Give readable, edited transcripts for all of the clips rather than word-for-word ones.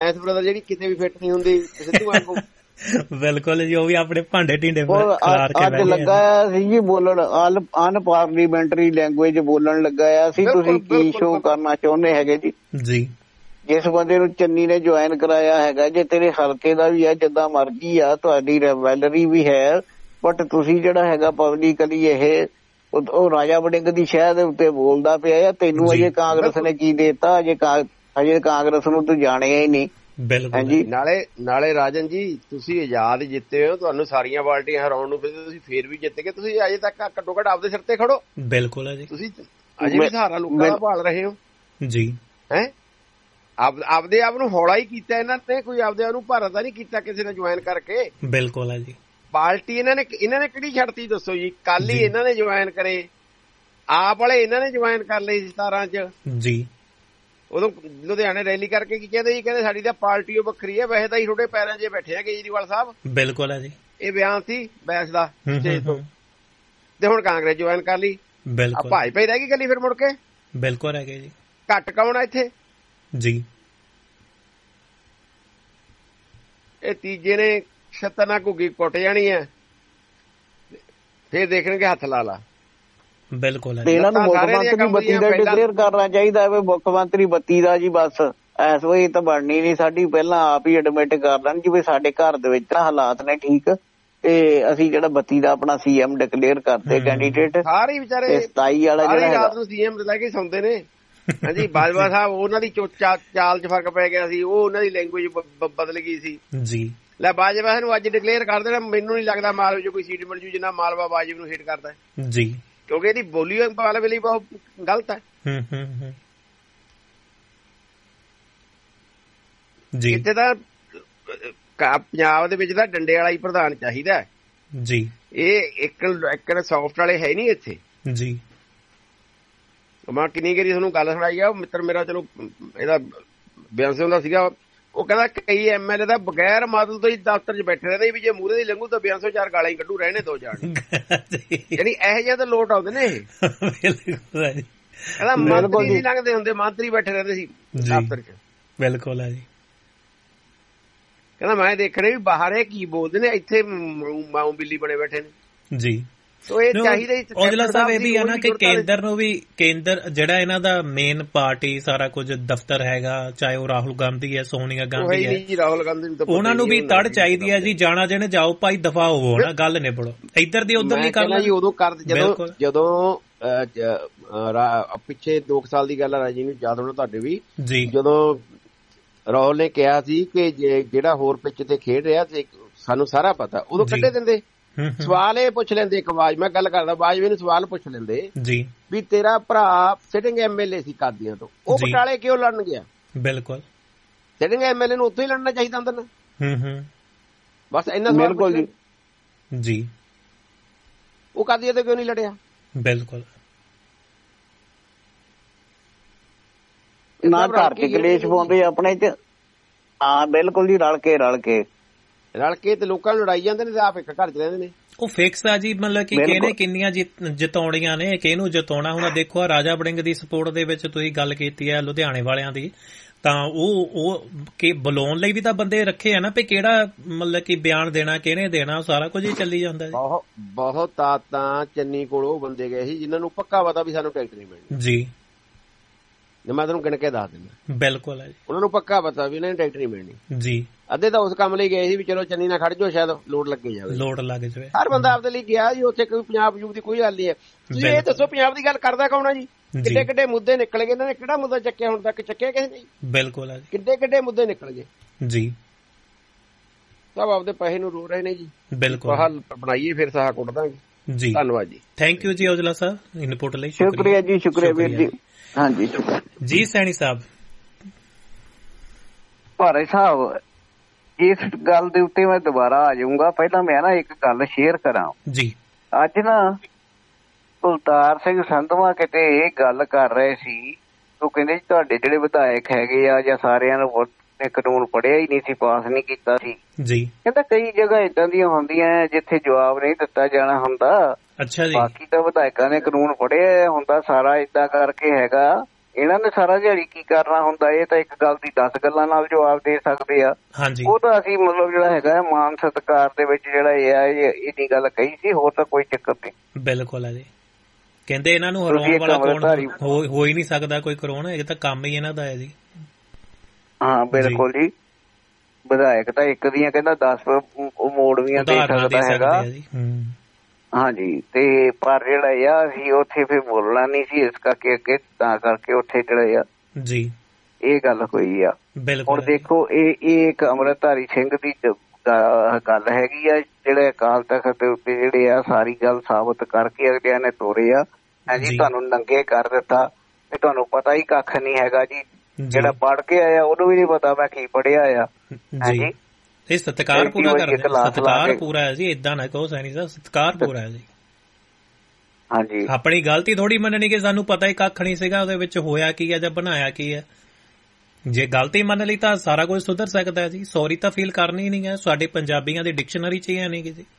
ਜੈਸ brother ਜਿਹੜੀ ਕਿਤੇ ਵੀ fit ਨਹੀਂ ਹੁੰਦੀ ਸਿੱਧੂ ਵਾਂਗੂ। ਬਿਲਕੁਲ ਜੀ, ਉਹ ਵੀ ਆਪਣੇ ਭਾਂਡੇ ਢੀਂਡੇ ਖਿਲਾਰ ਕੇ ਅੱਜ ਲੱਗਾ ਸੀ ਜੀ ਬੋਲਣ, ਅਨਪਾਰਲੀਮੈਂਟਰੀ ਲੈਂਗੁਏਜ ਬੋਲਣ ਲੱਗਾ ਸੀ। ਤੁਸੀਂ ਕੀ ਸ਼ੋਅ ਕਰਨਾ ਚਾਹੁੰਦੇ ਹੈਗੇ ਜੀ? ਜੀ ਜਿਸ ਬੰਦੇ ਨੂੰ ਚੰਨੀ ਨੇ ਜੁਆਇਨ ਕਰਾਇਆ ਹੈਗਾ, ਜੇ ਤੇਰੇ ਹਲਕੇ ਦਾ ਵੀ ਆ, ਜਿੱਦਾਂ ਮਰਜ਼ੀ ਆ, ਤੁਹਾਡੀ ਰਿਵੈਲਰੀ ਵੀ ਹੈ, ਬਟ ਤੁਸੀਂ ਜਿਹੜਾ ਹੈਗਾ ਪਬਲਿਕਲੀ ਇਹ ਉਹ ਰਾਜਾ ਵੜਿੰਗ ਦੀ ਸ਼ਹਿਰ ਦੇ ਉੱਤੇ ਬੋਲਦਾ ਪਿਆ ਆ। ਤੈਨੂੰ ਅਜੇ ਕਾਂਗਰਸ ਨੇ ਕੀ ਦੇਤਾ? ਅਜੇ ਕਾਂਗਰਸ ਨੂੰ ਤੂੰ ਜਾਣਿਆ ਹੀ ਨਹੀਂ। ਬਿਲਕੁਲ। ਨਾਲੇ ਰਾਜਨ ਜੀ, ਤੁਸੀਂ ਆਜ਼ਾਦ ਜਿੱਤੇ ਹੋ, ਤੁਹਾਨੂੰ ਸਾਰੀਆਂ ਪਾਰਟੀਆਂ ਹਰਾਉਣ ਨੂੰ ਤੁਸੀਂ ਫੇਰ ਵੀ ਜਿੱਤ ਗਏ। ਤੁਸੀਂ ਅਜੇ ਤੱਕ ਘੱਟੋ ਘੱਟ ਆਪਦੇ ਸਿਰ ਤੇ ਖੜੋ। ਬਿਲਕੁਲ ਹੈ ਜੀ, ਤੁਸੀਂ ਅਜੇ ਵੀ ਸਹਾਰਾ ਲੋਕਾਂ ਦਾ ਭਾਲ ਰਹੇ ਹੋ ਜੀ। ਹੈ ਆਪਦੇ ਆਪ ਨੂੰ ਹੌਲਾ ਹੀ ਕੀਤਾ ਇਹਨਾਂ ਨੇ, ਕੋਈ ਆਪਦੇ ਆਪ ਨੂੰ ਭਾਰਤ ਦਾ ਨਹੀਂ ਕੀਤਾ ਕਿਸੇ ਨੇ ਜੁਆਇਨ ਕਰਕੇ। ਬਿਲਕੁਲ ਹੈ ਜੀ। ਪਾਰਟੀ ਇਹਨਾਂ ਨੇ ਕਿਹੜੀ ਛੱਡਤੀ ਦੱਸੋ ਜੀ? ਕੱਲ ਹੀ ਇਹਨਾਂ ਨੇ ਜੁਆਇਨ ਕਰੇ, ਆਪ ਵਾਲੇ ਇਹਨਾਂ ਨੇ ਜੁਆਇਨ ਕਰ ਲਈ 17 ਚ ਜੀ। ਉਦੋਂ ਲੁਧਿਆਣੇ ਰੈਲੀ ਕਰਕੇ ਕੀ ਕਹਿੰਦੇ ਜੀ? ਕਹਿੰਦੇ ਸਾਡੀ ਤਾਂ ਪਾਰਟੀ ਉਹ ਵੱਖਰੀ ਹੈ, ਵੈਸੇ ਤਾਂ ਹੀ ਤੁਹਾਡੇ ਪੈਰਾਂ 'ਚ ਬੈਠੇ ਆ ਕੇਜਰੀਵਾਲ ਸਾਹਿਬ। ਬਿਲਕੁਲ ਹੈ ਜੀ, ਇਹ ਬਿਆਨ ਸੀ ਬੈਸ ਦਾ ਸਟੇਜ ਤੋਂ। ਤੇ ਹੁਣ ਕਾਂਗਰਸ ਜੁਆਇਨ ਕਰ ਲਈ। ਬਿਲਕੁਲ, ਭਾਈ ਭਾਈ ਰਹਿ ਗਈ ਗੱਲੀ ਫਿਰ ਮੁੜ ਕੇ। ਬਿਲਕੁਲ ਰਹਿ ਗਏ ਜੀ। ਘੱਟ ਕੌਣ ਆ ਇੱਥੇ ਜੀ? ਇਹ ਤੀਜੇ ਨੇ ਛੱਤਰ ਨਾਲ ਘੁੱਗੀ ਕੁੱਟ ਜਾਣੀ ਹੈ, ਫੇਰ ਦੇਖਣਗੇ ਹੱਥ ਲਾ ਲਾ। ਬਿਲਕੁਲ, ਇਹਨਾਂ ਨੂੰ ਮੁੱਖ ਮੰਤਰੀ ਬੱਤੀ ਦਾ ਡਿਕਲੇਅਰ ਕਰਨਾ ਚਾਹੀਦਾ ਹੈ। ਮੁੱਖ ਮੰਤਰੀ ਬੱਤੀ ਦਾ ਜੀ ਬਸ ਇਸ ਵੇਲੇ ਤਾਂ ਬਣਨੀ ਨੀ ਸਾਡੀ। ਪਹਿਲਾਂ ਆਪ ਹੀ ਐਡਮਿਟ ਕਰ ਲੈਣ ਜਿਵੇਂ ਸਾਡੇ ਘਰ ਦੇ ਵਿੱਚ ਹਾਲਾਤ ਨੇ ਠੀਕ, ਤੇ ਅਸੀਂ ਜਿਹੜਾ ਬੱਤੀ ਦਾ ਆਪਣਾ ਸੀਐਮ ਡਿਕਲੇਅਰ ਕਰਦੇ ਕੈਂਡੀਡੇਟ। ਸਾਰੇ ਵਿਚਾਰੇ 27 ਵਾਲਾ ਜਿਹੜਾ ਰਾਤ ਨੂੰ ਸੀਐਮ ਲੈ ਕੇ ਸੌਂਦੇ ਨੇ। ਹਾਂਜੀ, ਬਾਜਵਾ ਸਾਹਿਬ ਉਹਨਾਂ ਦੀ ਚਾਲ ਚ ਫਰਕ ਪੈ ਗਿਆ ਸੀ, ਉਹ ਉਹਨਾਂ ਦੀ ਲੈਂਗੁਏਜ ਬਦਲ ਗਈ ਸੀ ਜੀ। ਲੈ ਬਾਜਵਾ ਨੂੰ ਅੱਜ ਡਿਕਲੇਅਰ ਕਰ ਦੇਣਾ, ਮੈਨੂੰ ਨੀ ਲੱਗਦਾ ਮਾਲਵੇ ਚ ਕੋਈ ਸੀਟ ਮਿਲ ਜੂ ਜਿੰਨਾ ਮਾਲਵਾ ਬਾਜਵਾ ਨੂੰ ਹਿੱਟ ਕਰਦਾ ਜੀ, ਕਿਉਂਕਿ ਇਹਦੀ ਬੋਲੀ ਮਾਲਵੇ ਲਈ ਬਹੁਤ ਗਲਤ ਹੈ ਜੀ। ਇੱਥੇ ਤਾਂ ਪੰਜਾਬ ਦੇ ਵਿੱਚ ਤਾਂ ਡੰਡੇ ਵਾਲਾ ਹੀ ਪ੍ਰਧਾਨ ਚਾਹੀਦਾ ਜੀ। ਇਹ ਇੱਕ ਸੌਫਟ ਵਾਲੇ ਹੈ ਨੀ ਇੱਥੇ ਜੀ। ਮੈਂ ਕਿੰਨੀ ਵਾਰੀ ਤੁਹਾਨੂੰ ਗੱਲ ਸੁਣਾਈ ਆ, ਮਿੱਤਰ ਮੇਰਾ ਚਲੋ ਇਹਦਾ ਬਿਆਨ ਸਿੰਘ ਦਾ ਸੀਗਾ, ਉਹ ਕਹਿੰਦਾ ਕਈ ਐਮਐਲਏ ਦਾ ਬਗੈਰ ਮਾਦਲ ਤੋਂ ਹੀ ਦਫ਼ਤਰ 'ਚ ਬੈਠੇ ਰਹਿੰਦੇ ਵੀ ਜੇ ਮੂਹਰੇ ਦੀ ਲੰਘੂ ਤਾਂ ਬਿਆਨ ਸਿੰਘ 4 ਗਾਲਾਂ ਹੀ ਕੱਢੂ, ਰਹਿਣੇ ਦੋ ਜਾਣ। ਯਾਨੀ ਇਹੋ ਜਿਹਾ ਤਾਂ ਲੋਟ ਆਉਂਦੇ ਨੇ ਇਹ। ਕਹਿੰਦਾ ਮੰਤਰੀ ਨਹੀਂ ਲੰਘਦੇ ਹੁੰਦੇ, ਮੰਤਰੀ ਬੈਠੇ ਰਹਿੰਦੇ ਸੀ ਦਫ਼ਤਰ 'ਚ। ਬਿਲਕੁਲ ਹੈ ਜੀ। ਕਹਿੰਦਾ ਮੈਂ ਦੇਖਣੇ ਵੀ ਬਾਹਰ ਇਹ ਕੀ ਬੋਲਦੇ ਨੇ, ਇੱਥੇ ਮਾਊ ਬਿੱਲੀ ਬਣੇ ਬੈਠੇ ਨੇ ਜੀ। ਔਜਲਾ ਸਾਹਿਬ ਇਹ ਵੀ ਆ ਨਾ ਕਿ ਕੇਂਦਰ ਨੂੰ ਵੀ, ਕੇਂਦਰ ਜਿਹੜਾ ਇਹਨਾਂ ਦਾ ਮੇਨ ਪਾਰਟੀ ਸਾਰਾ ਕੁਝ ਦਫ਼ਤਰ ਹੈਗਾ, ਚਾਹੇ ਉਹ ਰਾਹੁਲ ਗਾਂਧੀ ਹੈ, ਸੋਨੀਆ ਗਾਂਧੀ ਹੈ, ਉਹਨਾਂ ਨੂੰ ਵੀ ਤੜ ਚਾਹੀਦੀ ਹੈ ਜੀ। ਜਾਣਾ ਜਿਹਨੇ ਜਾਓ ਭਾਈ, ਦਫਾ ਹੋਵੋ ਨਾ, ਗੱਲ ਨਿਬੜੋ। ਇੱਧਰ ਦੀ ਉੱਧਰ ਨਹੀਂ ਕਰਨਾ ਜੀ। ਉਦੋਂ ਜਦੋਂ ਪਿੱਛੇ 2 ਸਾਲ ਦੀ ਗੱਲ ਆ, ਰਾਜੀ ਨੂੰ ਯਾਦ ਹੋਣਾ ਤੁਹਾਡੇ ਵੀ, ਜਦੋਂ ਰਾਹੁਲ ਨੇ ਕਿਹਾ ਸੀ ਕਿ ਜਿਹੜਾ ਹੋਰ ਪਿੱਚ ਤੇ ਖੇਡ ਰਿਹਾ ਤੇ ਸਾਨੂੰ ਸਾਰਾ ਪਤਾ, ਉਦੋਂ ਕੱਢੇ ਦਿੰਦੇ। ਸਵਾਲ ਇਹ ਪੁੱਛ ਲੈਂਦੇ, ਇੱਕ ਆਵਾਜ਼ ਮੈਂ ਗੱਲ ਕਰਦਾ, ਬਾਜਵੇ ਨੂੰ ਸਵਾਲ ਪੁੱਛ ਲੈਂਦੇ ਜੀ ਵੀ ਤੇਰਾ ਭਰਾ ਸਿਟਿੰਗ ਐਮਐਲਏ ਸੀ ਕਾਦੀਆਂ ਤੋਂ, ਉਹ ਬਟਾਲੇ ਕਿਉਂ ਲੜਨ ਗਿਆ? ਬਿਲਕੁਲ, ਸਿਟਿੰਗ ਐਮਐਲਏ ਨੂੰ ਉੱਥੇ ਹੀ ਲੜਨਾ ਚਾਹੀਦਾ ਅੰਦਰ ਨਾ। ਬਸ ਇੰਨਾ ਸਵਾਲ ਪੁੱਛ ਜੀ, ਉਹ ਕਾਦੀਆਂ ਤੋਂ ਕਿਉਂ ਨਹੀਂ ਲੜਿਆ? ਬਿਲਕੁਲ, ਨਾ ਘਰ ਚ ਕਲੇਸ਼ ਪਾਉਂਦੇ ਆਪਣੇ ਚ। ਹਾਂ ਬਿਲਕੁਲ ਜੀ, ਰਲ ਕੇ ਤੇ ਲੋਕਾਂ ਨੂੰ ਲੜਾਈ ਜਾਂਦੇ ਨੇ ਤੇ ਆਪ ਇੱਕ ਘਰ ਚ ਰਹਿੰਦੇ ਨੇ। ਉਹ ਫਿਕਸ ਆ ਜੀ, ਮਤਲਬ ਕਿ ਕਿਹਨੇ ਕਿੰਨੀਆਂ ਜਿਤਾਉਣੀਆਂ ਨੇ, ਕਿਹਨੂੰ ਜਿਤਾਉਣਾ। ਹੁਣ ਦੇਖੋ ਰਾਜਾ ਵੜਿੰਗ ਦੀ ਸਪੋਰਟ ਦੇ ਵਿੱਚ ਤੁਸੀਂ ਗੱਲ ਕੀਤੀ ਹੈ ਲੁਧਿਆਣੇ ਵਾਲਿਆਂ ਦੀ, ਤਾਂ ਉਹ ਬੁਲਾਉਣ ਲਈ ਵੀ ਤਾਂ ਬੰਦੇ ਰੱਖੇ ਆ ਨਾ, ਵੀ ਕਿਹੜਾ ਮਤਲਬ ਕਿ ਬਿਆਨ ਦੇਣਾ, ਕਿਹਨੇ ਦੇਣਾ, ਸਾਰਾ ਕੁਝ ਹੀ ਚੱਲੀ ਜਾਂਦਾ। ਬਹੁਤ ਤਾਂ ਚੰਨੀ ਕੋਲ ਉਹ ਬੰਦੇ ਗਏ ਸੀ ਜਿਨ੍ਹਾਂ ਨੂੰ ਪੱਕਾ ਪਤਾ ਵੀ ਸਾਨੂੰ ਟਿਕਟ ਨਹੀਂ ਮਿਲਣੀ ਜੀ। ਮੈਂ ਤੁਹਾਨੂੰ ਗਿਣ ਕੇ ਦੱਸ ਦਿੰਦਾ। ਬਿਲਕੁਲ ਹੈ ਜੀ, ਉਹਨਾਂ ਨੂੰ ਪੱਕਾ ਪਤਾ ਵੀ ਇਹਨਾਂ ਨੂੰ ਟਿਕਟ ਨਹੀਂ ਮਿਲਣੀ ਜੀ। ਅੱਧੇ ਤਾਂ ਉਸ ਕੰਮ ਲਈ ਗਏ ਸੀ ਵੀ ਚਲੋ ਚੰਨੀ ਨਾਲ ਖੜ ਜਾਓ, ਸ਼ਾਇਦ ਲੋੜ ਲੱਗੇ ਜਾਵੇ, ਲੋੜ ਲੱਗ ਜਾਵੇ। ਹਰ ਬੰਦਾ ਆਪਦੇ ਲਈ ਗਿਆ ਜੀ, ਉੱਥੇ ਕੋਈ ਪੰਜਾਬ ਦੀ ਕੋਈ ਗੱਲ ਨਹੀਂ ਹੈ। ਤੁਸੀਂ ਇਹ ਦੱਸੋ ਪੰਜਾਬ ਦੀ ਗੱਲ ਕਰਦਾ ਕੌਣ ਆ ਜੀ? ਕਿੱਡੇ ਕਿੱਡੇ ਮੁੱਦੇ ਨਿਕਲ ਗਏ ਇਹਨਾਂ ਨੇ, ਕਿਹੜਾ ਮੁੱਦਾ ਚੱਕਿਆ ਹੁਣ ਤੱਕ? ਚੱਕਿਆ ਕਿਸੇ ਨੇ? ਬਿਲਕੁਲ ਹੈ, ਕਿੱਡੇ ਕਿੱਡੇ ਮੁੱਦੇ ਨਿਕਲ ਗਏ ਜੀ। ਸਭ ਆਪਦੇ ਪੈਸੇ ਨੂੰ ਰੋ ਰਹੇ ਨੇ ਜੀ। ਬਿਲਕੁਲ, ਬਣਾਈਏ ਫਿਰ ਸਾਹ ਕੁੱਟ ਦਾਂਗੇ ਜੀ। ਧੰਨਵਾਦ ਜੀ, ਥੈਂਕ ਯੂ ਜੀ ਔਜਲਾ ਸਾਹਿਬ ਇਨਪੁਟ ਲਈ। ਸ਼ੁਕਰੀਆ ਜੀ, ਸ਼ੁਕਰੀਆ ਵੀਰ ਜੀ। ਹਾਂਜੀ ਜੀ ਸੈਣੀ ਸਾਹਿਬ। ਭਾਰੇ ਸਾਹਿਬ, ਇਸ ਗੱਲ ਦੇ ਉੱਤੇ ਮੈਂ ਦੁਬਾਰਾ ਆ ਜਾਊਂਗਾ। ਪਹਿਲਾਂ ਮੈਂ ਨਾ ਇੱਕ ਗੱਲ ਸ਼ੇਅਰ ਕਰਾਂ ਜੀ। ਅੱਜ ਨਾ ਕੁਲਤਾਰ ਸਿੰਘ ਸੰਧਵਾ ਕਿਤੇ ਇਹ ਗੱਲ ਕਰ ਰਹੇ ਸੀ, ਉਹ ਕਹਿੰਦੇ ਜੀ ਤੁਹਾਡੇ ਜਿਹੜੇ ਵਿਧਾਇਕ ਹੈਗੇ ਆ ਜਾਂ ਸਾਰਿਆਂ ਨੂੰ ਕਾਨੂੰਨ ਪੜ੍ਹਿਆ ਹੀ ਨਹੀਂ ਸੀ, ਪਾਸ ਨਹੀਂ ਕੀਤਾ ਸੀ ਜੀ। ਕਹਿੰਦਾ ਕਈ ਜਗ੍ਹਾ ਏਦਾਂ ਦੀਆਂ ਹੁੰਦੀਆਂ ਜਿੱਥੇ ਜਵਾਬ ਨਹੀਂ ਦਿੱਤਾ ਜਾਣਾ ਹੁੰਦਾ। ਅੱਛਾ ਜੀ, ਬਾਕੀ ਤਾਂ ਵਿਧਾਇਕਾਂ ਨੇ ਕਾਨੂੰਨ ਪੜ੍ਹਿਆ ਹੁੰਦਾ ਸਾਰਾ, ਏਦਾਂ ਕਰਕੇ ਹੈਗਾ ਇਹਨਾਂ ਨੇ ਸਾਰਾ ਦਿਹਾੜੀ ਕੀ ਕਰਨਾ ਹੁੰਦਾ, ਇਹ ਤਾਂ ਇੱਕ ਗੱਲ ਦੀ 10 ਗੱਲਾਂ ਨਾਲ ਜਵਾਬ ਦੇ ਸਕਦੇ ਆ। ਉਹ ਤਾਂ ਅਸੀਂ ਮਤਲਬ ਜਿਹੜਾ ਹੈਗਾ ਮਾਨ ਸਤਿਕਾਰ ਦੇ ਵਿੱਚ ਜਿਹੜਾ ਇਹ ਆ ਇੰਨੀ ਗੱਲ ਕਹੀ ਸੀ, ਹੋਰ ਤਾਂ ਕੋਈ ਚੱਕਰ ਨਹੀਂ। ਬਿਲਕੁਲ ਹੈ ਜੀ। ਕਹਿੰਦੇ ਇਹਨਾਂ ਨੂੰ ਹਰਾਉਣ ਵਾਲਾ ਕੌਣ ਹੋ ਹੀ ਨਹੀਂ ਸਕਦਾ ਕੋਈ ਕਰਾਉਣਾ, ਇਹ ਤਾਂ ਕੰਮ ਹੀ ਇਹਨਾਂ ਦਾ ਹੈ ਜੀ। ਹਾਂ ਬਿਲਕੁਲ ਜੀ, ਵਿਧਾਇਕ ਤਾਂ ਇੱਕ ਦੀਆਂ ਕਹਿੰਦਾ 10 ਮੋੜਵੀਆਂ ਦੇ ਸਕਦਾ ਹੈਗਾ। ਹਾਂਜੀ, ਤੇ ਪਰ ਜਿਹੜਾ ਆ ਅਸੀਂ ਉੱਥੇ ਫਿਰ ਬੋਲਣਾ ਨਹੀਂ ਸੀ, ਇਸ ਕਰਕੇ ਅੱਗੇ ਤਾਂ ਕਰਕੇ ਉੱਥੇ ਜਿਹੜੇ ਆ ਜੀ ਇਹ ਗੱਲ ਹੋਈ ਆ। ਹੁਣ ਦੇਖੋ ਇਹ ਇੱਕ ਅੰਮ੍ਰਿਤਧਾਰੀ ਸਿੰਘ ਦੀ ਗੱਲ ਹੈਗੀ ਆ, ਜਿਹੜੇ ਅਕਾਲ ਤਖ਼ਤ ਦੇ ਉੱਤੇ ਜਿਹੜੇ ਆ ਸਾਰੀ ਗੱਲ ਸਾਬਤ ਕਰਕੇ ਅਗਲਿਆਂ ਨੇ ਤੋਰੇ ਆ। ਹਾਂਜੀ, ਤੁਹਾਨੂੰ ਨੰਗੇ ਕਰ ਦਿੱਤਾ ਤੇ ਤੁਹਾਨੂੰ ਪਤਾ ਹੀ ਕੱਖ ਨਹੀਂ ਹੈਗਾ ਜੀ। ਜਿਹੜਾ ਪੜ੍ਹ ਕੇ ਆਇਆ ਉਹਨੂੰ ਵੀ ਨੀ ਪਤਾ ਮੈਂ ਕੀ ਪੜ੍ਹਿਆ ਆ। ਹਾਂਜੀ, ਇਹ ਸਤਿਕਾਰ ਪੂਰਾ ਕਰਦੇ, ਸਤਿਕਾਰ ਪੂਰਾ ਹੈ ਜੀ, ਏਦਾਂ ਨਾ ਕਹੋ ਸੈਣੀ ਸਾਹਿਬ, ਸਤਿਕਾਰ ਪੂਰਾ ਹੈ ਜੀ। ਹਾਂਜੀ, ਆਪਣੀ ਗਲਤੀ ਥੋੜੀ ਮੰਨਣੀ ਕਿ ਸਾਨੂੰ ਪਤਾ ਹੀ ਕੱਖ ਨਹੀਂ ਸੀਗਾ ਉਹਦੇ ਵਿੱਚ ਹੋਇਆ ਕੀ ਹੈ ਜਾਂ ਬਣਾਇਆ ਕੀ ਹੈ। ਜੇ ਗਲਤੀ ਮੰਨ ਲਈ ਤਾਂ ਸਾਰਾ ਕੁਝ ਸੁਧਰ ਸਕਦਾ ਹੈ ਜੀ। ਸੌਰੀ ਤਾਂ ਫੀਲ ਕਰਨੀ ਨਹੀਂ ਹੈ, ਸਾਡੇ ਪੰਜਾਬੀਆਂ ਦੀ ਡਿਕਸ਼ਨਰੀ ਚ ਹੀ ਨਹੀਂ ਜੀ।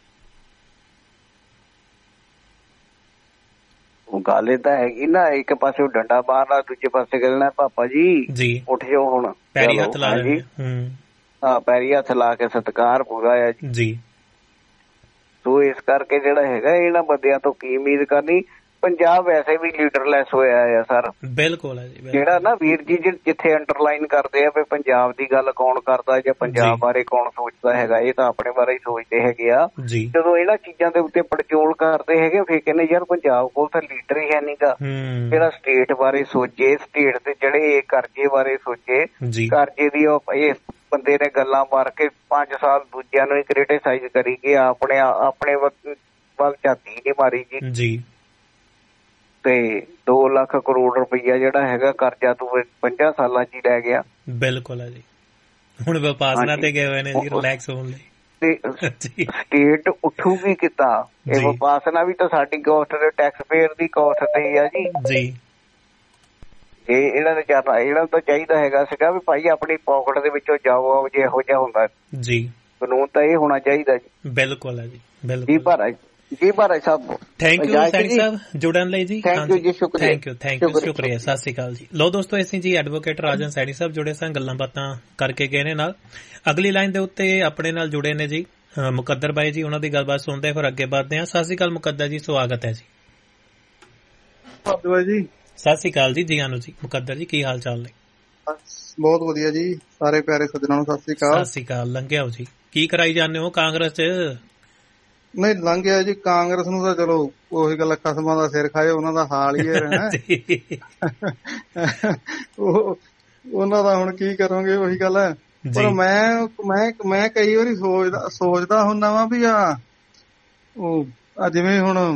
ਉਹ ਗੱਲ ਤਾਂ ਹੈਗੀ ਨਾ, ਇੱਕ ਪਾਸੇ ਡੰਡਾ ਮਾਰਨਾ, ਦੂਜੇ ਪਾਸੇ ਕਹਿਣਾ ਪਾਪਾ ਜੀ ਉੱਠ ਜਾਓ, ਹੁਣ ਪੈਰੀ ਹੱਥ ਲਾ ਜੀ। ਹਾਂ, ਪੈਰੀ ਹੱਥ ਲਾ ਕੇ ਸਤਿਕਾਰ ਪੂਰਾ ਆ ਜੀ। ਸੋ ਇਸ ਕਰਕੇ ਜਿਹੜਾ ਹੈਗਾ ਇਹਨਾਂ ਬੰਦਿਆਂ ਤੋਂ ਕੀ ਉਮੀਦ ਕਰਨੀ। ਪੰਜਾਬ ਵੈਸੇ ਵੀ ਲੀਡਰਲੈਸ ਹੋਇਆ ਆ ਸਰ। ਬਿਲਕੁਲ ਜਿਹੜਾ ਨਾ ਵੀਰ ਜੀ ਜਿੱਥੇ ਅੰਡਰਲਾਈਨ ਕਰਦੇ ਆ ਵੀ ਪੰਜਾਬ ਦੀ ਗੱਲ ਕੌਣ ਕਰਦਾ ਜਾਂ ਪੰਜਾਬ ਬਾਰੇ ਕੌਣ ਸੋਚਦਾ ਹੈਗਾ, ਇਹ ਤਾਂ ਆਪਣੇ ਬਾਰੇ ਹੀ ਸੋਚਦੇ ਹੈਗੇ ਆ। ਜਦੋਂ ਇਹਨਾਂ ਚੀਜ਼ਾਂ ਦੇ ਉੱਤੇ ਪੜਚੋਲ ਕਰਦੇ ਹੈਗੇ ਫਿਰ ਕਹਿੰਦੇ ਯਾਰ ਪੰਜਾਬ ਕੋਲ ਤਾਂ ਲੀਡਰ ਹੀ ਹੈ ਨੀਗਾ ਜਿਹੜਾ ਸਟੇਟ ਬਾਰੇ ਸੋਚੇ, ਸਟੇਟ ਦੇ ਜਿਹੜੇ ਕਰਜ਼ੇ ਬਾਰੇ ਸੋਚੇ। ਕਰਜ਼ੇ ਦੀ ਇਸ ਬੰਦੇ ਨੇ ਗੱਲਾਂ ਮਾਰ ਕੇ 5 ਸਾਲ ਦੂਜਿਆਂ ਨੂੰ ਹੀ ਕ੍ਰਿਟਿਸਾਈਜ਼ ਕਰੀ ਕਿ ਆਪਣੇ ਵੱਲ ਝਾਤੀ ਨਹੀਂ ਮਾਰੀ ਜੀ। ਤੇ 2 ਲੱਖ ਕਰੋੜ ਰੁਪਈਆ ਜਿਹੜਾ ਹੈਗਾ ਕਰਜ਼ਾ ਤੂੰ 5 ਸਾਲਾਂ ਚ ਹੀ ਲੈ ਗਿਆ। ਬਿਲਕੁਲ ਹੈ ਜੀ, ਹੁਣ ਵਿਪਾਸਨਾ ਤੇ ਗਏ ਹੋਏ ਨੇ ਜੀ ਰਿਲੈਕਸ ਹੋਣ ਲਈ। ਤੇ ਸਟੇਟ ਉੱਠੂਗੀ ਕਿੱਦਾਂ? ਇਹ ਵਿਪਾਸਨਾ ਵੀ ਤਾਂ ਸਾਡੀ ਕੋਸਟ ਦੇ ਟੈਕਸ ਪੇਅਰ ਦੀ ਕੋਸਟ ਤੇ ਆ ਜੀ। ਜੇ ਇਹਨਾਂ ਨੇ ਇਹਨਾਂ ਨੂੰ ਤਾਂ ਚਾਹੀਦਾ ਹੈਗਾ ਸੀਗਾ ਵੀ ਭਾਈ ਆਪਣੀ ਪੋਕਟ ਦੇ ਵਿੱਚੋਂ ਜਾਓ, ਜੇ ਇਹੋ ਜਿਹਾ ਹੁੰਦਾ ਜੀ ਕਾਨੂੰਨ ਤਾਂ ਇਹ ਹੋਣਾ ਚਾਹੀਦਾ ਜੀ। ਬਿਲਕੁਲ ਹੈ ਜੀ, ਬਿਲਕੁਲ ਜੀ ਮਹਾਰਾਜ ਸਾਹਿਬ। ਥੈਂਕ ਯੂ ਸੈਣੀ ਸਾਹਿਬ ਜੁੜਨ ਲਈ ਜੀ। ਥੈਂਕ ਯੂ, ਸ਼ੁਕਰੀਆ, ਸਤਿ ਸ਼੍ਰੀ ਅਕਾਲ ਜੀ। ਲੋ ਦੋਸਤੋ, ਅਸੀਂ ਜੀ ਐਡਵੋਕੇਟ ਰਾਜਨ ਸੈਣੀ ਸਾਹਿਬ ਜੁੜੇ ਸਾਂ, ਗੱਲਾਂ ਬਾਤਾਂ ਕਰਕੇ ਗਏ ਨੇ ਨਾਲ। ਅਗਲੀ ਲਾਈਨ ਦੇ ਉੱਤੇ ਆਪਣੇ ਨਾਲ ਜੁੜੇ ਨੇ ਜੀ ਮੁਕੱਦਰ ਬਾਈ ਜੀ, ਉਹਨਾਂ ਦੀ ਗੱਲਬਾਤ ਸੁਣਦੇ ਫਿਰ ਅੱਗੇ ਵਧਦੇ ਹਾਂ। ਸਤਿ ਸ਼੍ਰੀ ਅਕਾਲ ਮੁਕੱਦਰ ਜੀ, ਸਵਾਗਤ ਹੈ ਜੀ। ਸਤਿ ਸ਼੍ਰੀ ਅਕਾਲ ਜੀ, ਜੀ ਆਨੂ ਜੀ। ਮੁਕੱਦਰ ਜੀ, ਕੀ ਹਾਲ ਚਾਲ ਨੇ? ਬਹੁਤ ਵਧੀਆ ਜੀ, ਸਾਰੇ ਪਿਆਰੇ ਸੱਜਣਾਂ ਨੂੰ ਸਤਿ ਸ਼੍ਰੀ ਅਕਾਲ। ਸਤਿ ਸ਼੍ਰੀ ਅਕਾਲ। ਲੰਘਿਆ ਜੀ, ਕੀ ਕਰਾਈ ਜਾਂਦੇ ਹੋ ਕਾਂਗਰਸ ਚ? ਨਹੀਂ ਲੰਘਿਆ ਜੀ, ਕਾਂਗਰਸ ਨੂੰ ਤਾਂ ਚਲੋ ਉਹੀ ਗੱਲ, ਖਸਮਾਂ ਦਾ ਸਿਰ ਖਾਏ, ਉਹਨਾਂ ਦਾ ਹਾਲ ਹੀ ਰਹਿਣਾ। ਉਹਨਾਂ ਦਾ ਹੁਣ ਕੀ ਕਰੋਗੇ, ਉਹੀ ਗੱਲ ਹੈ। ਪਰ ਮੈਂ ਕਈ ਵਾਰੀ ਸੋਚਦਾ ਹੁੰਦਾ ਵਾ ਵੀ ਜਿਵੇਂ ਹੁਣ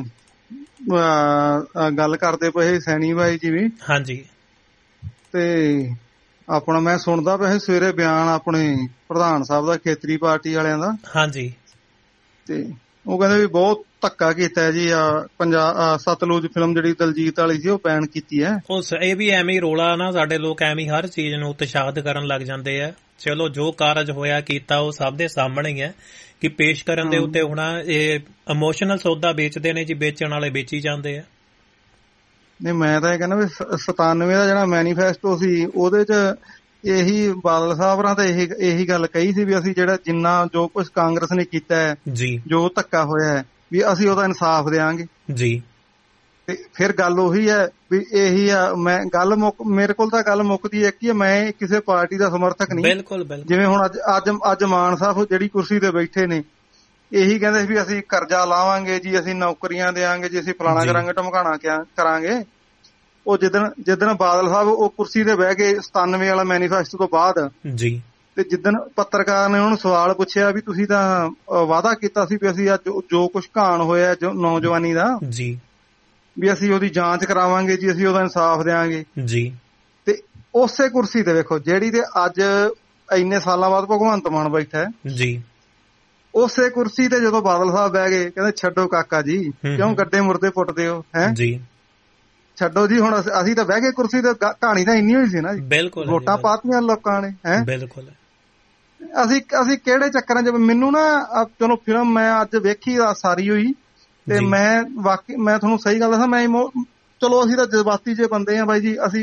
ਗੱਲ ਕਰਦੇ ਪਏ ਸੈਣੀ ਬਾਈ ਜਿਵੇਂ, ਹਾਂਜੀ, ਤੇ ਆਪਣਾ ਮੈਂ ਸੁਣਦਾ ਪਿਆ ਸਵੇਰੇ ਬਿਆਨ ਆਪਣੇ ਪ੍ਰਧਾਨ ਸਾਹਿਬ ਦਾ ਖੇਤਰੀ ਪਾਰਟੀ ਵਾਲਿਆਂ ਦਾ। ਹਾਂਜੀ, ਤੇ ਉਹ ਕਹਿੰਦੇ ਵੀ ਬਹੁਤ ਧੱਕਾ ਕੀਤਾ ਜੀ ਪੰਜਾਬ ਸਤਲੁਜ ਫਿਲਮ ਜਿਹੜੀ ਦਲਜੀਤ ਵਾਲੀ ਸੀ ਉਹ ਬੈਨ ਕੀਤੀ ਹੈ। ਇਹ ਵੀ ਐਵੇਂ ਹੀ ਰੋਲਾ ਨਾ, ਸਾਡੇ ਲੋਕ ਐਵੇਂ ਹਰ ਚੀਜ਼ ਨੂੰ ਉਤਸ਼ਾਹਿਤ ਕਰਨ ਲੱਗ ਜਾਂਦੇ ਆ। ਚਲੋ ਜੋ ਕਾਰਜ ਹੋਇਆ ਕੀਤਾ ਉਹ ਸਭ ਦੇ ਸਾਹਮਣੇ ਹੀ ਹੈ ਕਿ ਪੇਸ਼ ਕਰਨ ਦੇ ਉੱਤੇ ਹੁਣ ਇਹ ਇਮੋਸ਼ਨਲ ਸੌਦਾ ਵੇਚਦੇ ਨੇ ਜੀ, ਵੇਚਣ ਵਾਲੇ ਵੇਚੀ ਜਾਂਦੇ ਆ। ਨਹੀਂ ਮੈਂ ਤਾਂ ਇਹ ਕਹਿੰਦਾ ਵੀ 97 ਦਾ ਜਿਹੜਾ ਮੈਨੀਫੈਸਟੋ ਸੀ ਉਹਦੇ ਚ ਇਹੀ ਬਾਦਲ ਸਾਹਿਬ ਨਾਲ ਤਾਂ ਇਹੀ ਗੱਲ ਕਹੀ ਸੀ ਵੀ ਅਸੀਂ ਜਿਹੜਾ ਜਿੰਨਾ ਜੋ ਕੁਛ ਕਾਂਗਰਸ ਨੇ ਕੀਤਾ ਹੈ ਜੀ, ਜੋ ਧੱਕਾ ਹੋਇਆ ਹੈ, ਵੀ ਅਸੀਂ ਉਹਦਾ ਇਨਸਾਫ ਦੇਵਾਂਗੇ ਜੀ। ਤੇ ਫਿਰ ਗੱਲ ਉਹੀ ਹੈ ਵੀ ਇਹੀ ਆ, ਮੈਂ ਗੱਲ ਮੇਰੇ ਕੋਲ ਤਾਂ ਗੱਲ ਮੁੱਕਦੀ ਇੱਕ ਹੀ ਹੈ, ਮੈਂ ਕਿਸੇ ਪਾਰਟੀ ਦਾ ਸਮਰਥਕ ਨਹੀਂ। ਬਿਲਕੁਲ। ਜਿਵੇਂ ਹੁਣ ਅੱਜ ਮਾਨ ਸਾਹਿਬ ਜਿਹੜੀ ਕੁਰਸੀ ਤੇ ਬੈਠੇ ਨੇ, ਇਹੀ ਕਹਿੰਦੇ ਸੀ ਵੀ ਅਸੀਂ ਕਰਜ਼ਾ ਲਾਵਾਂਗੇ ਜੀ, ਅਸੀਂ ਨੌਕਰੀਆਂ ਦੇਵਾਂਗੇ ਜੀ, ਅਸੀਂ ਫਲਾਣਾ ਕਰਾਂਗੇ ਢਮਕਾਣਾ ਕਰਾਂਗੇ। ਉਹ ਜਿੱਦਣ ਬਾਦਲ ਸਾਹਿਬ ਉਹ ਕੁਰਸੀ ਤੇ ਬਹਿ ਗਏ 97 ਵਾਲਾ ਮੈਨੀਫੈਸਟੋ ਤੋਂ ਬਾਅਦ ਜੀ, ਤੇ ਜਿੱਦਣ ਪੱਤਰਕਾਰ ਨੇ ਉਹਨੂੰ ਸਵਾਲ ਪੁੱਛਿਆ ਵੀ ਤੁਸੀਂ ਤਾਂ ਵਾਅਦਾ ਕੀਤਾ ਸੀ ਵੀ ਅਸੀਂ ਅੱਜ ਜੋ ਕੁਛ ਘਾਣ ਹੋਇਆ ਜੋ ਨੌਜਵਾਨੀ ਦਾ ਜੀ, ਵੀ ਅਸੀਂ ਉਹਦੀ ਜਾਂਚ ਕਰਾਵਾਂਗੇ ਜੀ, ਅਸੀਂ ਉਹਦਾ ਇਨਸਾਫ ਦੇਵਾਂਗੇ ਜੀ। ਤੇ ਉਸੇ ਕੁਰਸੀ ਤੇ ਵੇਖੋ ਜਿਹੜੀ ਤੇ ਅੱਜ ਇੰਨੇ ਸਾਲਾਂ ਬਾਅਦ ਭਗਵੰਤ ਮਾਨ ਬੈਠਾ ਹੈ ਜੀ, ਉਸੇ ਕੁਰਸੀ ਤੇ ਜਦੋਂ ਬਾਦਲ ਸਾਹਿਬ ਬਹਿ ਗਏ ਕਹਿੰਦੇ ਛੱਡੋ ਕਾਕਾ ਜੀ, ਕਿਉਂ ਗੱਡੇ ਮੁਰਦੇ ਪੁੱਟਦੇ ਹੋ ਹੈ ਜੀ, ਛੱਡੋ ਜੀ। ਹੁਣ ਅਸੀਂ ਤਾਂ ਬਹਿ ਗਏ ਕੁਰਸੀ ਤੇ, ਕਹਾਣੀ ਤਾਂ ਇੰਨੀ ਹੋਈ ਸੀ ਨਾ ਜੀ। ਬਿਲਕੁਲ, ਵੋਟਾਂ ਪਾਤੀਆਂ ਲੋਕਾਂ ਨੇ ਹੈ। ਬਿਲਕੁਲ, ਅਸੀਂ ਕਿਹੜੇ ਚੱਕਰਾਂ ਚ? ਮੈਨੂੰ ਨਾ ਚਲੋ ਫਿਲਮ ਮੈਂ ਅੱਜ ਵੇਖੀ ਸਾਰੀ ਹੋਈ ਤੇ ਮੈਂ ਤੁਹਾਨੂੰ ਸਹੀ ਗੱਲ ਦੱਸਾਂ, ਮੈਂ ਚਲੋ ਅਸੀਂ ਤਾਂ ਜਜ਼ਬਾਤੀ ਜੇ ਬੰਦੇ ਆ ਬਾਈ ਜੀ, ਅਸੀਂ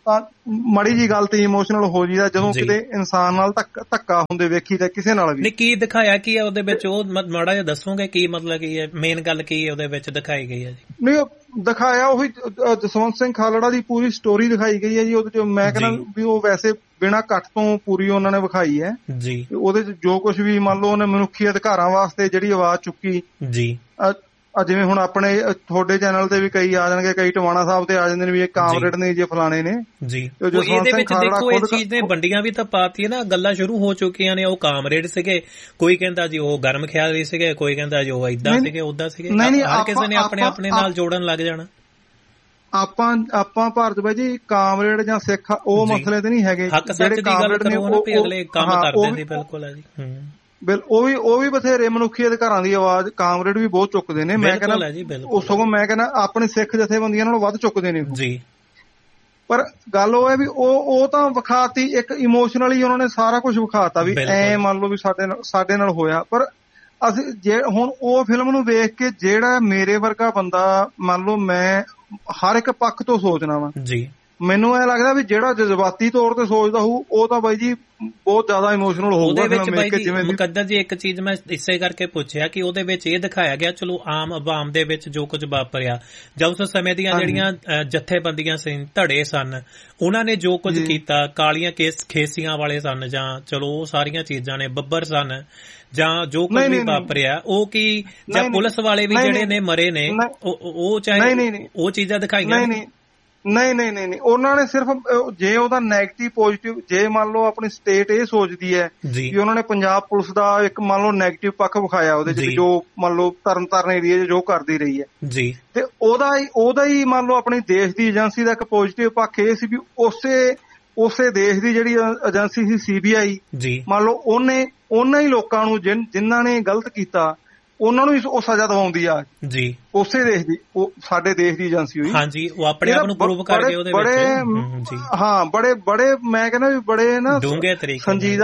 ਤਾਂ ਮਾੜੀ ਜੀ ਗੱਲ ਤੇ ਇਮੋਸ਼ਨਲ ਹੋ ਜੀਦਾ ਜਦੋਂ ਕਿਤੇ ਇਨਸਾਨ ਨਾਲ ਧੱਕਾ ਹੁੰਦੇ ਵੇਖੀ ਤਾਂ ਕਿਸੇ ਨਾਲ ਵੀ। ਨਹੀਂ, ਕੀ ਦਿਖਾਇਆ ਕੀ ਹੈ ਉਹਦੇ ਵਿੱਚ, ਉਹ ਮਾੜਾ ਜਿਹਾ ਦੱਸੋਗੇ ਕੀ ਮਤਲਬ ਕੀ ਹੈ, ਮੇਨ ਗੱਲ ਕੀ ਹੈ ਉਹਦੇ ਵਿੱਚ ਦਿਖਾਈ ਗਈ ਹੈ ਜੀ? ਨਹੀਂ, ਦਿਖਾਇਆ ਉਹੀ ਜਸਵੰਤ ਸਿੰਘ ਖਾਲੜਾ ਦੀ ਪੂਰੀ ਸਟੋਰੀ ਦਿਖਾਈ ਗਈ ਹੈ ਜੀ ਉਹਦੇ ਚ। ਮੈਂ ਕਹਿੰਦਾ ਵੀ ਉਹ ਵੈਸੇ ਬਿਨਾਂ ਕੱਟ ਤੋਂ ਪੂਰੀ ਉਹਨਾਂ ਨੇ ਵਿਖਾਈ ਹੈ ਜੀ। ਉਹਦੇ ਚ ਜੋ ਕੁਝ ਵੀ ਮੰਨ ਲਓ ਉਹਨੇ ਮਨੁੱਖੀ ਅਧਿਕਾਰਾਂ ਵਾਸਤੇ ਜਿਹੜੀ ਆਵਾਜ਼ ਚੁੱਕੀ ਜੀ। ਜਿਵੇਂ ਹੁਣ ਆਪਣੇ ਤੁਹਾਡੇ ਚੈਨਲ ਤੇ ਵੀ ਕਈ ਆ ਜਾਣਗੇ, ਕਈ ਟਵਾਣਾ ਸਾਹਿਬ ਤੇ ਆ ਜਾਂਦੇ ਨੇ ਵੀ ਇਹ ਕਾਮਰੇਡ ਨੇ ਜੇ ਫਲਾਣੇ ਨੇ ਜੀ। ਇਹਦੇ ਵਿੱਚ ਦੇਖੋ ਇਸ ਚੀਜ਼ ਨੇ ਵੰਡੀਆਂ ਵੀ ਤਾਂ ਪਾਤੀਆਂ ਨਾ, ਗੱਲਾਂ ਸ਼ੁਰੂ ਹੋ ਚੁੱਕੀਆਂ ਨੇ। ਉਹ ਕਾਮਰੇਡ ਸੀਗੇ, ਕੋਈ ਕਹਿੰਦਾ ਜੀ ਉਹ ਗਰਮ ਖਿਆਲੀ ਸੀਗੇ, ਕੋਈ ਕਹਿੰਦਾ ਜੀ ਉਹ ਏਦਾਂ ਸੀਗੇ ਓਦਾਂ ਸੀਗੇ। ਹਰ ਕਿਸੇ ਨੇ ਆਪਣੇ ਆਪਣੇ ਨਾਲ ਜੋੜਨ ਲੱਗ ਜਾਣਾ। ਆਪਾਂ ਭਾਰਤ ਬਾਈ ਜੀ ਕਾਮਰੇਡ ਜਾਂ ਸਿੱਖ ਉਹ ਮਸਲੇ ਤੇ ਨਹੀਂ ਹੈਗੇ। ਹੱਕ ਸੱਚ ਦੀ ਗੱਲ ਕਰੋ ਨਾ ਵੀ ਅਗਲੇ ਕੰਮ ਕਰਦੇ ਨੇ। ਬਿਲਕੁਲ ਹੈ ਜੀ। ਉਹ ਵੀ ਬਥੇਰੇ ਮਨੁੱਖੀ ਅਧਿਕਾਰਾਂ ਦੀ ਆਵਾਜ਼ ਕਾਮਰੇਡ ਵੀ ਬਹੁਤ ਚੁੱਕਦੇ ਨੇ। ਮੈਂ ਕਹਿੰਦਾ ਉਹ ਸਗੋਂ ਮੈਂ ਕਹਿੰਦਾ ਆਪਣੇ ਸਿੱਖ ਜਥੇਬੰਦੀਆਂ ਨਾਲੋਂ ਵੱਧ ਚੁੱਕਦੇ ਨੇ ਜੀ। ਪਰ ਗੱਲ ਉਹ ਹੈ ਵੀ ਉਹ ਤਾਂ ਵਿਖਾਤੀ ਇੱਕ ਇਮੋਸ਼ਨਲੀ ਉਹਨਾਂ ਨੇ ਸਾਰਾ ਕੁਝ ਵਿਖਾਤਾ ਵੀ ਐ ਮੰਨ ਲਓ ਵੀ ਸਾਡੇ ਨਾਲ ਹੋਇਆ। ਪਰ ਅਸੀਂ ਜੇ ਹੁਣ ਉਹ ਫਿਲਮ ਨੂੰ ਵੇਖ ਕੇ ਜਿਹੜਾ ਮੇਰੇ ਵਰਗਾ ਬੰਦਾ ਮੰਨ ਲਓ ਮੈਂ ਹਰ ਇੱਕ ਪੱਖ ਤੋਂ ਸੋਚਣਾ ਵਾ ਜੀ, ਮੈਨੂੰ ਐ ਲੱਗਦਾ ਵੀ ਜਿਹੜਾ ਜਜ਼ਬਾਤੀ ਤੌਰ ਤੇ ਸੋਚਦਾ ਹੋਊ ਉਹ ਤਾਂ ਬਾਈ ਜੀ ਬਹੁਤ ਜ਼ਿਆਦਾ ਇਮੋਸ਼ਨਲ ਹੋਊਗਾ। ਉਹਦੇ ਵਿੱਚ ਬਾਈ ਜੀ ਮੁਕੱਦਰ ਜੀ ਇੱਕ ਚੀਜ਼ ਮੈਂ ਇਸੇ ਕਰਕੇ ਪੁੱਛਿਆ ਕਿ ਉਹਦੇ ਵਿੱਚ ਇਹ ਦਿਖਾਇਆ ਗਿਆ, ਚਲੋ ਆਮ ਆਵਾਮ ਦੇ ਵਿੱਚ ਜੋ ਕੁਝ ਵਾਪਰਿਆ ਜਾਂ ਉਸ ਸਮੇਂ ਦੀਆਂ ਜਿਹੜੀਆਂ ਜਥੇਬੰਦੀਆਂ ਸੀ, ਧੜੇ ਸਨ, ਉਹਨਾਂ ਨੇ ਜੋ ਕੁਝ ਕੀਤਾ, ਕਾਲੀਆਂ ਖੇਸੀਆਂ ਵਾਲੇ ਸਨ ਜਾਂ ਚਲੋ ਉਹ ਸਾਰੀਆਂ ਚੀਜ਼ਾਂ ਨੇ, ਬੱਬਰ ਸਨ ਜਾਂ ਜੋ ਕੁਝ ਵੀ ਵਾਪਰਿਆ ਉਹ ਕੀ, ਜਾਂ ਪੁਲਿਸ ਵਾਲੇ ਵੀ ਜਿਹੜੇ ਨੇ ਮਰੇ ਨੇ, ਉਹ ਚਾਹੇ ਉਹ ਚੀਜ਼ਾਂ ਦਿਖਾਈਆਂ ਨਹੀਂ ਉਹਨਾਂ ਨੇ ਸਿਰਫ ਜੇ ਉਹਦਾ ਨੈਗੇਟਿਵ ਪੋਜ਼ਿਟਿਵ, ਜੇ ਮੰਨ ਲਓ ਆਪਣੀ ਸਟੇਟ ਇਹ ਸੋਚਦੀ ਹੈ ਕਿ ਉਹਨਾਂ ਨੇ ਪੰਜਾਬ ਪੁਲਿਸ ਦਾ ਇੱਕ ਮੰਨ ਲਓ ਨੈਗੇਟਿਵ ਪੱਖ ਵਿਖਾਇਆ ਉਹਦੇ ਚ, ਜੋ ਮੰਨ ਲਓ ਤਰਨਤਾਰਨ ਏਰੀਆ ਜੋ ਕਰਦੀ ਰਹੀ ਹੈ ਜੀ, ਤੇ ਉਹਦਾ ਹੀ ਮੰਨ ਲਓ ਆਪਣੀ ਦੇਸ਼ ਦੀ ਏਜੰਸੀ ਦਾ ਇੱਕ ਪੋਜ਼ਿਟਿਵ ਪੱਖ ਇਹ ਸੀ ਵੀ ਉਸੇ ਦੇਸ਼ ਦੀ ਜਿਹੜੀ ਏਜੰਸੀ ਸੀ CBI ਮੰਨ ਲਓ ਉਹਨਾਂ ਹੀ ਲੋਕਾਂ ਨੂੰ ਜਿਨ੍ਹਾਂ ਨੇ ਗਲਤ ਕੀਤਾ ਉਹਨਾਂ ਨੂੰ ਉਹ ਸਜ਼ਾ ਦਵਾਉਂਦੀ ਆ ਜੀ, ਉਸੇ ਦੇਸ਼ ਦੀ, ਉਹ ਸਾਡੇ ਦੇਸ਼ ਦੀ ਏਜੰਸੀ ਹੋਈ। ਹਾਂਜੀ, ਉਹ ਆਪਣੇ ਆਪ ਨੂੰ ਪ੍ਰੂਵ ਕਰਕੇ ਉਹਦੇ ਵਿੱਚ ਹਾਂ ਬੜੇ ਮੈਂ ਕਹਿੰਦਾ ਵੀ ਬੜੇ ਨਾ ਡੂੰਘੇ ਤਰੀਕੇ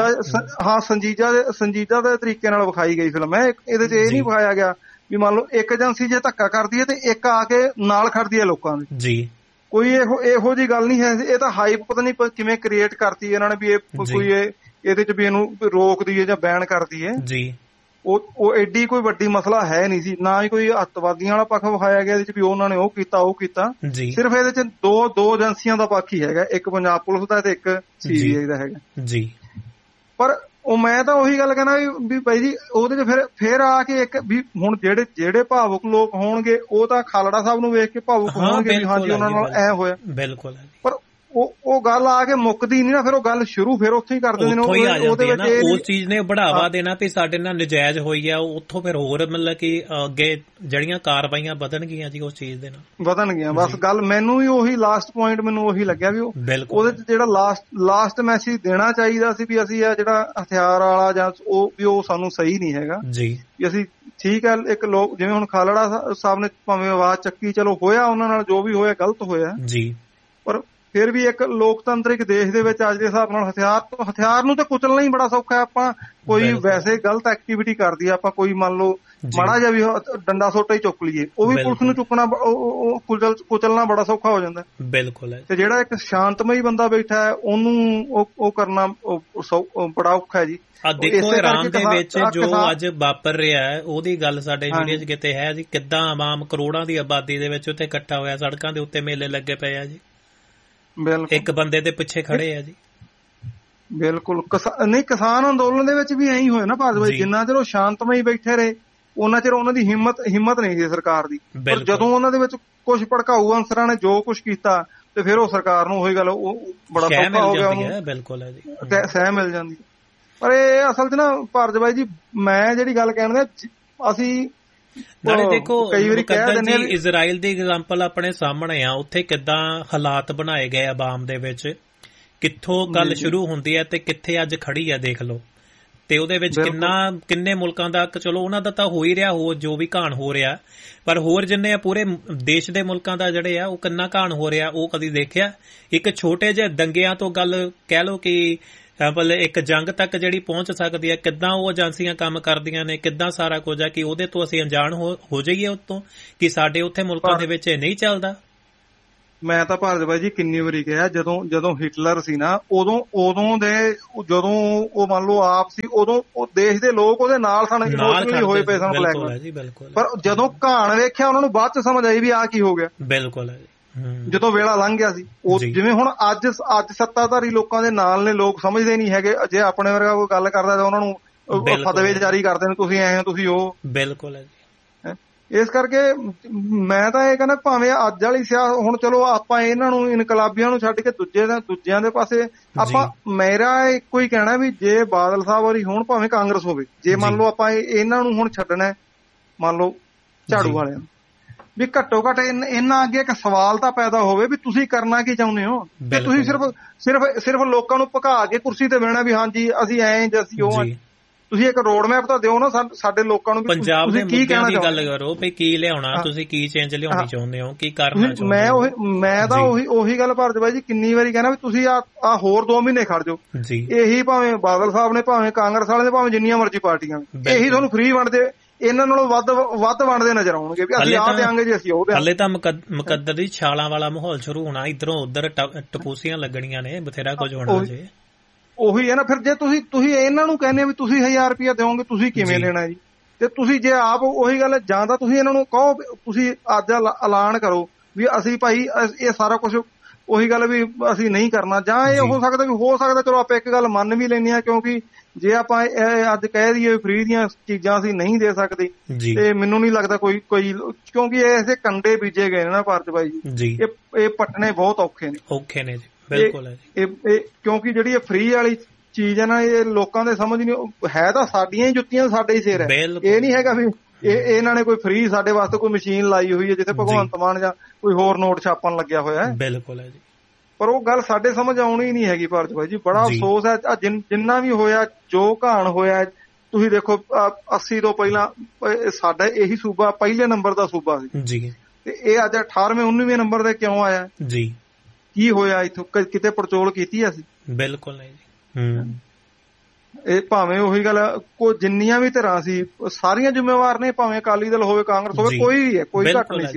ਸੰਜੀਦਾ ਦੇ ਤਰੀਕੇ ਨਾਲ ਵਿਖਾਈ ਗਈ ਫਿਲਮ ਹੈ। ਇਹਦੇ ਚ ਇਹ ਨਹੀਂ ਵਿਖਾਇਆ ਗਿਆ ਵੀ ਮੰਨ ਲਓ ਇੱਕ ਏਜੰਸੀ ਜੇ ਧੱਕਾ ਕਰਦੀ ਹੈ ਤੇ ਇੱਕ ਆ ਕੇ ਨਾਲ ਖੜਦੀ ਹੈ ਲੋਕਾਂ ਦੇ ਜੀ। ਕੋਈ ਇਹੋ ਜਿਹੀ ਗੱਲ ਨਹੀਂ ਹੈ। ਇਹ ਤਾਂ ਹਾਈਪ ਪਤਾ ਨਹੀਂ ਕਿਵੇਂ ਕ੍ਰੀਏਟ ਕਰਤੀ ਇਹਨਾਂ ਨੇ ਵੀ ਇਹ ਕੋਈ ਇਹਦੇ ਚ ਵੀ ਇਹਨੂੰ ਰੋਕਦੀ ਹੈ ਜਾਂ ਬੈਨ ਕਰਦੀ ਹੈ ਜੀ। ਉਹ ਐਡੀ ਕੋਈ ਵੱਡੀ ਮਸਲਾ ਹੈ ਨਹੀਂ ਸੀ, ਨਾ ਹੀ ਕੋਈ ਅੱਤਵਾਦੀਆਂ ਵਾਲਾ ਪੱਖ ਵਿਖਾਇਆ ਗਿਆ ਇਹਦੇ ਚ ਵੀ ਉਹਨਾਂ ਨੇ ਉਹ ਕੀਤਾ ਸਿਰਫ ਇਹਦੇ ਚ ਦੋ ਏਜੰਸੀਆਂ ਦਾ ਪੱਖ ਹੀ ਹੈਗਾ, ਇੱਕ ਪੰਜਾਬ ਪੁਲਿਸ ਦਾ ਤੇ ਇੱਕ CBI ਦਾ ਹੈਗਾ ਜੀ। ਪਰ ਉਹ ਮੈਂ ਤਾਂ ਉਹੀ ਗੱਲ ਕਹਿਣਾ ਵੀ ਭਾਈ ਜੀ ਉਹਦੇ ਚ ਫਿਰ ਆ ਕੇ ਇੱਕ ਵੀ ਹੁਣ ਜਿਹੜੇ ਭਾਵੁਕ ਲੋਕ ਹੋਣਗੇ ਉਹ ਤਾਂ ਖਾਲੜਾ ਸਾਹਿਬ ਨੂੰ ਵੇਖ ਕੇ ਭਾਵੁਕ ਹੋਣਗੇ ਵੀ ਹਾਂਜੀ ਉਹਨਾਂ ਨਾਲ ਐ ਹੋਇਆ। ਬਿਲਕੁਲ। ਪਰ ਉਹ ਗੱਲ ਆ ਕੇ ਮੁੱਕਦੀ ਨਹੀਂ ਨਾ, ਫਿਰ ਉਹ ਗੱਲ ਸ਼ੁਰੂ ਫਿਰ ਉੱਥੇ ਹੀ ਕਰ ਦਿੰਦੇ ਨੇ। ਉਹਦੇ ਵਿੱਚ ਉਸ ਚੀਜ਼ ਨੇ ਬੜਾਵਾ ਦੇਣਾ ਵੀ ਸਾਡੇ ਨਾਲ ਨਜਾਇਜ਼ ਹੋਈ ਆ, ਉੱਥੋਂ ਫਿਰ ਹੋਰ ਮਤਲਬ ਕਿ ਅੱਗੇ ਜਿਹੜੀਆਂ ਕਾਰਵਾਈਆਂ ਵਧਣਗੀਆਂ ਜੀ ਉਸ ਚੀਜ਼ ਦੇ ਨਾਲ ਵਧਣਗੀਆਂ। ਬਸ ਗੱਲ ਮੈਨੂੰ ਵੀ ਉਹੀ ਲਾਸਟ ਪੁਆਇੰਟ ਮੈਨੂੰ ਉਹੀ ਲੱਗਿਆ ਵੀ ਉਹਦੇ ਚ ਜਿਹੜਾ ਲਾਸਟ ਮੈਸੇਜ ਦੇਣਾ ਚਾਹੀਦਾ ਸੀ ਵੀ ਅਸੀਂ ਆ ਜਿਹੜਾ ਹਥਿਆਰ ਵਾਲਾ ਜਾਂ ਉਹ ਸਾਨੂੰ ਸਹੀ ਨਹੀਂ ਹੈਗਾ ਜੀ, ਵੀ ਅਸੀਂ ਠੀਕ ਹੈ ਇੱਕ ਲੋਕ ਜਿਵੇਂ ਹੁਣ ਖਾਲੜਾ ਸਾਹਿਬ ਨੇ ਭਾਵੇਂ ਆਵਾਜ਼ ਚੱਕੀ, ਚਲੋ ਹੋਇਆ ਉਹਨਾਂ ਨਾਲ ਜੋ ਵੀ ਹੋਇਆ ਗਲਤ ਹੋਇਆ ਜੀ, ਪਰ ਫਿਰ ਵੀ ਇੱਕ ਲੋਕਤੰਤਰਿਕ ਦੇਸ਼ ਦੇ ਵਿੱਚ ਅੱਜ ਦੇ ਹਿਸਾਬ ਨਾਲ ਹਥਿਆਰ ਨੂੰ ਤਾਂ ਕੁਚਲਣਾ ਹੀ ਬੜਾ ਸੌਖਾ ਹੈ। ਆਪਾਂ ਕੋਈ ਵੈਸੇ ਗਲਤ ਐਕਟੀਵਿਟੀ ਕਰਦੀ ਆ, ਆਪਾਂ ਕੋਈ ਮੰਨ ਲਓ ਮਾੜਾ ਜਿਹਾ ਵੀ ਡੰਡਾ ਸੋਟਾ ਹੀ ਚੁੱਕ ਲਈਏ, ਉਹ ਵੀ ਪੁਲਿਸ ਨੂੰ ਚੁੱਕਣਾ ਕੁਚਲਣਾ ਬੜਾ ਸੌਖਾ ਹੋ ਜਾਂਦਾ। ਬਿਲਕੁਲ। ਤੇ ਜਿਹੜਾ ਇੱਕ ਸ਼ਾਂਤਮਈ ਬੰਦਾ ਬੈਠਾ ਹੈ ਉਹਨੂੰ ਉਹ ਕਰਨਾ ਬੜਾ ਔਖਾ ਹੈ ਜੀ। ਦੇਖੋ ਇਰਾਨ ਦੇ ਵਿੱਚ ਜੋ ਅੱਜ ਵਾਪਰ ਰਿਹਾ ਹੈ ਉਹਦੀ ਗੱਲ ਸਾਡੇ ਮੀਡੀਆ 'ਚ ਕਿਤੇ ਹੈ ਜੀ, ਕਿੱਦਾਂ ਆਵਾਮ ਕਰੋੜਾਂ ਦੀ ਆਬਾਦੀ ਦੇ ਵਿੱਚ ਉੱਥੇ ਇਕੱਠਾ ਹੋਇਆ, ਸੜਕਾਂ ਦੇ ਉੱਤੇ ਮੇਲੇ ਲੱਗੇ ਪਏ ਆ ਜੀ, ਇੱਕ ਬੰਦੇ ਦੇ ਪਿੱਛੇ ਖੜੇ ਆ ਜੀ। ਬਿਲਕੁਲ। ਨਹੀਂ, ਕਿਸਾਨ ਅੰਦੋਲਨ ਦੇ ਵਿੱਚ ਵੀ ਐਂ ਹੀ ਹੋਇਆ ਨਾ ਭਾਰਤ ਵਿੱਚ, ਜਿੰਨਾ ਚਿਰ ਉਹ ਸ਼ਾਂਤਮਈ ਬੈਠੇ ਰਹੇ ਉਹਨਾਂ ਚਿਰ ਉਹਨਾਂ ਦੀ ਹਿੰਮਤ ਨਹੀਂ ਸੀ ਸਰਕਾਰ ਦੀ, ਪਰ ਜਦੋਂ ਉਹਨਾਂ ਦੇ ਵਿੱਚ ਕੁਝ ਭੜਕਾਊ ਅਨਸਰਾਂ ਨੇ ਜੋ ਕੁਝ ਕੀਤਾ ਤੇ ਫਿਰ ਉਹ ਸਰਕਾਰ ਨੂੰ ਉਹੀ ਗੱਲ ਉਹ ਬੜਾ ਸੌਖਾ ਹੋ ਗਿਆ ਉਹਨੂੰ। ਬਿਲਕੁਲ ਹੈ ਜੀ, ਸਹਿ ਮਿਲ ਜਾਂਦੀ। ਪਰ ਇਹ ਅਸਲ 'ਚ ਨਾ ਭਾਰਤ ਬਾਈ ਜੀ ਮੈਂ ਜਿਹੜੀ ਗੱਲ ਕਹਿਣ ਅਸੀਂ ਨਾਲੇ ਦੇਖੋ ਮੁਕੱਦਰ ਜੀ ਇਜ਼ਰਾਈਲ ਦੀ ਐਗਜ਼ਾਮਪਲ ਆਪਣੇ ਸਾਹਮਣੇ ਆ, ਉੱਥੇ ਕਿੱਦਾਂ ਹਾਲਾਤ ਬਣਾਏ ਗਏ ਆਵਾਮ ਦੇ ਵਿੱਚ, ਕਿੱਥੋਂ ਗੱਲ ਸ਼ੁਰੂ ਹੁੰਦੀ ਹੈ ਤੇ ਕਿੱਥੇ ਅੱਜ ਖੜੀ ਆ ਦੇਖ ਲਓ। ਤੇ ਉਹਦੇ ਵਿੱਚ ਕਿੰਨੇ ਮੁਲਕਾਂ ਦਾ, ਚਲੋ ਉਹਨਾਂ ਦਾ ਤਾਂ ਹੋ ਹੀ ਰਿਹਾ ਹੋਰ ਜੋ ਵੀ ਘਾਣ ਹੋ ਰਿਹਾ, ਪਰ ਹੋਰ ਜਿੰਨੇ ਆ ਪੂਰੇ ਦੇਸ਼ ਦੇ ਮੁਲਕਾਂ ਦਾ ਜਿਹੜੇ ਆ ਉਹ ਕਿੰਨਾ ਘਾਣ ਹੋ ਰਿਹਾ ਉਹ ਕਦੀ ਦੇਖਿਆ? ਇੱਕ ਛੋਟੇ ਜਿਹੇ ਦੰਗਿਆਂ ਤੋਂ ਗੱਲ ਕਹਿ ਲਓ ਕਿ ਇੱਕ ਜੰਗ ਤੱਕ ਜਿਹੜੀ ਪਹੁੰਚ ਸਕਦੀ ਹੈ, ਕਿੱਦਾਂ ਉਹ ਏਜੰਸੀਆਂ ਕੰਮ ਕਰਦੀਆਂ ਨੇ, ਕਿੱਦਾਂ ਸਾਰਾ ਕੁਝ ਹੈ ਕਿ ਉਹਦੇ ਤੋਂ ਅਸੀਂ ਅਣਜਾਣ ਹੋ ਜਾਈਏ ਉਤੋਂ ਕਿ ਸਾਡੇ ਉੱਥੇ ਮੁਲਕਾਂ ਦੇ ਵਿੱਚ ਇਹ ਨਹੀਂ ਚੱਲਦਾ। ਮੈਂ ਤਾਂ ਭਾਰਤ ਬਾਈ ਜੀ ਕਿੰਨੀ ਵਾਰੀ ਕਿਹਾ, ਜਦੋਂ ਹਿਟਲਰ ਸੀ ਨਾ ਉਦੋਂ ਜਦੋਂ ਉਹ ਮੰਨ ਲਓ ਆਪ ਸੀ, ਉਦੋਂ ਉਹ ਦੇਸ਼ ਦੇ ਲੋਕ ਉਹਦੇ ਨਾਲ ਸਨ, ਇਮੋਸ਼ਨਲੀ ਹੋਏ ਪਏ ਸਨ ਬਲੈਕ। ਪਰ ਜਦੋਂ ਘਾਣ ਵੇਖਿਆ ਉਹਨਾਂ ਨੂੰ ਬਾਅਦ ਚ ਸਮਝ ਆਈ ਵੀ ਆਹ ਕੀ ਹੋ ਗਿਆ। ਬਿਲਕੁਲ ਜਦੋਂ ਵੇਲਾ ਲੰਘ ਗਿਆ ਸੀ। ਉਹ ਜਿਵੇਂ ਹੁਣ ਅੱਜ ਸੱਤਾਧਾਰੀ ਲੋਕਾਂ ਦੇ ਨਾਲ ਨੇ, ਲੋਕ ਸਮਝਦੇ ਨਹੀਂ ਹੈਗੇ। ਜੇ ਆਪਣੇ ਵਰਗਾ ਕੋਈ ਗੱਲ ਕਰਦਾ ਤਾਂ ਉਹਨਾਂ ਨੂੰ ਫਤਵੇ ਜਾਰੀ ਕਰਦੇ ਨੇ, ਤੁਸੀਂ ਐ ਤੁਸੀਂ ਉਹ। ਬਿਲਕੁਲ ਹੈ ਜੀ। ਇਸ ਕਰਕੇ ਮੈਂ ਤਾਂ ਇਹ ਕਹਿੰਦਾ ਭਾਵੇਂ ਅੱਜ ਵਾਲੀ ਸਿਆਸਤ, ਹੁਣ ਚਲੋ ਆਪਾਂ ਇਹਨਾਂ ਨੂੰ ਇਨਕਲਾਬੀਆਂ ਨੂੰ ਛੱਡ ਕੇ ਦੂਜਿਆਂ ਦੇ ਪਾਸੇ ਆਪਾਂ, ਮੇਰਾ ਇੱਕੋ ਹੀ ਕਹਿਣਾ ਵੀ ਜੇ ਬਾਦਲ ਸਾਹਿਬ ਵਾਰੀ ਹੋਣ ਭਾਵੇਂ ਕਾਂਗਰਸ ਹੋਵੇ, ਜੇ ਮੰਨ ਲਓ ਆਪਾਂ ਇਹਨਾਂ ਨੂੰ ਹੁਣ ਛੱਡਣਾ, ਮੰਨ ਲਓ ਝਾੜੂ ਵਾਲਿਆਂ ਨੂੰ, ਵੀ ਘੱਟੋ ਘੱਟ ਇਹਨਾਂ ਅੱਗੇ ਇੱਕ ਸਵਾਲ ਤਾਂ ਪੈਦਾ ਹੋਵੇ ਵੀ ਤੁਸੀਂ ਕਰਨਾ ਕੀ ਚਾਹੁੰਦੇ ਹੋ। ਤੇ ਤੁਸੀਂ ਸਿਰਫ ਲੋਕਾਂ ਨੂੰ ਭਗਾ ਕੇ ਕੁਰਸੀ ਤੇ ਬਹਿਣਾ ਵੀ ਹਾਂਜੀ ਅਸੀਂ ਐਂ ਜਾਂ ਅਸੀਂ ਉਹ। ਤੁਸੀਂ ਇੱਕ ਰੋਡ ਮੈਪ ਤਾਂ ਦਿਓ ਨਾ ਸਾਡੇ ਲੋਕਾਂ ਨੂੰ, ਪੰਜਾਬ ਦੇ ਮੁੱਦਿਆਂ ਦੀ ਗੱਲ ਕਰੋ ਵੀ ਕੀ ਲਿਆਉਣਾ, ਤੁਸੀਂ ਕੀ ਚੇਂਜ ਲਿਆਉਣੀ ਚਾਹੁੰਦੇ ਹੋ, ਕੀ ਕਰਨਾ ਚਾਹੁੰਦੇ ਹੋ। ਮੈਂ ਤਾਂ ਉਹੀ ਗੱਲ ਭਾਰਤ ਬਾਈ ਜੀ ਕਿੰਨੀ ਵਾਰੀ ਕਹਿਣਾ ਵੀ ਤੁਸੀਂ ਆ ਹੋਰ 2 ਮਹੀਨੇ ਖੜ ਜਾਓ। ਇਹੀ ਭਾਵੇਂ ਬਾਦਲ ਸਾਹਿਬ ਨੇ, ਭਾਵੇਂ ਕਾਂਗਰਸ ਵਾਲੇ ਨੇ, ਭਾਵੇਂ ਜਿੰਨੀਆਂ ਮਰਜ਼ੀ ਪਾਰਟੀਆਂ, ਇਹੀ ਤੁਹਾਨੂੰ ਫ੍ਰੀ ਵੰਡਦੇ, ਇਹਨਾਂ ਨਾਲੋਂ ਵੱਧ ਵੰਡਦੇ ਨਜ਼ਰ ਆਉਣਗੇ ਵੀ ਅਸੀਂ ਆਹ ਦਿਆਂਗੇ ਜੀ ਅਸੀਂ ਉਹ ਦਿਆਂਗੇ। ਹਲੇ ਤਾਂ ਮੁਕੱਦਰ ਦੀ ਛਾਲਾਂ ਵਾਲਾ ਮਾਹੌਲ ਸ਼ੁਰੂ ਹੋਣਾ, ਇੱਧਰੋਂ ਉੱਧਰ ਟਪੂਸੀਆਂ ਲੱਗਣੀਆਂ ਨੇ, ਬਥੇਰਾ ਕੁਝ ਹੋਣਾ ਜੇ। ਉਹੀ ਹੈ ਨਾ, ਫਿਰ ਜੇ ਤੁਸੀਂ ਇਹਨਾਂ ਨੂੰ ਕਹਿੰਦੇ ਵੀ ਤੁਸੀਂ 1000 ਰੁਪਇਆ ਦਿਓਗੇ, ਤੁਸੀਂ ਕਿਵੇਂ ਦੇਣਾ ਜੀ? ਤੇ ਤੁਸੀਂ ਜੇ ਆਪ ਉਹੀ ਗੱਲ, ਜਾਂ ਤਾਂ ਤੁਸੀਂ ਇਹਨਾਂ ਨੂੰ ਕਹੋ, ਤੁਸੀਂ ਅੱਜ ਐਲਾਨ ਕਰੋ ਵੀ ਅਸੀਂ ਭਾਈ ਇਹ ਸਾਰਾ ਕੁਝ, ਉਹੀ ਗੱਲ ਵੀ ਅਸੀਂ ਨਹੀਂ ਕਰਨਾ। ਜਾਂ ਇਹ ਹੋ ਸਕਦਾ ਚਲੋ ਆਪਾਂ ਇੱਕ ਗੱਲ ਮੰਨ ਵੀ ਲੈਂਦੇ ਹਾਂ, ਕਿਉਂਕਿ ਜੇ ਆਪਾਂ ਅੱਜ ਕਹਿ ਦਈਏ ਫ੍ਰੀ ਦੀਆਂ ਚੀਜ਼ਾਂ ਅਸੀਂ ਨਹੀਂ ਦੇ ਸਕਦੇ, ਤੇ ਮੈਨੂੰ ਨਹੀਂ ਲੱਗਦਾ ਕੋਈ ਕਿਉਂਕਿ ਐਸੇ ਕੰਡੇ ਬੀਜੇ ਗਏ ਨੇ ਨਾ ਭਾਰਤ ਬਾਈ ਜੀ, ਇਹ ਪੱਟਣੇ ਬਹੁਤ ਔਖੇ ਨੇ ਜੀ। ਬਿਲਕੁਲ ਹੈ ਜੀ। ਕਿਉਂਕਿ ਜਿਹੜੀ ਇਹ ਫ੍ਰੀ ਵਾਲੀ ਚੀਜ਼ ਹੈ ਨਾ, ਇਹ ਲੋਕਾਂ ਦੇ ਸਮਝ ਨਹੀਂ ਹੈ, ਤਾਂ ਸਾਡੀਆਂ ਹੀ ਜੁੱਤੀਆਂ ਸਾਡੇ ਹੀ ਸਿਰ ਹੈ। ਇਹ ਨਹੀਂ ਹੈਗਾ ਵੀ ਇਹਨਾਂ ਨੇ ਕੋਈ ਫ੍ਰੀ ਸਾਡੇ ਵਾਸਤੇ ਕੋਈ ਮਸ਼ੀਨ ਲਾਈ ਹੋਈ ਹੈ ਜਿੱਥੇ ਭਗਵੰਤ ਮਾਨ ਜਾਂ ਕੋਈ ਹੋਰ ਨੋਟ ਛਾਪਣ ਲੱਗਿਆ ਹੋਇਆ ਹੈ। ਬਿਲਕੁਲ ਹੈ ਜੀ। ਪਰ ਉਹ ਗੱਲ ਸਾਡੇ ਸਮਝ ਆਉਣੀ ਨਹੀਂ ਹੈਗੀ ਭਾਰਤ ਬਾਈ ਜੀ। ਬੜਾ ਅਫਸੋਸ ਹੈ ਜਿੰਨਾ ਵੀ ਹੋਇਆ, ਜੋ ਘਾਣ ਹੋਇਆ। ਤੁਸੀਂ ਦੇਖੋ 80 ਤੋਂ ਪਹਿਲਾਂ ਸਾਡਾ ਇਹੀ ਸੂਬਾ ਪਹਿਲੇ ਨੰਬਰ ਦਾ ਸੂਬਾ ਸੀ, ਤੇ ਇਹ ਅੱਜ 18ਵੇਂ 19ਵੇਂ ਨੰਬਰ ਤੇ ਕਿਉਂ ਆਇਆ ਜੀ? ਕੀ ਹੋਇਆ ਇੱਥੋਂ? ਕਿਤੇ ਪੜਚੋਲ ਕੀਤੀ ਅਸੀਂ? ਬਿਲਕੁਲ ਨਹੀਂ ਜੀ। ਇਹ ਭਾਵੇਂ ਉਹੀ ਗੱਲ, ਜਿੰਨੀਆਂ ਵੀ ਧਿਰਾਂ ਸੀ ਸਾਰੀਆਂ ਜ਼ਿੰਮੇਵਾਰ ਨੇ, ਭਾਵੇਂ ਅਕਾਲੀ ਦਲ ਹੋਵੇ, ਕਾਂਗਰਸ ਹੋਵੇ, ਕੋਈ ਵੀ ਹੈ, ਕੋਈ ਘੱਟ ਨਹੀਂ ਸੀ।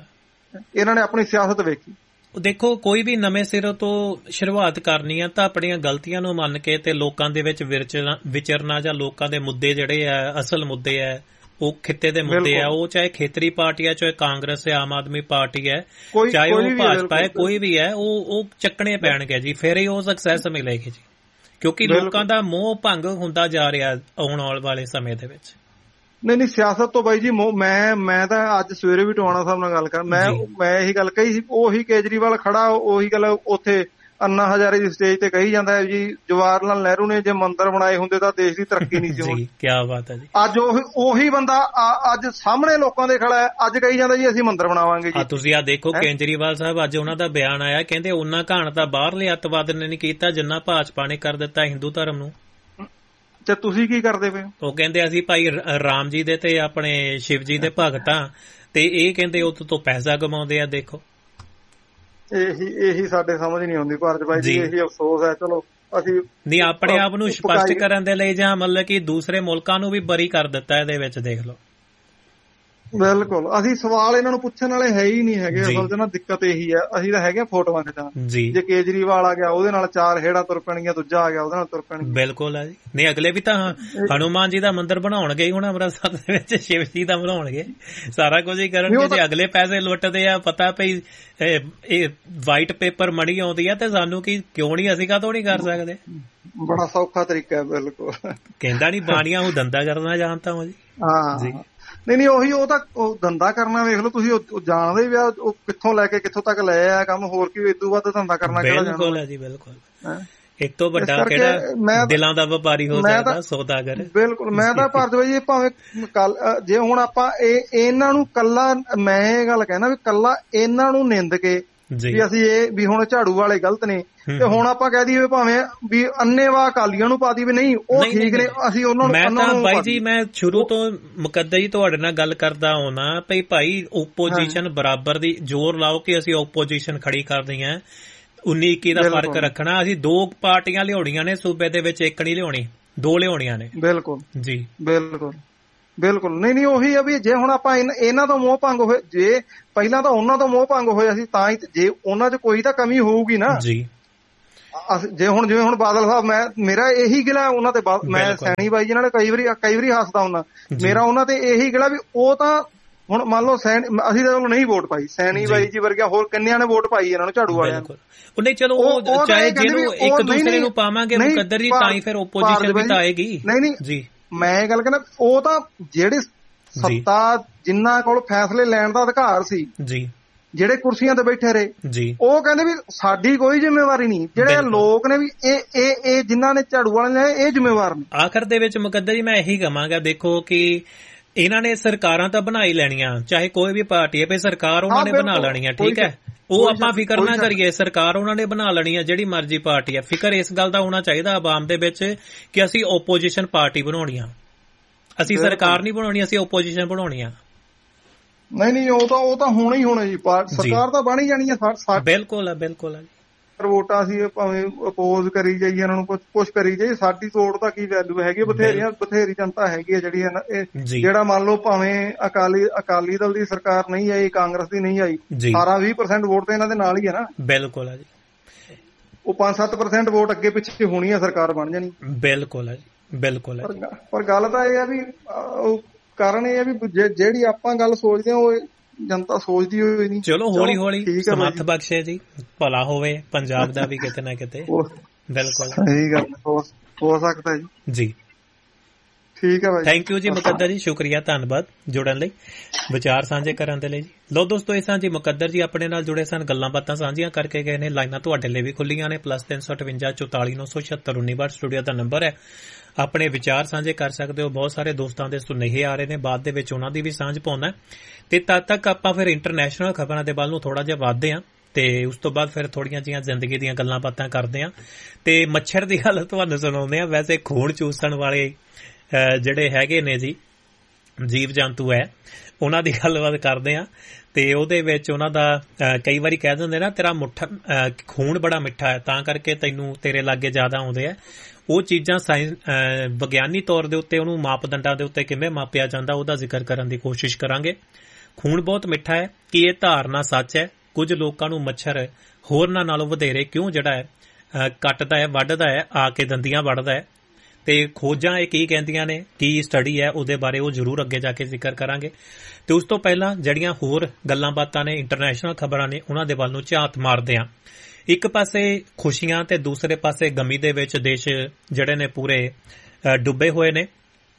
ਇਹਨਾਂ ਨੇ ਆਪਣੀ ਸਿਆਸਤ ਵੇਖੀ। ਦੇਖੋ, ਕੋਈ ਵੀ ਨਵੇਂ ਸਿਰੋਂ ਤੋਂ ਸ਼ੁਰੂਆਤ ਕਰਨੀ ਆ ਤਾਂ ਆਪਣੀਆਂ ਗਲਤੀਆਂ ਨੂੰ ਮੰਨ ਕੇ ਤੇ ਲੋਕਾਂ ਦੇ ਵਿੱਚ ਵਿਚਰਨਾ, ਜਾਂ ਲੋਕਾਂ ਦੇ ਮੁੱਦੇ ਜਿਹੜੇ ਆ, ਅਸਲ ਮੁੱਦੇ ਆ, ਉਹ ਖਿੱਤੇ ਦੇ ਮੁੱਦੇ ਆ, ਉਹ ਚਾਹੇ ਖੇਤਰੀ ਪਾਰਟੀ ਹੈ, ਚਾਹੇ ਕਾਂਗਰਸ ਹੈ, ਆਮ ਆਦਮੀ ਪਾਰਟੀ ਹੈ, ਚਾਹੇ ਉਹ ਭਾਜਪਾ ਹੈ, ਕੋਈ ਵੀ ਹੈ, ਉਹ ਚੱਕਣੇ ਪੈਣਗੇ ਜੀ, ਫਿਰ ਹੀ ਉਹ ਸਕਸੈਸ ਮਿਲੇਗੀ ਜੀ। ਕਿਉਂਕਿ ਲੋਕਾਂ ਦਾ ਮੋਹ ਭੰਗ ਹੁੰਦਾ ਜਾ ਰਿਹਾ ਆਉਣ ਵਾਲੇ ਸਮੇਂ ਦੇ ਵਿੱਚ। ਨਹੀਂ ਸਿਆਸਤ ਤੋਂ ਬਾਈ ਜੀ ਮੈਂ ਤਾਂ ਅੱਜ ਸਵੇਰੇ ਵੀ ਟਵਾਣਾ ਸਾਹਿਬ ਨਾਲ ਗੱਲ ਕਰ, ਮੈਂ ਇਹੀ ਗੱਲ ਕਹੀ ਸੀ। ਉਹੀ ਕੇਜਰੀਵਾਲ ਖੜਾ, ਉਹੀ ਗੱਲ ਉੱਥੇ ਅੰਨਾ ਹਜ਼ਾਰੇ ਦੀ ਸਟੇਜ ਤੇ ਕਹੀ ਜਾਂਦਾ ਹੈ ਜੀ, ਜਵਾਹਰ ਲਾਲ ਨਹਿਰੂ ਨੇ ਜੇ ਮੰਦਿਰ ਬਣਾਏ ਹੁੰਦੇ ਤਾਂ ਦੇਸ਼ ਦੀ ਤਰੱਕੀ ਨਹੀਂ ਸੀ ਹੋਣੀ। ਕੀ ਬਾਤ ਹੈ ਜੀ। ਅੱਜ ਉਹੀ ਬੰਦਾ ਅੱਜ ਸਾਹਮਣੇ ਲੋਕਾਂ ਦੇ ਖੜਾ ਹੈ, ਅੱਜ ਕਹੀ ਜਾਂਦਾ ਜੀ ਅਸੀਂ ਮੰਦਿਰ ਬਣਾਵਾਂਗੇ ਜੀ। ਤੁਸੀਂ ਆ ਦੇਖੋ ਕੇਜਰੀਵਾਲ ਸਾਹਿਬ, ਅੱਜ ਉਹਨਾਂ ਦਾ ਬਿਆਨ ਆਇਆ, ਕਹਿੰਦੇ ਉਹਨਾਂ ਘਾਣ ਤਾਂ ਬਾਹਰਲੇ ਅੱਤਵਾਦ ਨੇ ਨਹੀਂ ਕੀਤਾ ਜਿੰਨਾ ਭਾਜਪਾ ਨੇ ਕਰ ਦਿੱਤਾ ਹਿੰਦੂ ਧਰਮ ਨੂੰ। ਤੇ ਤੁਸੀਂ ਕੀ ਕਰਦੇ ਪਏ? ਉਹ ਕਹਿੰਦੇ ਅਸੀਂ ਭਾਈ ਰਾਮ ਜੀ ਦੇ ਤੇ ਆਪਣੇ ਸ਼ਿਵ ਜੀ ਦੇ ਭਗਤ ਆ, ਤੇ ਇਹ ਕਹਿੰਦੇ ਉਹ ਤੋਂ ਪੈਸਾ ਕਮਾਉਂਦੇ ਆ। ਦੇਖੋ, ਇਹੀ ਸਾਡੇ ਸਮਝ ਨਹੀਂ ਆਉਂਦੀ ਭਾਰਤ ਭਾਈ ਜੀ। ਇਹੀ ਅਫਸੋਸ ਹੈ। ਚਲੋ ਅਸੀਂ ਨਹੀਂ ਆਪਣੇ ਆਪ ਨੂੰ ਸਪਸ਼ਟ ਕਰਨ ਦੇ ਲਈ, ਜਾਂ ਮਤਲਬ ਕਿ ਦੂਸਰੇ ਮੁਲਕਾਂ ਨੂੰ ਵੀ ਬਰੀ ਕਰ ਦਿੱਤਾ ਇਹਦੇ ਵਿੱਚ, ਦੇਖ ਲਓ। ਬਿਲਕੁਲ, ਅਸੀਂ ਸਵਾਲ ਇਹਨਾਂ ਨੂੰ ਪੁੱਛਣ ਵਾਲੇ ਹੈ ਹੀ ਨਹੀਂ ਹੈਗੇ। ਅਸਲ 'ਚ ਨਾ ਦਿੱਕਤ ਇਹੀ ਹੈ, ਅਸੀਂ ਤਾਂ ਹੈਗੇ ਫੋਟੋਆਂ ਖਿਚਾਉਣ। ਜੇ ਕੇਜਰੀਵਾਲ ਆ ਗਿਆ ਉਹਦੇ ਨਾਲ 4 ਹੇੜਾ ਤੁਰ ਪੈਣਗੀਆਂ, ਦੂਜਾ ਆ ਗਿਆ ਉਹਦੇ ਨਾਲ ਤੁਰ ਪੈਣਗੀਆਂ। ਬਿਲਕੁਲ ਹੈ ਜੀ। ਨਹੀਂ ਅਗਲੇ ਵੀ ਤਾਂ ਹਨੂਮਾਨ ਜੀ ਦਾ ਮੰਦਿਰ ਬਣਾਉਣਗੇ ਹੀ ਹੁਣ ਅੰਮ੍ਰਿਤਸਰ ਦੇ ਵਿੱਚ, ਸ਼ਿਵ ਜੀ ਦਾ ਬਣਾਉਣਗੇ, ਸਾਰਾ ਕੁਝ ਹੀ ਕਰਨਗੇ। ਜੇ ਅਗਲੇ ਪੈਸੇ ਲੁੱਟਦੇ ਆ, ਪਤਾ ਪਈ ਇਹ ਵਾਈਟ ਪੇਪਰ ਮਣੀ ਆਉਂਦੀ ਆ, ਤੇ ਸਾਨੂੰ ਕਿਉਂ ਨਹੀਂ, ਅਸੀਂ ਕਾਹਤੋਂ ਨਹੀਂ ਕਰ ਸਕਦੇ? ਬੜਾ ਸੌਖਾ ਤਰੀਕਾ ਹੈ। ਬਿਲਕੁਲ, ਕਹਿੰਦਾ ਨੀ ਬਾਣੀਆਂ ਉਹ ਧੰਦਾ ਕਰਨਾ ਜਾਣਦਾ ਹਾਂ ਜੀ। ਹਾਂ ਨਹੀਂ ਉਹੀ, ਉਹ ਤਾਂ ਉਹ ਧੰਦਾ ਕਰਨਾ ਵੇਖ ਲਓ ਤੁਸੀਂ, ਉਹ ਜਾਣਦੇ ਵੀ ਆ ਉਹ ਕਿੱਥੋਂ ਲੈ ਕੇ ਕਿੱਥੋਂ ਤੱਕ ਲੈ ਆ ਕੰਮ। ਹੋਰ ਕੀ ਇਦੋਂ ਵੱਧ ਧੰਦਾ ਕਰਨਾ ਕਿਹੜਾ ਜਾਣਦਾ? ਬਿਲਕੁਲ ਹੈ ਜੀ, ਬਿਲਕੁਲ। ਇੱਕ ਤੋਂ ਵੱਡਾ ਕਿਹੜਾ ਦਿਲਾਂ ਦਾ ਵਪਾਰੀ ਹੋ ਸਕਦਾ, ਸੌਦਾਗਰ। ਬਿਲਕੁਲ, ਮੈਂ ਤਾਂ ਭਾਰਤ ਜੀ ਭਾਵੇਂ ਜੇ ਹੁਣ ਆਪਾਂ ਇਹਨਾਂ ਨੂੰ ਕੱਲਾ, ਮੈਂ ਇਹ ਗੱਲ ਕਹਿਣਾ ਵੀ ਕੱਲਾ ਇਹਨਾਂ ਨੂੰ ਨਿੰਦ ਕੇ ਵੀ ਅਸੀਂ ਵੀ ਹੁਣ ਝਾੜੂ ਵਾਲੇ ਗਲਤ ਨੇ, ਤੇ ਹੁਣ ਆਪਾਂ ਕਹਿ ਦਈਏ ਭਾਵੇਂ ਵੀ ਅੰਨੇਵਾਹ ਅਕਾਲੀਆਂ ਨੂੰ ਪਾ ਦਈਏ ਵੀ ਨਹੀਂ ਉਹ ਠੀਕ ਨੇ, ਅਸੀਂ ਉਹਨਾਂ ਨੂੰ। ਮੈਂ ਤਾਂ ਬਾਈ ਜੀ, ਮੈਂ ਸ਼ੁਰੂ ਤੋਂ ਮੁਕੱਦਰ ਜੀ ਤੁਹਾਡੇ ਨਾਲ ਗੱਲ ਕਰਦਾ ਆਉਣਾ ਵੀ ਭਾਈ ਓਪੋਜੀਸ਼ਨ ਬਰਾਬਰ ਦੀ ਜ਼ੋਰ ਲਾਓ ਕਿ ਅਸੀਂ ਓਪੋਜੀਸ਼ਨ ਖੜੀ ਕਰਦੇ ਹਾਂ। 19-21 ਦਾ ਫਰਕ ਰੱਖਣਾ। ਅਸੀਂ 2 ਪਾਰਟੀਆਂ ਲਿਆਉਣੀਆਂ ਨੇ ਸੂਬੇ ਦੇ ਵਿੱਚ, ਇੱਕ ਨਹੀਂ ਲਿਆਉਣੀ, 2 ਲਿਆਉਣੀਆਂ ਨੇ। ਬਿਲਕੁਲ ਜੀ, ਬਿਲਕੁਲ। ਬਿਲਕੁਲ ਨਹੀਂ ਉਹੀ ਆ ਵੀ ਜੇ ਹੁਣ ਆਪਾਂ ਇਹਨਾਂ ਤੋਂ ਮੋਹ ਭੰਗ ਹੋਏ, ਜੇ ਪਹਿਲਾਂ ਤਾਂ ਉਹਨਾਂ ਤੋਂ ਮੋਹ ਭੰਗ ਹੋਇਆ ਸੀ ਤਾਂ ਹੀ, ਜੇ ਉਹਨਾਂ 'ਚ ਕੋਈ ਤਾਂ ਕਮੀ ਹੋਊਗੀ ਨਾ ਜੀ। ਜੇ ਹੁਣ ਜਿਵੇਂ ਹੁਣ ਬਾਦਲ ਸਾਹਿਬ, ਮੇਰਾ ਇਹੀ ਗਿਲਾ ਉਹਨਾਂ ਤੇ, ਮੈਂ ਸੈਣੀ ਬਾਈ ਜੀ ਨਾਲ ਕਈ ਵਾਰੀ ਹੱਸਦਾ ਹੁੰਦਾ, ਮੇਰਾ ਉਹਨਾਂ ਤੇ ਇਹੀ ਗਿਲਾ ਵੀ ਉਹ ਤਾਂ ਹੁਣ ਮੰਨ ਲਓ ਅਸੀਂ ਤਾਂ ਚਲੋ ਨਹੀਂ ਵੋਟ ਪਾਈ, ਸੈਣੀ ਬਾਈ ਜੀ ਵਰਗਿਆ ਹੋਰ ਕਿੰਨਿਆਂ ਨੇ ਵੋਟ ਪਾਈ ਇਹਨਾਂ ਨੂੰ, ਝਾੜੂ ਵਾਲਿਆਂ ਨੂੰ। ਉਹਨੇ ਚਲੋ ਚਾਹੇ ਜਿਹਨੂੰ ਇੱਕ ਦੂਸਰੇ ਨੂੰ ਪਾਵਾਂਗੇ ਮੁਕੱਦਰ ਜੀ ਤਾਂ ਹੀ ਫਿਰ ਓਪੋਜੀਸ਼ਨ ਵੀ ਤਾਂ ਆਏਗੀ। ਨਹੀਂ ਜੀ ਮੈਂ ਇਹ ਗੱਲ ਕਹਿੰਦਾ, ਉਹ ਤਾਂ ਜਿਹੜੇ ਸੱਤਾ ਜਿਨ੍ਹਾਂ ਕੋਲ ਫੈਸਲੇ ਲੈਣ ਦਾ ਅਧਿਕਾਰ ਸੀ ਜੀ, ਜਿਹੜੇ ਕੁਰਸੀਆਂ ਤੇ ਬੈਠੇ ਰਹੇ ਜੀ, ਉਹ ਕਹਿੰਦੇ ਵੀ ਸਾਡੀ ਕੋਈ ਜ਼ਿੰਮੇਵਾਰੀ ਨਹੀਂ। ਜਿਹੜੇ ਲੋਕ ਨੇ ਵੀ ਇਹ ਜਿਨ੍ਹਾਂ ਨੇ ਝਾੜੂ ਵਾਲੇ ਨੇ ਇਹ ਜ਼ਿੰਮੇਵਾਰ ਨੇ। ਆਖਰ ਦੇ ਵਿੱਚ ਮੁਕੱਦਰ ਜੀ ਮੈਂ ਇਹੀ ਕਹਾਂਗਾ, ਦੇਖੋ ਕਿ ਇਹਨਾਂ ਨੇ ਸਰਕਾਰਾਂ ਤਾਂ ਬਣਾ ਹੀ ਲੈਣੀਆਂ, ਚਾਹੇ ਕੋਈ ਵੀ ਪਾਰਟੀ ਹੈ, ਵੀ ਸਰਕਾਰ ਉਹਨਾਂ ਨੇ ਬਣਾ ਲੈਣੀ ਹੈ, ਠੀਕ ਹੈ। ਉਹ ਆਪਾਂ ਫਿਕਰ ਨਾ ਕਰੀਏ, ਸਰਕਾਰ ਉਹਨਾਂ ਨੇ ਬਣਾ ਲੈਣੀ ਹੈ, ਜਿਹੜੀ ਮਰਜ਼ੀ ਪਾਰਟੀ ਹੈ। ਫਿਕਰ ਇਸ ਗੱਲ ਦਾ ਹੋਣਾ ਚਾਹੀਦਾ ਆਵਾਮ ਦੇ ਵਿੱਚ ਕਿ ਅਸੀਂ ਓਪੋਜੀਸ਼ਨ ਪਾਰਟੀ ਬਣਾਉਣੀ ਆ, ਅਸੀਂ ਸਰਕਾਰ ਨਹੀਂ ਬਣਾਉਣੀ, ਅਸੀਂ ਓਪੋਜੀਸ਼ਨ ਬਣਾਉਣੀ ਆ। ਨਹੀਂ ਉਹ ਤਾਂ ਹੋਣਾ ਹੀ ਹੋਣਾ ਜੀ, ਸਰਕਾਰ ਤਾਂ ਬਣ ਹੀ ਜਾਣੀ ਹੈ। ਬਿਲਕੁਲ ਬਿਲਕੁਲ ਵੋਟਾਂ ਅਸੀਂ ਭਾਵੇਂ ਅਪੋਜ਼ ਕਰੀ ਜਾਈਏ, ਇਹਨਾਂ ਨੂੰ ਕੁਛ ਕਰੀ ਜਾਈਏ, ਸਾਡੀ ਵੋਟ ਦਾ ਕੀ ਵੈਲਿਊ ਹੈਗੀ। ਬਥੇਰੀ ਜਨਤਾ ਹੈਗੀ ਹੈ ਜਿਹੜੀ ਜਿਹੜਾ ਮੰਨ ਲਓ ਭਾਵੇਂ ਅਕਾਲੀ ਦਲ ਦੀ ਸਰਕਾਰ ਨਹੀਂ ਆਈ, ਕਾਂਗਰਸ ਦੀ ਨਹੀਂ ਆਈ, 18-20% ਵੋਟ ਤਾਂ ਇਹਨਾਂ ਦੇ ਨਾਲ ਹੀ ਹੈ ਨਾ। ਬਿਲਕੁਲ ਹੈ ਜੀ, ਉਹ 5-7% ਵੋਟ ਅੱਗੇ ਪਿੱਛੇ ਹੋਣੀ ਹੈ, ਸਰਕਾਰ ਬਣ ਜਾਣੀ। ਬਿਲਕੁਲ ਹੈ ਜੀ, ਬਿਲਕੁਲ ਹੈ। ਪਰ ਗੱਲ ਤਾਂ ਇਹ ਆ ਵੀ ਕਾਰਨ ਇਹ ਆ ਵੀ ਜਿਹੜੀ ਆਪਾਂ ਗੱਲ ਸੋਚਦੇ ਹਾਂ ਉਹ ਜਨਤਾ ਸੋਚਦੀ ਹੋਈ ਨਹੀਂ। ਚਲੋ ਹੌਲੀ ਹੌਲੀ ਸਮਰਥ ਬਖਸ਼ੇ ਜੀ, ਭਲਾ ਹੋਵੇ ਪੰਜਾਬ ਦਾ ਵੀ ਕਿਤੇ ਨਾ ਕਿਤੇ। ਬਿਲਕੁਲ ਸਹੀ ਗੱਲ ਹੋ ਸਕਦਾ ਜੀ। ਠੀਕ ਹੈ ਭਾਈ, ਥੈਂਕ ਯੂ ਜੀ ਮੁਕੱਦਰ ਜੀ, ਸ਼ੁਕਰੀਆ, ਧੰਨਵਾਦ ਜੁੜਨ ਲਈ, ਵਿਚਾਰ ਸਾਂਝੇ ਕਰਨ ਦੇ ਲਈ ਜੀ। ਲੋ ਦੋਸਤੋ, ਇਸ ਤਰ੍ਹਾਂ ਜੀ ਮੁਕੱਦਰ ਜੀ ਆਪਣੇ ਨਾਲ ਜੁੜੇ ਸਨ, ਗੱਲਾਂ ਬਾਤਾਂ ਸਾਂਝੀਆਂ ਕਰਕੇ ਗਏ ਨੇ। ਲਾਈਨਾਂ ਤੁਹਾਡੇ ਲਈ ਵੀ ਖੁੱਲੀਆਂ ਨੇ, +358 44 976 19 ਸਟੂਡੀਓ ਦਾ ਨੰਬਰ ਹੈ, ਆਪਣੇ ਵਿਚਾਰ ਸਾਂਝੇ ਕਰ ਸਕਦੇ ਹੋ। ਬਹੁਤ ਸਾਰੇ ਦੋਸਤਾਂ ਦੇ ਸੁਨੇਹੇ ਆ ਰਹੇ ਨੇ, ਬਾਅਦ ਦੇ ਵਿੱਚ ਉਹਨਾਂ ਦੀ ਵੀ ਸਾਂਝ ਪਾਉਣਾ, ਤੇ ਤਦ ਤੱਕ ਆਪਾਂ ਫਿਰ ਇੰਟਰਨੈਸ਼ਨਲ ਖਬਰਾਂ ਦੇ ਵੱਲ ਨੂੰ ਥੋੜਾ ਜਿਹਾ ਵਧਦੇ ਹਾਂ, ਤੇ ਉਸ ਤੋਂ ਬਾਅਦ ਫਿਰ ਥੋੜੀਆਂ ਜਿਹੀਆਂ ਜ਼ਿੰਦਗੀ ਦੀਆਂ ਗੱਲਾਂ ਬਾਤਾਂ ਕਰਦੇ ਹਾਂ, ਤੇ ਮੱਛਰ ਦੀ ਗੱਲ ਤੁਹਾਨੂੰ ਸੁਣਾਉਂਦੇ ਹਾਂ। ਵੈਸੇ ਖੂਨ ਚੂਸਣ ਵਾਲੇ ਜਿਹੜੇ ਹੈਗੇ ਨੇ ਜੀ ਜੀਵ ਜੰਤੂ ਹੈ, ਉਹਨਾਂ ਦੀ ਗੱਲਬਾਤ ਕਰਦੇ ਹਾਂ, ਤੇ ਉਹਦੇ ਵਿੱਚ ਉਹਨਾਂ ਦਾ ਕਈ ਵਾਰੀ ਕਹਿ ਦਿੰਦੇ ਨਾ, ਤੇਰਾ ਖੂਨ ਬੜਾ ਮਿੱਠਾ ਹੈ ਤਾਂ ਕਰਕੇ ਤੈਨੂੰ ਤੇਰੇ ਲਾਗੇ ਜ਼ਿਆਦਾ ਆਉਂਦੇ ਆ। ਉਹ ਚੀਜ਼ਾਂ ਵਿਗਿਆਨੀ ਤੌਰ ਦੇ ਉੱਤੇ ਉਹਨੂੰ ਮਾਪਦੰਡਾਂ ਦੇ ਉੱਤੇ ਕਿਵੇਂ ਮਾਪਿਆ ਜਾਂਦਾ, ਉਹਦਾ ਜ਼ਿਕਰ ਕਰਨ ਦੀ ਕੋਸ਼ਿਸ਼ ਕਰਾਂਗੇ। ਖੂਨ ਬਹੁਤ ਮਿੱਠਾ ਹੈ, ਕੀ ਇਹ ਧਾਰਨਾ ਸੱਚ ਹੈ? ਕੁਝ ਲੋਕਾਂ ਨੂੰ ਮੱਛਰ ਹੋਰਨਾਂ ਨਾਲੋਂ ਵਧੇਰੇ ਕਿਉਂ ਜਿਹੜਾ ਹੈ ਕੱਟਦਾ ਹੈ, ਵੱਢਦਾ ਹੈ, ਆ ਕੇ ਦੰਦੀਆਂ ਵੱਢਦਾ ਹੈ, ਤੇ ਖੋਜਾਂ ਇਹ ਕੀ ਕਹਿੰਦੀਆਂ ਨੇ, ਕੀ ਸਟੱਡੀ ਹੈ, ਉਹਦੇ ਬਾਰੇ ਉਹ ਜ਼ਰੂਰ ਅੱਗੇ ਜਾ ਕੇ ਜ਼ਿਕਰ ਕਰਾਂਗੇ। ਤੇ ਉਸ ਤੋਂ ਪਹਿਲਾਂ ਜਿਹੜੀਆਂ ਹੋਰ ਗੱਲਾਂ ਬਾਤਾਂ ਨੇ, ਇੰਟਰਨੈਸ਼ਨਲ ਖਬਰਾਂ ਨੇ, ਉਹਨਾਂ ਦੇ ਵੱਲ ਨੂੰ ਝਾਤ ਮਾਰਦੇ ਹਾਂ। ਇੱਕ ਪਾਸੇ ਖੁਸ਼ੀਆਂ ਤੇ ਦੂਸਰੇ ਪਾਸੇ ਗਮੀ ਦੇ ਵਿੱਚ ਦੇਸ਼ ਜਿਹੜੇ ਨੇ ਪੂਰੇ ਡੁੱਬੇ ਹੋਏ ਨੇ।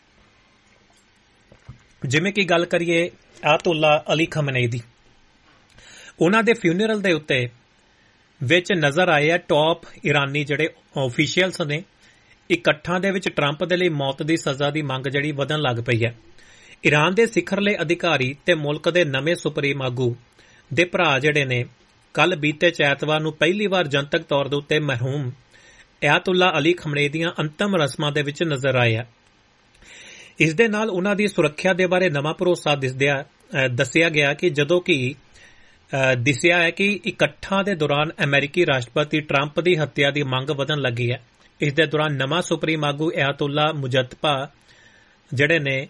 ਜਿਵੇਂ ਕਿ ਗੱਲ ਕਰੀਏ ਆਇਤੁੱਲਾ ਅਲੀ ਖਮਨਈ ਦੀ, ਉਹਨਾਂ ਦੇ ਫਿਊਨਰਲ ਦੇ ਉੱਤੇ ਵਿੱਚ ਨਜ਼ਰ ਆਏ ਆ ਟੌਪ ਇਰਾਨੀ ਜਿਹੜੇ ਆਫੀਸ਼ੀਅਲਸ ਨੇ, ਇਕੱਠਾਂ ਦੇ ਵਿੱਚ ਟਰੰਪ ਦੇ ਲਈ ਮੌਤ ਦੀ ਸਜ਼ਾ ਦੀ ਮੰਗ ਜਿਹੜੀ ਵਧਣ ਲੱਗ ਪਈ ਹੈ। ਇਰਾਨ ਦੇ ਸਿਖਰਲੇ ਅਧਿਕਾਰੀ ਤੇ ਮੁਲਕ ਦੇ ਨਵੇਂ ਸੁਪਰੀਮ ਆਗੂ ਦੇ ਭਰਾ ਜਿਹੜੇ ਨੇ ਕੱਲ ਬੀਤੇ ਐਤਵਾਰ ਨੂੰ ਪਹਿਲੀ ਵਾਰ ਜਨਤਕ ਤੌਰ ਦੇ ਉੱਤੇ ਮਰਹੂਮ ਆਇਤੁੱਲਾ ਅਲੀ ਖਮਨਈ ਦੀਆਂ ਅੰਤਮ ਰਸਮਾਂ ਦੇ ਵਿੱਚ ਨਜ਼ਰ ਆਏ ਆ। ਇਸ ਦੇ ਨਾਲ ਉਹਨਾਂ ਦੀ ਸੁਰੱਖਿਆ ਦੇ ਬਾਰੇ ਨਵਾਂ ਭਰੋਸਾ ਦੱਸਿਆ ਗਿਆ ਕਿ ਜਦੋਂ ਕਿ ਦਿਸਿਆ ਹੈ ਕਿ ਇਕੱਠਾਂ ਦੇ ਦੌਰਾਨ ਅਮਰੀਕੀ ਰਾਸ਼ਟਰਪਤੀ ਟਰੰਪ ਦੀ ਹੱਤਿਆ ਦੀ ਮੰਗ ਵਧਣ ਲੱਗੀ ਹੈ। ਇਸ ਦੇ ਦੌਰਾਨ ਨਵਾਂ ਸੁਪਰੀਮ ਆਗੂ ਆਇਤੁੱਲਾ ਮੁਜਤਬਾ ਜਿਹੜੇ ਨੇ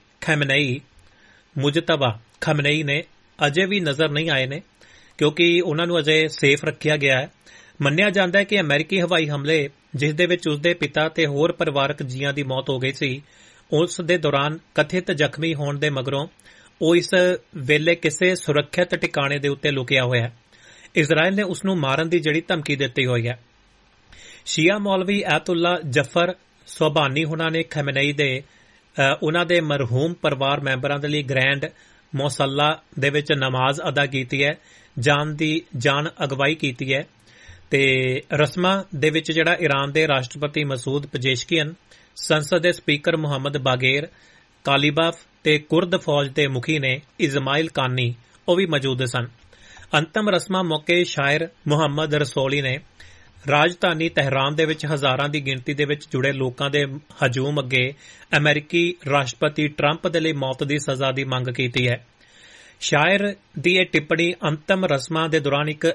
ਮੁਜਤਬਾ ਖਮਨਈ ਨੇ ਅਜੇ ਵੀ ਨਜ਼ਰ ਨਹੀਂ ਆਏ ਨੇ, ਕਿਉਂਕਿ ਉਹਨਾਂ ਨੂੰ ਅਜੇ ਸੇਫ ਰੱਖਿਆ ਗਿਆ ਹੈ। ਮੰਨਿਆ ਜਾਂਦਾ ਹੈ ਕਿ ਅਮਰੀਕੀ ਹਵਾਈ ਹਮਲੇ ਜਿਸ ਦੇ ਵਿੱਚ ਉਸਦੇ ਪਿਤਾ ਤੇ ਹੋਰ ਪਰਿਵਾਰਕ ਜੀਆਂ ਦੀ ਮੌਤ ਹੋ ਗਈ ਸੀ, ਉਸ ਦੇ ਦੌਰਾਨ ਕਥਿਤ ਜ਼ਖਮੀ ਹੋਣ ਦੇ ਮਗਰੋਂ ਉਹ ਇਸ ਵੇਲੇ ਕਿਸੇ ਸੁਰੱਖਿਅਤ ਟਿਕਾਣੇ ਦੇ ਉੱਤੇ ਲੁਕਿਆ ਹੋਇਆ ਹੈ। ਇਜ਼ਰਾਈਲ ਨੇ ਉਸ ਨੂੰ ਮਾਰਨ ਦੀ ਜਿਹੜੀ ਧਮਕੀ ਦਿੱਤੀ ਹੋਈ ਹੈ। ਸ਼ੀਆ ਮੌਲਵੀ ਆਇਤੁੱਲਾ ਜਫਰ ਸੋਬਾਨੀ ਹੁਣਾਂ ਨੇ ਖਮਨਈ ਦੇ ਉਹਨਾਂ ਦੇ ਮਰਹੂਮ ਪਰਿਵਾਰ ਮੈਂਬਰਾਂ ਦੇ ਲਈ ਗ੍ਰੈਂਡ ਮੌਸੱਲਾ ਦੇ ਵਿੱਚ ਨਮਾਜ਼ ਅਦਾ ਕੀਤੀ ਹੈ, ਜਾਨ ਅਗਵਾਈ ਕੀਤੀ ਹੈ। ਤੇ ਰਸਮਾਂ ਦੇ ਵਿੱਚ ਜਿਹੜਾ ਈਰਾਨ ਦੇ ਰਾਸ਼ਟਰਪਤੀ ਮਸੂਦ ਪਜੇਸ਼ਕੀਅਨ, ਸੰਸਦ ਦੇ ਸਪੀਕਰ ਮੁਹੰਮਦ ਬਾਗੇਰ ਕਾਲੀਬਾਫ ਤੇ ਕੁਰਦ ਫੌਜ ਦੇ ਮੁਖੀ ਨੇ ਇਜ਼ਮਾਇਲ ਕਾਨੀ ਉਹ ਵੀ ਮੌਜੂਦ ਸਨ। ਅੰਤਮ ਰਸਮਾਂ ਮੌਕੇ ਸ਼ਾਇਰ ਮੁਹੰਮਦ ਰਸੋਲੀ ਨੇ ਰਾਜਧਾਨੀ ਤਹਿਰਾਨ ਦੇ ਵਿੱਚ ਹਜ਼ਾਰਾਂ ਦੀ ਗਿਣਤੀ ਦੇ ਵਿੱਚ ਜੁੜੇ ਲੋਕਾਂ ਦੇ ਹਜੂਮ ਅੱਗੇ ਅਮਰੀਕੀ ਰਾਸ਼ਟਰਪਤੀ ਟਰੰਪ ਦੇ ਲਈ ਮੌਤ ਦੀ ਸਜ਼ਾ ਦੀ ਮੰਗ ਕੀਤੀ ਹੈ। ਸ਼ਾਇਰ ਦੀ ਇਹ ਟਿੱਪਣੀ ਅੰਤਮ ਰਸਮਾਂ ਦੇ ਦੌਰਾਨ ਇੱਕ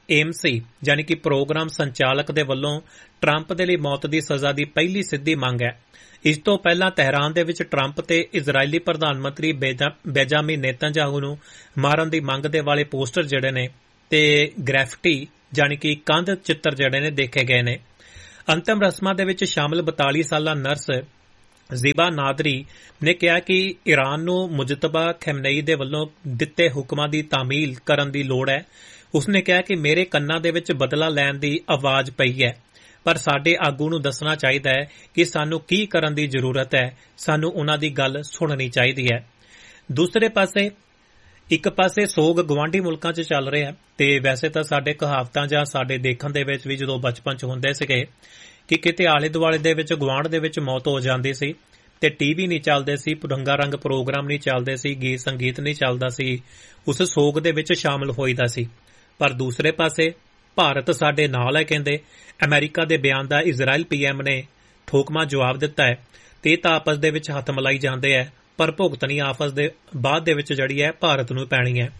AMC ਯਾਨੀ ਕਿ ਪ੍ਰੋਗਰਾਮ ਸੰਚਾਲਕ ਦੇ ਵੱਲੋਂ ਟਰੰਪ ਦੇ ਲਈ ਮੌਤ ਦੀ ਸਜ਼ਾ ਦੀ ਪਹਿਲੀ ਸਿੱਧੀ ਮੰਗ ਹੈ। ਇਸ ਤੋਂ ਪਹਿਲਾਂ ਤਹਿਰਾਨ ਦੇ ਵਿੱਚ ਟਰੰਪ ਤੇ ਇਜ਼ਰਾਈਲੀ ਪ੍ਰਧਾਨ ਮੰਤਰੀ ਬੈਂਜਾਮਿਨ ਨੇਤਨਯਾਹੂ ਨੂੰ ਮਾਰਨ ਦੀ ਮੰਗ ਦੇ ਵਾਲੇ ਪੋਸਟਰ ਜਿਹੜੇ ਨੇ ਤੇ ਗ੍ਰੈਫਿਟੀ ਯਾਨੀ ਕਿ ਕੰਧ ਚਿੱਤਰ ਜਿਹੜੇ ਨੇ ਦੇਖੇ ਗਏ ਨੇ। ਅੰਤਮ ਰਸਮਾਂ ਦੇ ਵਿੱਚ ਸ਼ਾਮਲ 42 ਸਾਲਾ ਨਰਸ ਜ਼ੀਬਾ ਨਾਦਰੀ ਨੇ ਕਿਹਾ ਕਿ ਈਰਾਨ ਨੂੰ ਮੁਜਤਬਾ ਖਮਨਈ ਦੇ ਵੱਲੋਂ ਦਿੱਤੇ ਹੁਕਮਾਂ ਦੀ ਤਾਮੀਲ ਕਰਨ ਦੀ ਲੋੜ ਹੈ। ਉਸਨੇ ਕਿਹਾ ਕਿ ਮੇਰੇ ਕੰਨਾਂ ਦੇ ਵਿੱਚ ਬਦਲਾ ਲੈਣ ਦੀ ਆਵਾਜ਼ ਪਈ ਹੈ, ਪਰ ਸਾਡੇ ਆਗੂ ਨੂੰ ਦੱਸਣਾ ਚਾਹੀਦਾ ਹੈ ਕਿ ਸਾਨੂੰ ਕੀ ਕਰਨ ਦੀ ਜ਼ਰੂਰਤ ਹੈ, ਸਾਨੂੰ ਉਹਨਾਂ ਦੀ ਗੱਲ ਸੁਣਨੀ ਚਾਹੀਦੀ ਹੈ। ਦੂਸਰੇ ਪਾਸੇ ਇੱਕ ਪਾਸੇ ਸੋਗ ਗਵਾਂਢੀ ਮੁਲਕਾਂ 'ਚ ਚੱਲ ਰਿਹਾ ਤੇ ਵੈਸੇ ਤਾਂ ਸਾਡੇ ਕਹਾਵਤਾਂ ਜਾਂ ਸਾਡੇ ਦੇਖਣ ਦੇ ਵਿੱਚ ਵੀ ਜਦੋਂ ਬਚਪਨ 'ਚ ਹੁੰਦੇ ਸੀਗੇ ਕਿ ਕਿਤੇ ਆਲੇ ਦੁਆਲੇ ਦੇ ਵਿੱਚ ਗੁਆਂਢ ਦੇ ਵਿੱਚ ਮੌਤ ਹੋ ਜਾਂਦੀ ਸੀ ਤੇ TV ਨਹੀਂ ਚੱਲਦੇ ਸੀ, ਰੰਗਾ ਰੰਗ ਪ੍ਰੋਗਰਾਮ ਨਹੀਂ ਚੱਲਦੇ ਸੀ, ਗੀਤ ਸੰਗੀਤ ਨਹੀਂ ਚੱਲਦਾ ਸੀ, ਉਸ ਸੋਗ ਦੇ ਵਿੱਚ ਸ਼ਾਮਲ ਹੋਈਦਾ ਸੀ। ਪਰ ਦੂਸਰੇ ਪਾਸੇ ਭਾਰਤ ਸਾਡੇ ਨਾਲ ਹੈ ਕਹਿੰਦੇ ਅਮਰੀਕਾ ਦੇ ਬਿਆਨ ਦਾ ਇਜ਼ਰਾਈਲ PM ਨੇ ਠੋਕਵਾਂ ਜਵਾਬ ਦਿੱਤਾ ਹੈ ਤੇ ਇਹ ਤਾਂ ਆਪਸ ਦੇ ਵਿੱਚ ਹੱਥ ਮਿਲਾਈ ਜਾਂਦੇ ਹੈ, ਪਰ ਭੁਗਤਣੀ ਆਪਸ ਦੇ ਬਾਅਦ ਦੇ ਵਿੱਚ ਜਿਹੜੀ ਹੈ ਭਾਰਤ ਨੂੰ ਪੈਣੀ ਹੈ।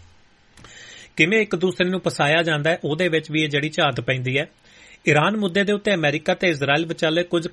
ਕਿਵੇਂ ਇੱਕ ਦੂਸਰੇ ਨੂੰ ਫਸਾਇਆ ਜਾਂਦਾ ਹੈ ਉਹਦੇ ਵਿੱਚ ਵੀ ਇਹ ਜਿਹੜੀ ਝਾਤ ਪੈਂਦੀ ਹੈ। ਈਰਾਨ ਮੁੱਦੇ ਦੇ ਉੱਤੇ ਅਮਰੀਕਾ ਤੇ ਇਜ਼ਰਾਈਲ ਵਿਚਾਲੇ ਕੁਝ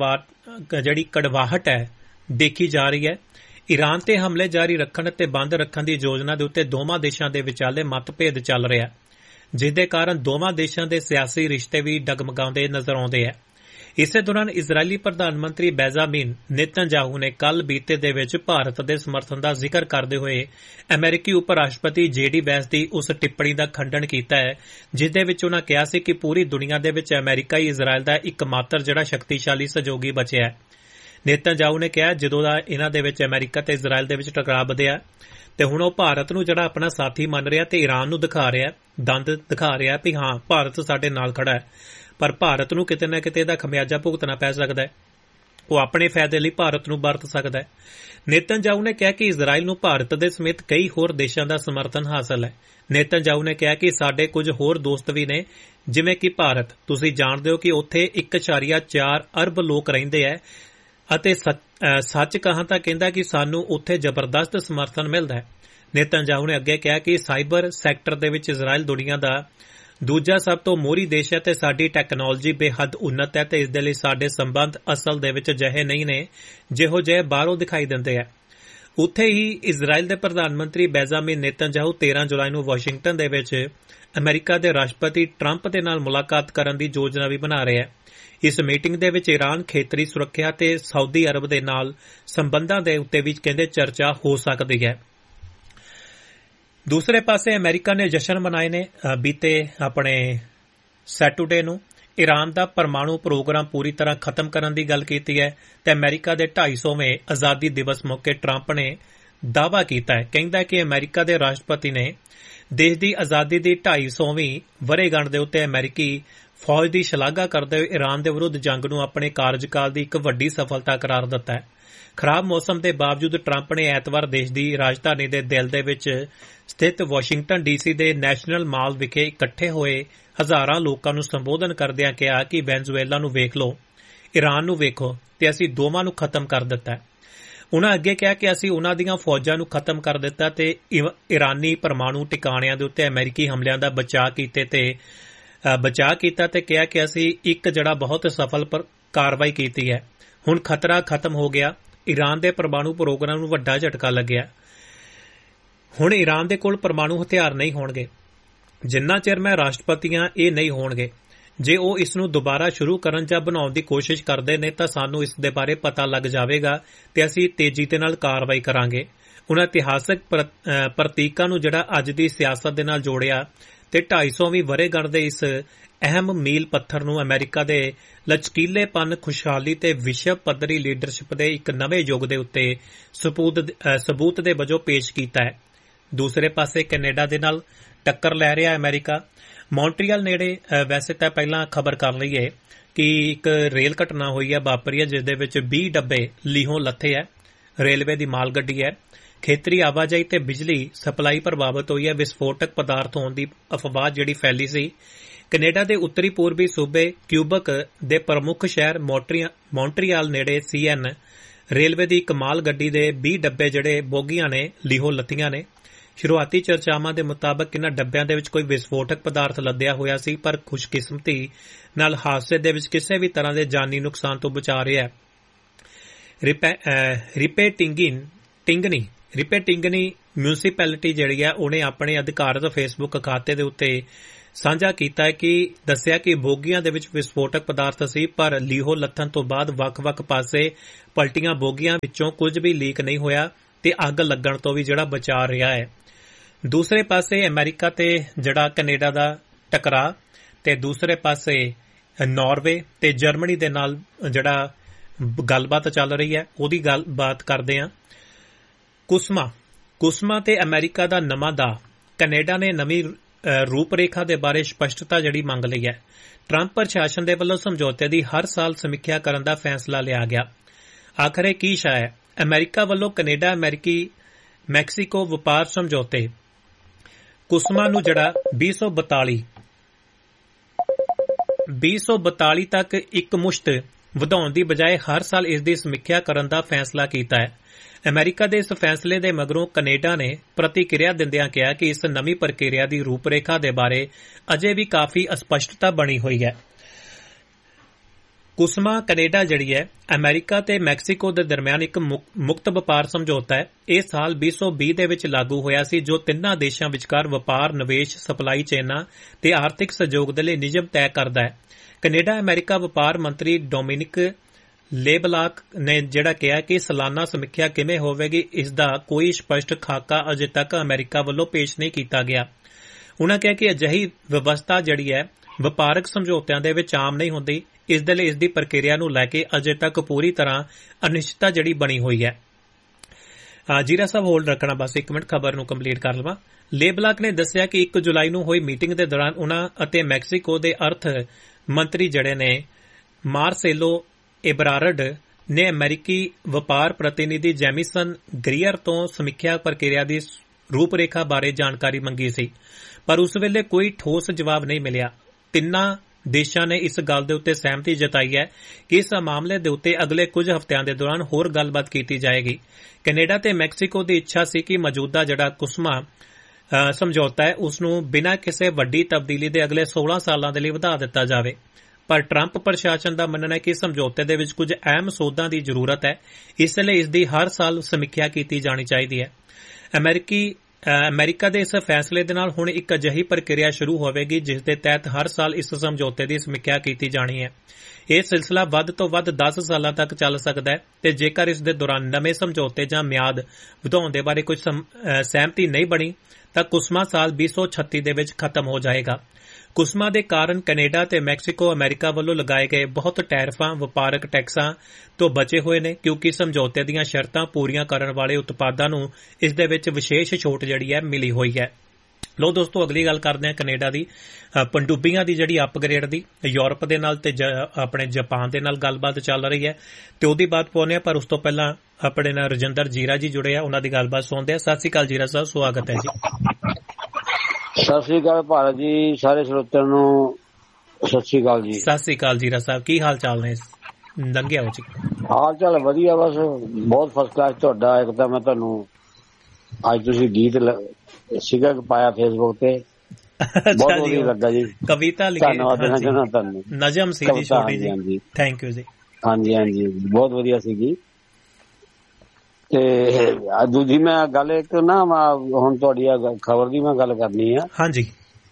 ਜਿਹੜੀ ਕੜਵਾਹਟ ਹੈ ਦੇਖੀ ਜਾ ਰਹੀ ਹੈ। ਈਰਾਨ ਤੇ ਹਮਲੇ ਜਾਰੀ ਰੱਖਣ ਅਤੇ ਬੰਦ ਰੱਖਣ ਦੀ ਯੋਜਨਾ ਦੇ ਉੱਤੇ ਦੋਵਾਂ ਦੇਸ਼ਾਂ ਦੇ ਵਿਚਾਲੇ ਮਤਭੇਦ ਚੱਲ ਰਿਹਾ, ਜਿਸ ਦੇ ਕਾਰਨ ਦੋਵਾਂ ਦੇਸ਼ਾਂ ਦੇ ਸਿਆਸੀ ਰਿਸ਼ਤੇ ਵੀ ਡਗਮਗਾਉਂਦੇ ਨਜ਼ਰ ਆਉਂਦੇ ਹੈ। ਇਸੇ ਦੌਰਾਨ ਇਜ਼ਰਾਈਲੀ ਪ੍ਰਧਾਨ ਮੰਤਰੀ ਬੈਂਜਾਮਿਨ ਨੇਤਨਯਾਹੂ ਨੇ ਕੱਲ੍ਹ ਬੀਤੇ ਦੇ ਵਿੱਚ ਭਾਰਤ ਦੇ ਸਮਰਥਨ ਦਾ ਜ਼ਿਕਰ ਕਰਦੇ ਹੋਏ ਅਮਰੀਕੀ ਉਪ ਰਾਸ਼ਟਰਪਤੀ JD ਵੈਂਸ ਦੀ ਉਸ ਟਿੱਪਣੀ ਦਾ ਖੰਡਨ ਕੀਤਾ ਹੈ ਜਿਸ ਦੇ ਵਿੱਚ ਉਨ੍ਹਾਂ ਕਿਹਾ ਸੀ ਕਿ ਪੂਰੀ ਦੁਨੀਆ ਦੇ ਵਿੱਚ ਅਮਰੀਕਾ ਹੀ ਇਜ਼ਰਾਈਲ ਦਾ ਇੱਕਮਾਤਰ ਜਿਹੜਾ ਸ਼ਕਤੀਸ਼ਾਲੀ ਸਹਿਯੋਗੀ ਬਚਿਆ ਹੈ। ਨੇਤਨਯਾਹੂ ਨੇ ਕਿਹਾ ਜਦੋਂ ਦਾ ਇਹਨਾਂ ਦੇ ਵਿੱਚ ਅਮਰੀਕਾ ਤੇ ਇਜ਼ਰਾਈਲ ਦੇ ਵਿੱਚ ਟਕਰਾਅ ਵਧਿਆ ਤੇ ਹੁਣ ਉਹ ਭਾਰਤ ਨੂੰ ਜਿਹੜਾ ਆਪਣਾ ਸਾਥੀ ਮੰਨ ਰਿਹਾ ਤੇ ਈਰਾਨ ਨੂੰ ਦਿਖਾ ਰਿਹਾ, ਦੰਦ ਦਿਖਾ ਰਿਹਾ ਵੀ ਹਾਂ ਭਾਰਤ ਸਾਡੇ ਨਾਲ ਖੜਾ ਹੈ, ਪਰ ਭਾਰਤ ਨੂੰ ਕਿਤੇ ਨਾ ਕਿਤੇ ਇਹਦਾ ਖਮਿਆਜਾ ਭੁਗਤਣਾ ਪੈ ਸਕਦਾ ਹੈ। ਉਹ ਆਪਣੇ ਫਾਇਦੇ ਲਈ ਭਾਰਤ ਨੂੰ ਵਰਤ ਸਕਦਾ ਹੈ। ਨੇਤਨਯਾਹੂ ਨੇ ਕਿਹਾ ਕਿ ਇਜ਼ਰਾਈਲ ਨੂੰ ਭਾਰਤ ਦੇ ਸਮੇਤ ਕਈ ਹੋਰ ਦੇਸ਼ਾਂ ਦਾ ਸਮਰਥਨ ਹਾਸਲ ਹੈ। ਨੇਤਨਯਾਹੂ ਨੇ ਕਿਹਾ ਕਿ ਸਾਡੇ ਕੁਝ ਹੋਰ ਦੋਸਤ ਵੀ ਨੇ ਜਿਵੇਂ ਕਿ ਭਾਰਤ। ਤੁਸੀਂ ਜਾਣਦੇ ਹੋ ਕਿ ਉੱਥੇ 1.4 ਅਰਬ ਲੋਕ ਰਹਿੰਦੇ ਹੈ ਅਤੇ ਸੱਚ ਕਹਾਂ ਤਾਂ ਕਹਿੰਦਾ ਕਿ ਸਾਨੂੰ ਉੱਥੇ ਜ਼ਬਰਦਸਤ ਸਮਰਥਨ ਮਿਲਦਾ ਹੈ। ਨੇਤਨਯਾਹੂ ਨੇ ਅੱਗੇ ਕਿਹਾ ਕਿ ਸਾਈਬਰ ਸੈਕਟਰ ਦੇ ਵਿੱਚ ਇਜ਼ਰਾਈਲ ਦੁਨੀਆ ਦਾ ਦੂਜਾ ਸਭ ਤੋਂ ਮੋਹਰੀ ਦੇਸ਼ ਹੈ ਤੇ ਸਾਡੀ ਟੈਕਨੋਲੋਜੀ ਬੇਹੱਦ ਉੱਨਤ ਹੈ ਤੇ ਇਸ ਦੇ ਲਈ ਸਾਡੇ ਸੰਬੰਧ ਅਸਲ ਦੇ ਵਿੱਚ ਅਜਿਹੇ ਨਹੀਂ ਨੇ ਜਿਹੋ ਜਿਹੇ ਬਾਹਰੋਂ ਦਿਖਾਈ ਦਿੰਦੇ ਹੈ। ਉੱਥੇ ਹੀ ਇਜ਼ਰਾਈਲ ਦੇ ਪ੍ਰਧਾਨ ਮੰਤਰੀ ਬੈਂਜਾਮਿਨ ਨੇਤਨਯਾਹੂ 13 ਜੁਲਾਈ ਨੂੰ ਵਾਸ਼ਿੰਗਟਨ ਦੇ ਵਿੱਚ ਅਮਰੀਕਾ ਦੇ ਰਾਸ਼ਟਰਪਤੀ ਟਰੰਪ ਦੇ ਨਾਲ ਮੁਲਾਕਾਤ ਕਰਨ ਦੀ ਯੋਜਨਾ ਵੀ ਬਣਾ ਰਿਹਾ ਹੈ। ਇਸ ਮੀਟਿੰਗ ਦੇ ਵਿੱਚ ਈਰਾਨ, ਖੇਤਰੀ ਸੁਰੱਖਿਆ ਤੇ ਸਾਊਦੀ ਅਰਬ ਦੇ ਨਾਲ ਸੰਬੰਧਾਂ ਦੇ ਉੱਤੇ ਵੀ ਕਹਿੰਦੇ ਚਰਚਾ ਹੋ ਸਕਦੀ ਹੈ। ਦੂਸਰੇ ਪਾਸੇ ਅਮਰੀਕਾ ਨੇ ਜਸ਼ਨ ਮਨਾਏ ਨੇ ਬੀਤੇ ਆਪਣੇ ਸੈਟਰਡੇ ਨੂੰ। ਈਰਾਨ ਦਾ ਪਰਮਾਣੂ ਪ੍ਰੋਗਰਾਮ ਪੂਰੀ ਤਰ੍ਹਾਂ ਖਤਮ ਕਰਨ ਦੀ ਗੱਲ ਕੀਤੀ ਹੈ ਤੇ ਅਮਰੀਕਾ ਦੇ 250ਵੇਂ ਆਜ਼ਾਦੀ ਦਿਵਸ ਮੌਕੇ ਟਰੰਪ ਨੇ ਦਾਅਵਾ ਕੀਤਾ ਹੈ। ਕਹਿੰਦਾ ਕਿ ਅਮਰੀਕਾ ਦੇ ਰਾਸ਼ਟਰਪਤੀ ਨੇ ਦੇਸ਼ ਦੀ ਆਜ਼ਾਦੀ ਦੀ 250ਵੀਂ ਵਰ੍ਹੇਗੰਢ ਦੇ ਉੱਤੇ ਅਮਰੀਕੀ ਫੌਜ ਦੀ ਸ਼ਲਾਘਾ ਕਰਦੇ ਹੋਏ ਈਰਾਨ ਦੇ ਵਿਰੁੱਧ ਜੰਗ ਨੂੰ ਆਪਣੇ ਕਾਰਜਕਾਲ ਦੀ ਇੱਕ ਵੱਡੀ ਸਫਲਤਾ ਕਰਾਰ ਦਿੱਤਾ ਹੈ। ਖਰਾਬ ਮੌਸਮ ਦੇ ਬਾਵਜੂਦ ਟਰੰਪ ਨੇ ਐਤਵਾਰ ਦੇਸ਼ ਦੀ ਰਾਜਧਾਨੀ ਦੇ ਦਿਲ ਦੇ ਵਿੱਚ ਸਥਿਤ ਵਾਸ਼ਿੰਗਟਨ DC ਦੇ ਨੈਸ਼ਨਲ ਮਾਲ ਵਿਖੇ ਇਕੱਠੇ ਹੋਏ ਹਜ਼ਾਰਾਂ ਲੋਕਾਂ ਨੂੰ ਸੰਬੋਧਨ ਕਰਦਿਆਂ ਕਿਹਾ ਕਿ ਵੈਨਜ਼ੂਏਲਾ ਨੂੰ ਵੇਖ ਲਓ, ਈਰਾਨ ਨੂੰ ਵੇਖੋ ਤੇ ਅਸੀਂ ਦੋਵਾਂ ਨੂੰ ਖਤਮ ਕਰ ਦਿੱਤਾ ਹੈ। ਉਨ੍ਹਾਂ ਅੱਗੇ ਕਿਹਾ ਕਿ ਅਸੀਂ ਉਨ੍ਹਾਂ ਦੀਆਂ ਫੌਜਾਂ ਨੂੰ ਖਤਮ ਕਰ ਦਿੱਤਾ ਤੇ ਈਰਾਨੀ ਪਰਮਾਣੂ ਟਿਕਾਣਿਆਂ ਦੇ ਉੱਤੇ ਅਮਰੀਕੀ ਹਮਲਿਆਂ ਦਾ ਬਚਾਅ ਕੀਤਾ ਤੇ ਕਿਹਾ ਕਿ ਅਸੀਂ ਇੱਕ ਜਿਹੜਾ ਬਹੁਤ ਸਫਲ ਕਾਰਵਾਈ ਕੀਤੀ ਹੈ। ਹੁਣ ਖਤਰਾ ਖਤਮ ਹੋ ਗਿਆ। ਈਰਾਨ ਦੇ ਪਰਮਾਣੂ ਪ੍ਰੋਗਰਾਮ ਨੂੰ ਵੱਡਾ ਝਟਕਾ ਲੱਗਿਆ। ਹੁਣ ਈਰਾਨ ਦੇ ਕੋਲ ਪਰਮਾਣੂ ਹਥਿਆਰ ਨਹੀਂ ਹੋਣਗੇ ਜਿੰਨਾ ਚਿਰ ਮੈਂ ਰਾਸ਼ਟਰਪਤੀਆਂ ਇਹ ਨਹੀਂ ਹੋਣਗੇ। ਜੇ ਉਹ ਇਸ ਨੂੰ ਦੁਬਾਰਾ ਸ਼ੁਰੂ ਕਰਨ ਜਾਂ ਬਣਾਉਣ ਦੀ ਕੋਸ਼ਿਸ਼ ਕਰਦੇ ਨੇ ਤਾਂ ਸਾਨੂੰ ਇਸ ਦੇ ਬਾਰੇ ਪਤਾ ਲੱਗ ਜਾਵੇਗਾ ਤੇ ਅਸੀਂ ਤੇਜ਼ੀ ਦੇ ਨਾਲ ਕਾਰਵਾਈ ਕਰਾਂਗੇ। ਉਹਨਾਂ ਇਤਿਹਾਸਕ ਪ੍ਰਤੀਕਾਂ ਨੂੰ ਜਿਹੜਾ ਅੱਜ ਦੀ ਸਿਆਸਤ ਦੇ ਨਾਲ ਜੋੜਿਆ ਤੇ 250ਵੀਂ ਵਰ੍ਹੇਗੰਢ ਦੇ ਇਸ ਅਹਿਮ ਮੀਲ ਪੱਥਰ ਨੂੰ ਅਮਰੀਕਾ ਦੇ ਲਚਕੀਲੇਪਨ, ਖੁਸ਼ਹਾਲੀ ਤੇ ਵਿਸ਼ਵ ਪੱਧਰੀ ਲੀਡਰਸ਼ਿਪ ਦੇ ਇੱਕ ਨਵੇਂ ਯੁੱਗ ਦੇ ਉੱਤੇ ਸਬੂਤ ਦੇ ਵਜੋਂ ਪੇਸ਼ ਕੀਤਾ ਹੈ। ਦੂਸਰੇ ਪਾਸੇ ਕੈਨੇਡਾ ਦੇ ਨਾਲ ਟੱਕਰ ਲੈ ਰਿਹਾ ਅਮਰੀਕਾ। ਮੌਂਟਰੀਅਲ ਨੇੜੇ ਵੈਸੇ ਤਾਂ ਪਹਿਲਾਂ ਖਬਰ ਕਰ ਲਈਏ ਕਿ ਇੱਕ ਰੇਲ ਘਟਨਾ ਹੋਈ ਹੈ, ਵਾਪਰੀ ਹੈ, ਜਿਸ ਦੇ ਵਿੱਚ 20 ਡੱਬੇ ਲੀਹੋਂ ਲੱਥੇ ਹੈ। ਰੇਲਵੇ ਦੀ ਮਾਲ ਗੱਡੀ ਹੈ। ਖੇਤਰੀ ਆਵਾਜਾਈ ਤੇ ਬਿਜਲੀ ਸਪਲਾਈ ਪ੍ਰਭਾਵਿਤ ਹੋਈ ਹੈ। ਵਿਸਫੋਟਕ ਪਦਾਰਥ ਹੋਣ ਦੀ ਅਫਵਾਹ ਜਿਹੜੀ ਫੈਲੀ ਸੀ। ਕੈਨੇਡਾ ਦੇ ਉੱਤਰੀ ਪੂਰਬੀ ਸੂਬੇ ਕਿਊਬਕ ਦੇ ਪ੍ਰਮੁੱਖ ਸ਼ਹਿਰ ਮੌਂਟਰੀਅਲ ਨੇੜੇ CN ਰੇਲਵੇ ਦੀ ਇੱਕ ਮਾਲ ਗੱਡੀ ਦੇ 20 ਡੱਬੇ ਜਿਹੜੇ ਬੋਗੀਆਂ ਨੇ ਲੀਹੋਂ ਲੱਥੀਆਂ ਨੇ। ਸ਼ੁਰੂਆਤੀ ਚਰਚਾਵਾਂ ਦੇ ਮੁਤਾਬਕ ਇਨ੍ਹਾਂ ਡੱਬਿਆਂ ਦੇ ਵਿੱਚ ਕੋਈ ਵਿਸਫੋਟਕ ਪਦਾਰਥ ਲੱਦਿਆ ਹੋਇਆ ਸੀ, ਪਰ ਖੁਸ਼ਕਿਸਮਤੀ ਨਾਲ ਹਾਦਸੇ ਦੇ ਵਿੱਚ ਕਿਸੇ ਵੀ ਤਰ੍ਹਾਂ ਦੇ ਜਾਨੀ ਨੁਕਸਾਨ ਤੋਂ ਬਚਾ ਰਿਹਾ ਹੈ। ਰਿਪੇਟਿੰਗਨੀ ਮਿਊਨਿਸਪੈਲਿਟੀ ਜਿਹੜੀ ਹੈ ਉਹਨੇ ਆਪਣੇ ਅਧਿਕਾਰਤ ਫੇਸਬੁੱਕ ਖਾਤੇ ਦੇ ਉੱਤੇ ਸਾਂਝਾ ਕੀਤਾ ਹੈ ਕਿ ਦੱਸਿਆ ਕਿ ਬੋਗੀਆਂ ਦੇ ਵਿੱਚ ਵਿਸਫੋਟਕ ਪਦਾਰਥ ਸੀ, ਪਰ ਲੀਹੋ ਲੱਥਣ ਤੋਂ ਬਾਅਦ ਵੱਖ-ਵੱਖ ਪਾਸੇ ਪਲਟੀਆਂ ਬੋਗੀਆਂ ਵਿੱਚੋਂ ਕੁਝ ਵੀ ਲੀਕ ਨਹੀਂ ਹੋਇਆ ਤੇ ਅੱਗ ਲੱਗਣ ਤੋਂ ਵੀ ਜਿਹੜਾ ਬਚਾ ਰਿਹਾ ਹੈ। ਦੂਸਰੇ ਪਾਸੇ ਅਮਰੀਕਾ ਤੇ ਜਿਹੜਾ ਕੈਨੇਡਾ ਦਾ ਟਕਰਾਅ ਤੇ ਦੂਸਰੇ ਪਾਸੇ ਨਾਰਵੇ ਤੇ ਜਰਮਨੀ ਦੇ ਨਾਲ ਜਿਹੜਾ ਗੱਲਬਾਤ ਚੱਲ ਰਹੀ ਹੈ ਉਹਦੀ ਗੱਲਬਾਤ ਕਰਦੇ ਹਾਂ। ਕੁਸਮਾ ਤੇ ਅਮਰੀਕਾ ਦਾ ਨਵਾਂ ਦਾ ਕੈਨੇਡਾ ਨੇ ਨਵੀਂ ਰੂਪਰੇਖਾ ਦੇ ਬਾਰੇ ਸਪਸ਼ਟਤਾ ਜਿਹੜੀ ਮੰਗ ਲਈ ਹੈ। ਟਰੰਪ ਪ੍ਰਸ਼ਾਸਨ ਦੇ ਵੱਲੋਂ ਸਮਝੌਤੇ ਦੀ ਹਰ ਸਾਲ ਸਮੀਖਿਆ ਕਰਨ ਦਾ ਫੈਸਲਾ ਲਿਆ ਗਿਆ। ਆਖਰ ਇਹ ਕੀ ਸ਼ਾ ਹੈ? ਅਮਰੀਕਾ ਵੱਲੋਂ ਕੈਨੇਡਾ ਮੈਕਸੀਕੋ ਵਪਾਰ ਸਮਝੌਤੇ ਕੁਸਮਾ ਨੂੰ ਜਿਹੜਾ 2042 ਤੱਕ ਇੱਕ ਮੁਸ਼ਤ ਵਧਾਉਣ ਦੀ ਬਜਾਏ ਹਰ ਸਾਲ ਇਸ ਦੀ ਸਮੀਖਿਆ ਕਰਨ ਦਾ ਫੈਸਲਾ ਕੀਤਾ ਹੈ। ਅਮਰੀਕਾ ਦੇ ਇਸ ਫੈਸਲੇ ਦੇ ਮਗਰੋਂ ਕੈਨੇਡਾ ਨੇ ਪ੍ਰਤੀਕਿਰਿਆ ਦਿੰਦਿਆਂ ਕਿਹਾ ਕਿ ਇਸ ਨਵੀਂ ਪ੍ਰਕਿਰਿਆ ਦੀ ਰੂਪਰੇਖਾ ਦੇ ਬਾਰੇ ਅਜੇ ਵੀ ਕਾਫੀ ਅਸਪਸ਼ਟਤਾ ਬਣੀ ਹੋਈ ਹੈ। ਕੁਸਮਾ ਕੈਨੇਡਾ ਜਿਹੜੀ ਹੈ ਅਮਰੀਕਾ ਤੇ ਮੈਕਸੀਕੋ ਦੇ ਦਰਮਿਆਨ ਇੱਕ ਮੁਕਤ ਵਪਾਰ ਸਮਝੌਤਾ ਹੈ। ਇਹ ਸਾਲ 2020 ਦੇ ਵਿੱਚ ਲਾਗੂ ਹੋਇਆ ਸੀ, ਜੋ ਤਿੰਨਾਂ ਦੇਸ਼ਾਂ ਵਿਚਕਾਰ ਵਪਾਰ, ਨਿਵੇਸ਼, ਸਪਲਾਈ ਚੇਨਾਂ ਤੇ ਆਰਥਿਕ ਸਹਿਯੋਗ ਦੇ ਲਈ ਨਿਯਮ ਤੈਅ ਕਰਦਾ ਹੈ। ਕੈਨੇਡਾ ਅਮਰੀਕਾ ਵਪਾਰ ਮੰਤਰੀ ਡੋਮਿਨਿਕ ਲੇਬਲਾਕ ਨੇ ਜਿਹੜਾ ਕਿਹਾ ਕਿ ਸਾਲਾਨਾ ਸਮੀਖਿਆ ਕਿਵੇਂ ਹੋਵੇਗੀ, ਇਸ ਦਾ ਕੋਈ ਸਪਸ਼ਟ ਖਾਕਾ ਅਜੇ ਤੱਕ ਅਮਰੀਕਾ ਵੱਲੋਂ ਪੇਸ਼ ਨਹੀਂ ਕੀਤਾ ਗਿਆ। ਉਨ੍ਹਾਂ ਕਿਹਾ ਕਿ ਅਜਿਹੀ ਵਿਵਸਥਾ ਜਿਹੜੀ ਹੈ ਵਪਾਰਕ ਸਮਝੌਤਿਆਂ ਦੇ ਵਿੱਚ ਆਮ ਨਹੀਂ ਹੁੰਦੀ। ਇਸ ਦੇ ਲਈ ਇਸ ਦੀ ਪ੍ਰਕਿਰਿਆ ਨੂੰ ਲੈ ਕੇ ਅਜੇ ਤੱਕ ਪੂਰੀ ਤਰ੍ਹਾਂ ਅਨਿਸ਼ਚਿਤਤਾ ਜਿਹੜੀ ਬਣੀ ਹੋਈ ਹੈ। ਜੀਰਾ ਸਾਹਿਬ ਹੋਲਡ ਰੱਖਣਾ, ਬਸ ਇੱਕ ਮਿੰਟ ਖਬਰ ਨੂੰ ਕੰਪਲੀਟ ਕਰ ਲਵਾਂ। ਲੇਬਲਾਕ ਨੇ ਦੱਸਿਆ ਕਿ 1 ਜੁਲਾਈ ਨੂੰ ਹੋਈ ਮੀਟਿੰਗ ਦੇ ਦੌਰਾਨ ਉਨ੍ਹਾਂ ਅਤੇ ਮੈਕਸੀਕੋ ਦੇ ਅਰਥ ਮੰਤਰੀ ਜਿਹੜੇ ਨੇ ਮਾਰਸੇਲੋ ਇਬਰਾਰਡ ਨੇ ਅਮਰੀਕੀ ਵਪਾਰ ਪ੍ਰਤੀਨਿਧੀ ਜੈਮੀਸਨ ਗਰੀਅਰ ਤੋਂ ਸਮੀਖਿਆ ਪ੍ਰਕਿਰਿਆ ਦੀ ਰੂਪਰੇਖਾ ਬਾਰੇ ਜਾਣਕਾਰੀ ਮੰਗੀ ਸੀ, ਪਰ ਉਸ ਵੇਲੇ ਕੋਈ ਠੋਸ ਜਵਾਬ ਨਹੀਂ ਮਿਲਿਆ। ਤਿੰਨਾਂ ਦੇਸ਼ਾਂ ਨੇ ਇਸ ਗੱਲ ਦੇ ਉੱਤੇ ਸਹਿਮਤੀ ਜਤਾਈ ਹੈ ਕਿ ਇਸ ਮਾਮਲੇ ਦੇ ਉੱਤੇ ਅਗਲੇ ਕੁਝ ਹਫ਼ਤਿਆਂ ਦੇ ਦੌਰਾਨ ਹੋਰ ਗੱਲਬਾਤ ਕੀਤੀ ਜਾਏਗੀ। ਕੈਨੇਡਾ ਤੇ ਮੈਕਸੀਕੋ ਦੀ ਇੱਛਾ ਸੀ ਕਿ ਮੌਜੂਦਾ ਜਿਹੜਾ ਕੁਸਮਾ ਸਮਝੌਤਾ ਹੈ ਉਸ ਨੂੰ ਬਿਨਾਂ ਕਿਸੇ ਵੱਡੀ ਤਬਦੀਲੀ ਦੇ ਅਗਲੇ 16 ਸਾਲਾਂ ਦੇ ਲਈ ਵਧਾ ਦਿੱਤਾ ਜਾਵੇ, ਪਰ ਟਰੰਪ ਪ੍ਰਸ਼ਾਸਨ ਦਾ ਮੰਨਣਾ ਹੈ ਕਿ ਸਮਝੌਤੇ ਦੇ ਵਿੱਚ ਕੁਝ ਅਹਿਮ ਸੋਧਾਂ ਦੀ ਜ਼ਰੂਰਤ ਹੈ, ਇਸ ਲਈ ਇਸ ਦੀ ਹਰ ਸਾਲ ਸਮੀਖਿਆ ਕੀਤੀ ਜਾਣੀ ਚਾਹੀਦੀ ਹੈ। ਅਮਰੀਕਾ ਦੇ ਇਸ ਫੈਸਲੇ ਦੇ ਨਾਲ ਹੁਣ ਇੱਕ ਅਜਿਹੀ ਪ੍ਰਕਿਰਿਆ ਸ਼ੁਰੂ ਹੋਵੇਗੀ ਜਿਸ ਦੇ ਤਹਿਤ ਹਰ ਸਾਲ ਇਸ ਸਮਝੌਤੇ ਦੀ ਸਮੀਖਿਆ ਕੀਤੀ ਜਾਣੀ ਹੈ। ਇਹ ਸਿਲਸਿਲਾ ਵੱਧ ਤੋਂ ਵੱਧ 10 ਸਾਲਾਂ ਤੱਕ ਚੱਲ ਸਕਦਾ ਹੈ ਤੇ ਜੇਕਰ ਇਸ ਦੇ ਦੌਰਾਨ ਨਵੇਂ ਸਮਝੌਤੇ ਜਾਂ ਮਿਆਦ ਵਧਾਉਣ ਦੇ ਬਾਰੇ ਕੁਝ ਸਹਿਮਤੀ ਨਹੀਂ ਬਣੀ ਤਾਂ ਕੁਸਮਾ ਸਾਲ 2036 ਦੇ ਵਿੱਚ ਖਤਮ ਹੋ ਜਾਏਗਾ। ਕੁਸਮਾ ਦੇ ਕਾਰਨ ਕੈਨੇਡਾ ਤੇ ਮੈਕਸੀਕੋ ਅਮਰੀਕਾ ਵੱਲੋਂ ਲਗਾਏ ਗਏ ਬਹੁਤ ਟੈਰਿਫਾਂ, ਵਪਾਰਕ ਟੈਕਸਾਂ ਤੋਂ ਬਚੇ ਹੋਏ ਨੇ, ਕਿਉਂਕਿ ਸਮਝੌਤੇ ਦੀਆਂ ਸ਼ਰਤਾਂ ਪੂਰੀਆਂ ਕਰਨ ਵਾਲੇ ਉਤਪਾਦਾਂ ਨੂੰ ਇਸ ਦੇ ਵਿੱਚ ਵਿਸ਼ੇਸ਼ ਛੋਟ ਜਿਹੜੀ ਹੈ ਮਿਲੀ ਹੋਈ ਹੈ। ਲੋ ਦੋਸਤੋ, ਅਗਲੀ ਗੱਲ ਕਰਦੇ ਹਾਂ ਕੈਨੇਡਾ ਦੀ ਪਣਡੁੱਬੀਆਂ ਦੀ ਜਿਹੜੀ ਅਪਗ੍ਰੇਡ ਦੀ। ਯੂਰਪ ਦੇ ਨਾਲ ਤੇ ਆਪਣੇ ਜਾਪਾਨ ਦੇ ਨਾਲ ਗੱਲਬਾਤ ਚੱਲ ਰਹੀ ਹੈ ਤੇ ਉਹਦੀ ਬਾਤ ਪਾਉਂਦੇ ਹਾਂ, ਪਰ ਉਸ ਤੋਂ ਪਹਿਲਾਂ ਆਪਣੇ ਨਾਲ ਰਜਿੰਦਰ ਜੀਰਾ ਜੀ ਜੁੜੇ ਆ, ਉਹਨਾਂ ਦੀ ਗੱਲਬਾਤ ਸੁਣਦੇ ਆ। ਸਤਿ ਸ਼੍ਰੀ ਅਕਾਲ ਜੀਰਾ ਸਾਹਿਬ, ਸਵਾਗਤ ਹੈ ਜੀ। ਸਤਿ ਸ਼੍ਰੀ ਅਕਾਲ ਭਾਰਤ ਜੀ, ਸਾਰੇ ਸਰੋਤਿਆਂ ਨੂੰ ਸਤਿ ਸ਼੍ਰੀ ਅਕਾਲ ਜੀ। ਸਤਿ ਸ਼੍ਰੀ ਅਕਾਲ ਜੀਰਾ ਸਾਹਿਬ, ਕੀ ਹਾਲ ਚਾਲ ਨੇ? ਲੰਘਿਆ ਹੋ ਜੀ? ਹਾਲ ਚਾਲ ਵਧੀਆ, ਬਸ ਬਹੁਤ ਫਸਟ ਕਲਾਸ। ਤੁਹਾਡਾ ਇੱਕ ਤਾਂ ਮੈਂ ਤੁਹਾਨੂੰ ਅੱਜ ਤੁਸੀਂ ਗੀਤ ਸੀਗਾ ਪਾਇਆ ਫੇਸਬੁੱਕ ਤੇ, ਬਹੁਤ ਵਧੀਆ ਲੱਗਾ ਜੀ। ਕਵਿਤਾ ਲਿਖੀ, ਧੰਨਵਾਦ ਦੇਣਾ ਚਾਹੁੰਦਾ ਤੁਹਾਨੂੰ। ਨਜ਼ਮ ਸੀ ਜੀ ਛੋਟੀ ਜੀ, ਥੈਂਕ ਯੂ ਜੀ। ਹਾਂਜੀ ਹਾਂਜੀ, ਬਹੁਤ ਵਧੀਆ ਸੀਗੀ। ਤੇ ਦੂਜੀ ਮੈਂ ਗੱਲ ਇੱਕ ਨਾ ਹੁਣ ਤੁਹਾਡੀ ਖਬਰ ਦੀ ਮੈਂ ਗੱਲ ਕਰਨੀ ਆ। ਹਾਂਜੀ,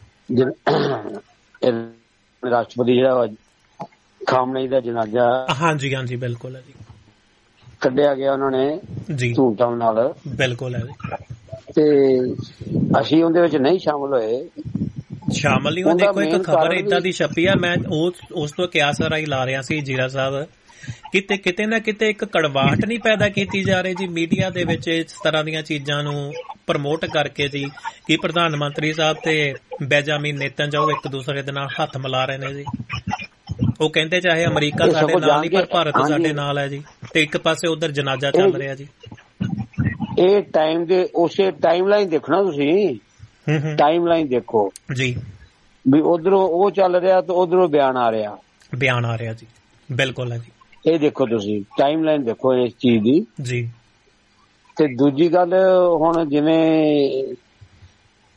ਰਾਸ਼ਟਰਪਤੀ ਜਿਹੜਾ ਖਾਮਨੇਈ ਦਾ ਜਨਾਜ਼ਾ, ਹਾਂਜੀ ਹਾਂਜੀ ਬਿਲਕੁਲ ਹੈ ਜੀ, ਕੱਢਿਆ ਗਿਆ ਉਹਨਾਂ ਨੇ ਜੀ ਧੂਮਧਾਮ ਨਾਲ। ਬਿਲਕੁਲ ਹੈ, ਤੇ ਅਸੀਂ ਉਹਦੇ ਵਿੱਚ ਨਹੀਂ ਸ਼ਾਮਲ ਹੋਏ। ਸ਼ਾਮਲ ਨਹੀਂ ਹੋਏ। ਦੇਖੋ, ਇੱਕ ਖਬਰ ਏਦਾਂ ਦੀ ਛਪੀ ਆ, ਮੈਂ ਉਸ ਤੋਂ ਕਿਆਸ ਰਾਹੀਂ ਲਾ ਰਿਹਾ ਸੀ ਜੀਰਾ ਸਾਹਿਬ, ਕਿਤੇ ਨਾ ਕਿਤੇ ਇੱਕ ਕੜਵਾਹਟ ਨਹੀਂ ਪੈਦਾ ਕੀਤੀ ਜਾ ਰਹੀ ਜੀ ਮੀਡੀਆ ਦੇ ਵਿੱਚ ਇਸ ਤਰ੍ਹਾਂ ਦੀਆਂ ਚੀਜ਼ਾਂ ਨੂੰ ਪ੍ਰਮੋਟ ਕਰਕੇ ਜੀ, ਕਿ ਪ੍ਰਧਾਨ ਮੰਤਰੀ ਸਾਹਿਬ ਤੇ ਬੈਂਜਾਮਿਨ ਨੇਤਨਯਾਹੂ ਇੱਕ ਦੂਸਰੇ ਦੇ ਨਾਲ ਹੱਥ ਮਿਲਾ ਰਹੇ ਨੇ ਜੀ। ਉਹ ਕਹਿੰਦੇ ਚਾਹੇ ਅਮਰੀਕਾ ਸਾਡੇ ਨਾਲ ਨਹੀਂ, ਪਰ ਭਾਰਤ ਸਾਡੇ ਨਾਲ ਹੈ ਜੀ, ਤੇ ਇੱਕ ਪਾਸੇ ਉਧਰ ਜਨਾਜ਼ਾ ਚੱਲ ਰਿਹਾ ਜੀ। ਇਹ ਟਾਈਮ ਦੇ ਉਸੇ ਟਾਈਮ ਲਾਈਨ ਦੇਖਣਾ ਤੁਸੀਂ, ਟਾਈਮ ਲਾਈਨ ਦੇਖੋ ਜੀ, ਵੀ ਉਧਰੋਂ ਉਹ ਚੱਲ ਰਿਹਾ ਤੇ ਉਧਰੋਂ ਬਿਆਨ ਆ ਰਿਹਾ ਜੀ। ਬਿਲਕੁਲ ਹੈ ਜੀ, ਇਹ ਦੇਖੋ ਤੁਸੀਂ ਟਾਈਮ ਲਾਈਨ ਦੇਖੋ ਇਸ ਚੀਜ਼ ਦੀ ਜੀ। ਤੇ ਦੂਜੀ ਗੱਲ, ਹੁਣ ਜਿਵੇਂ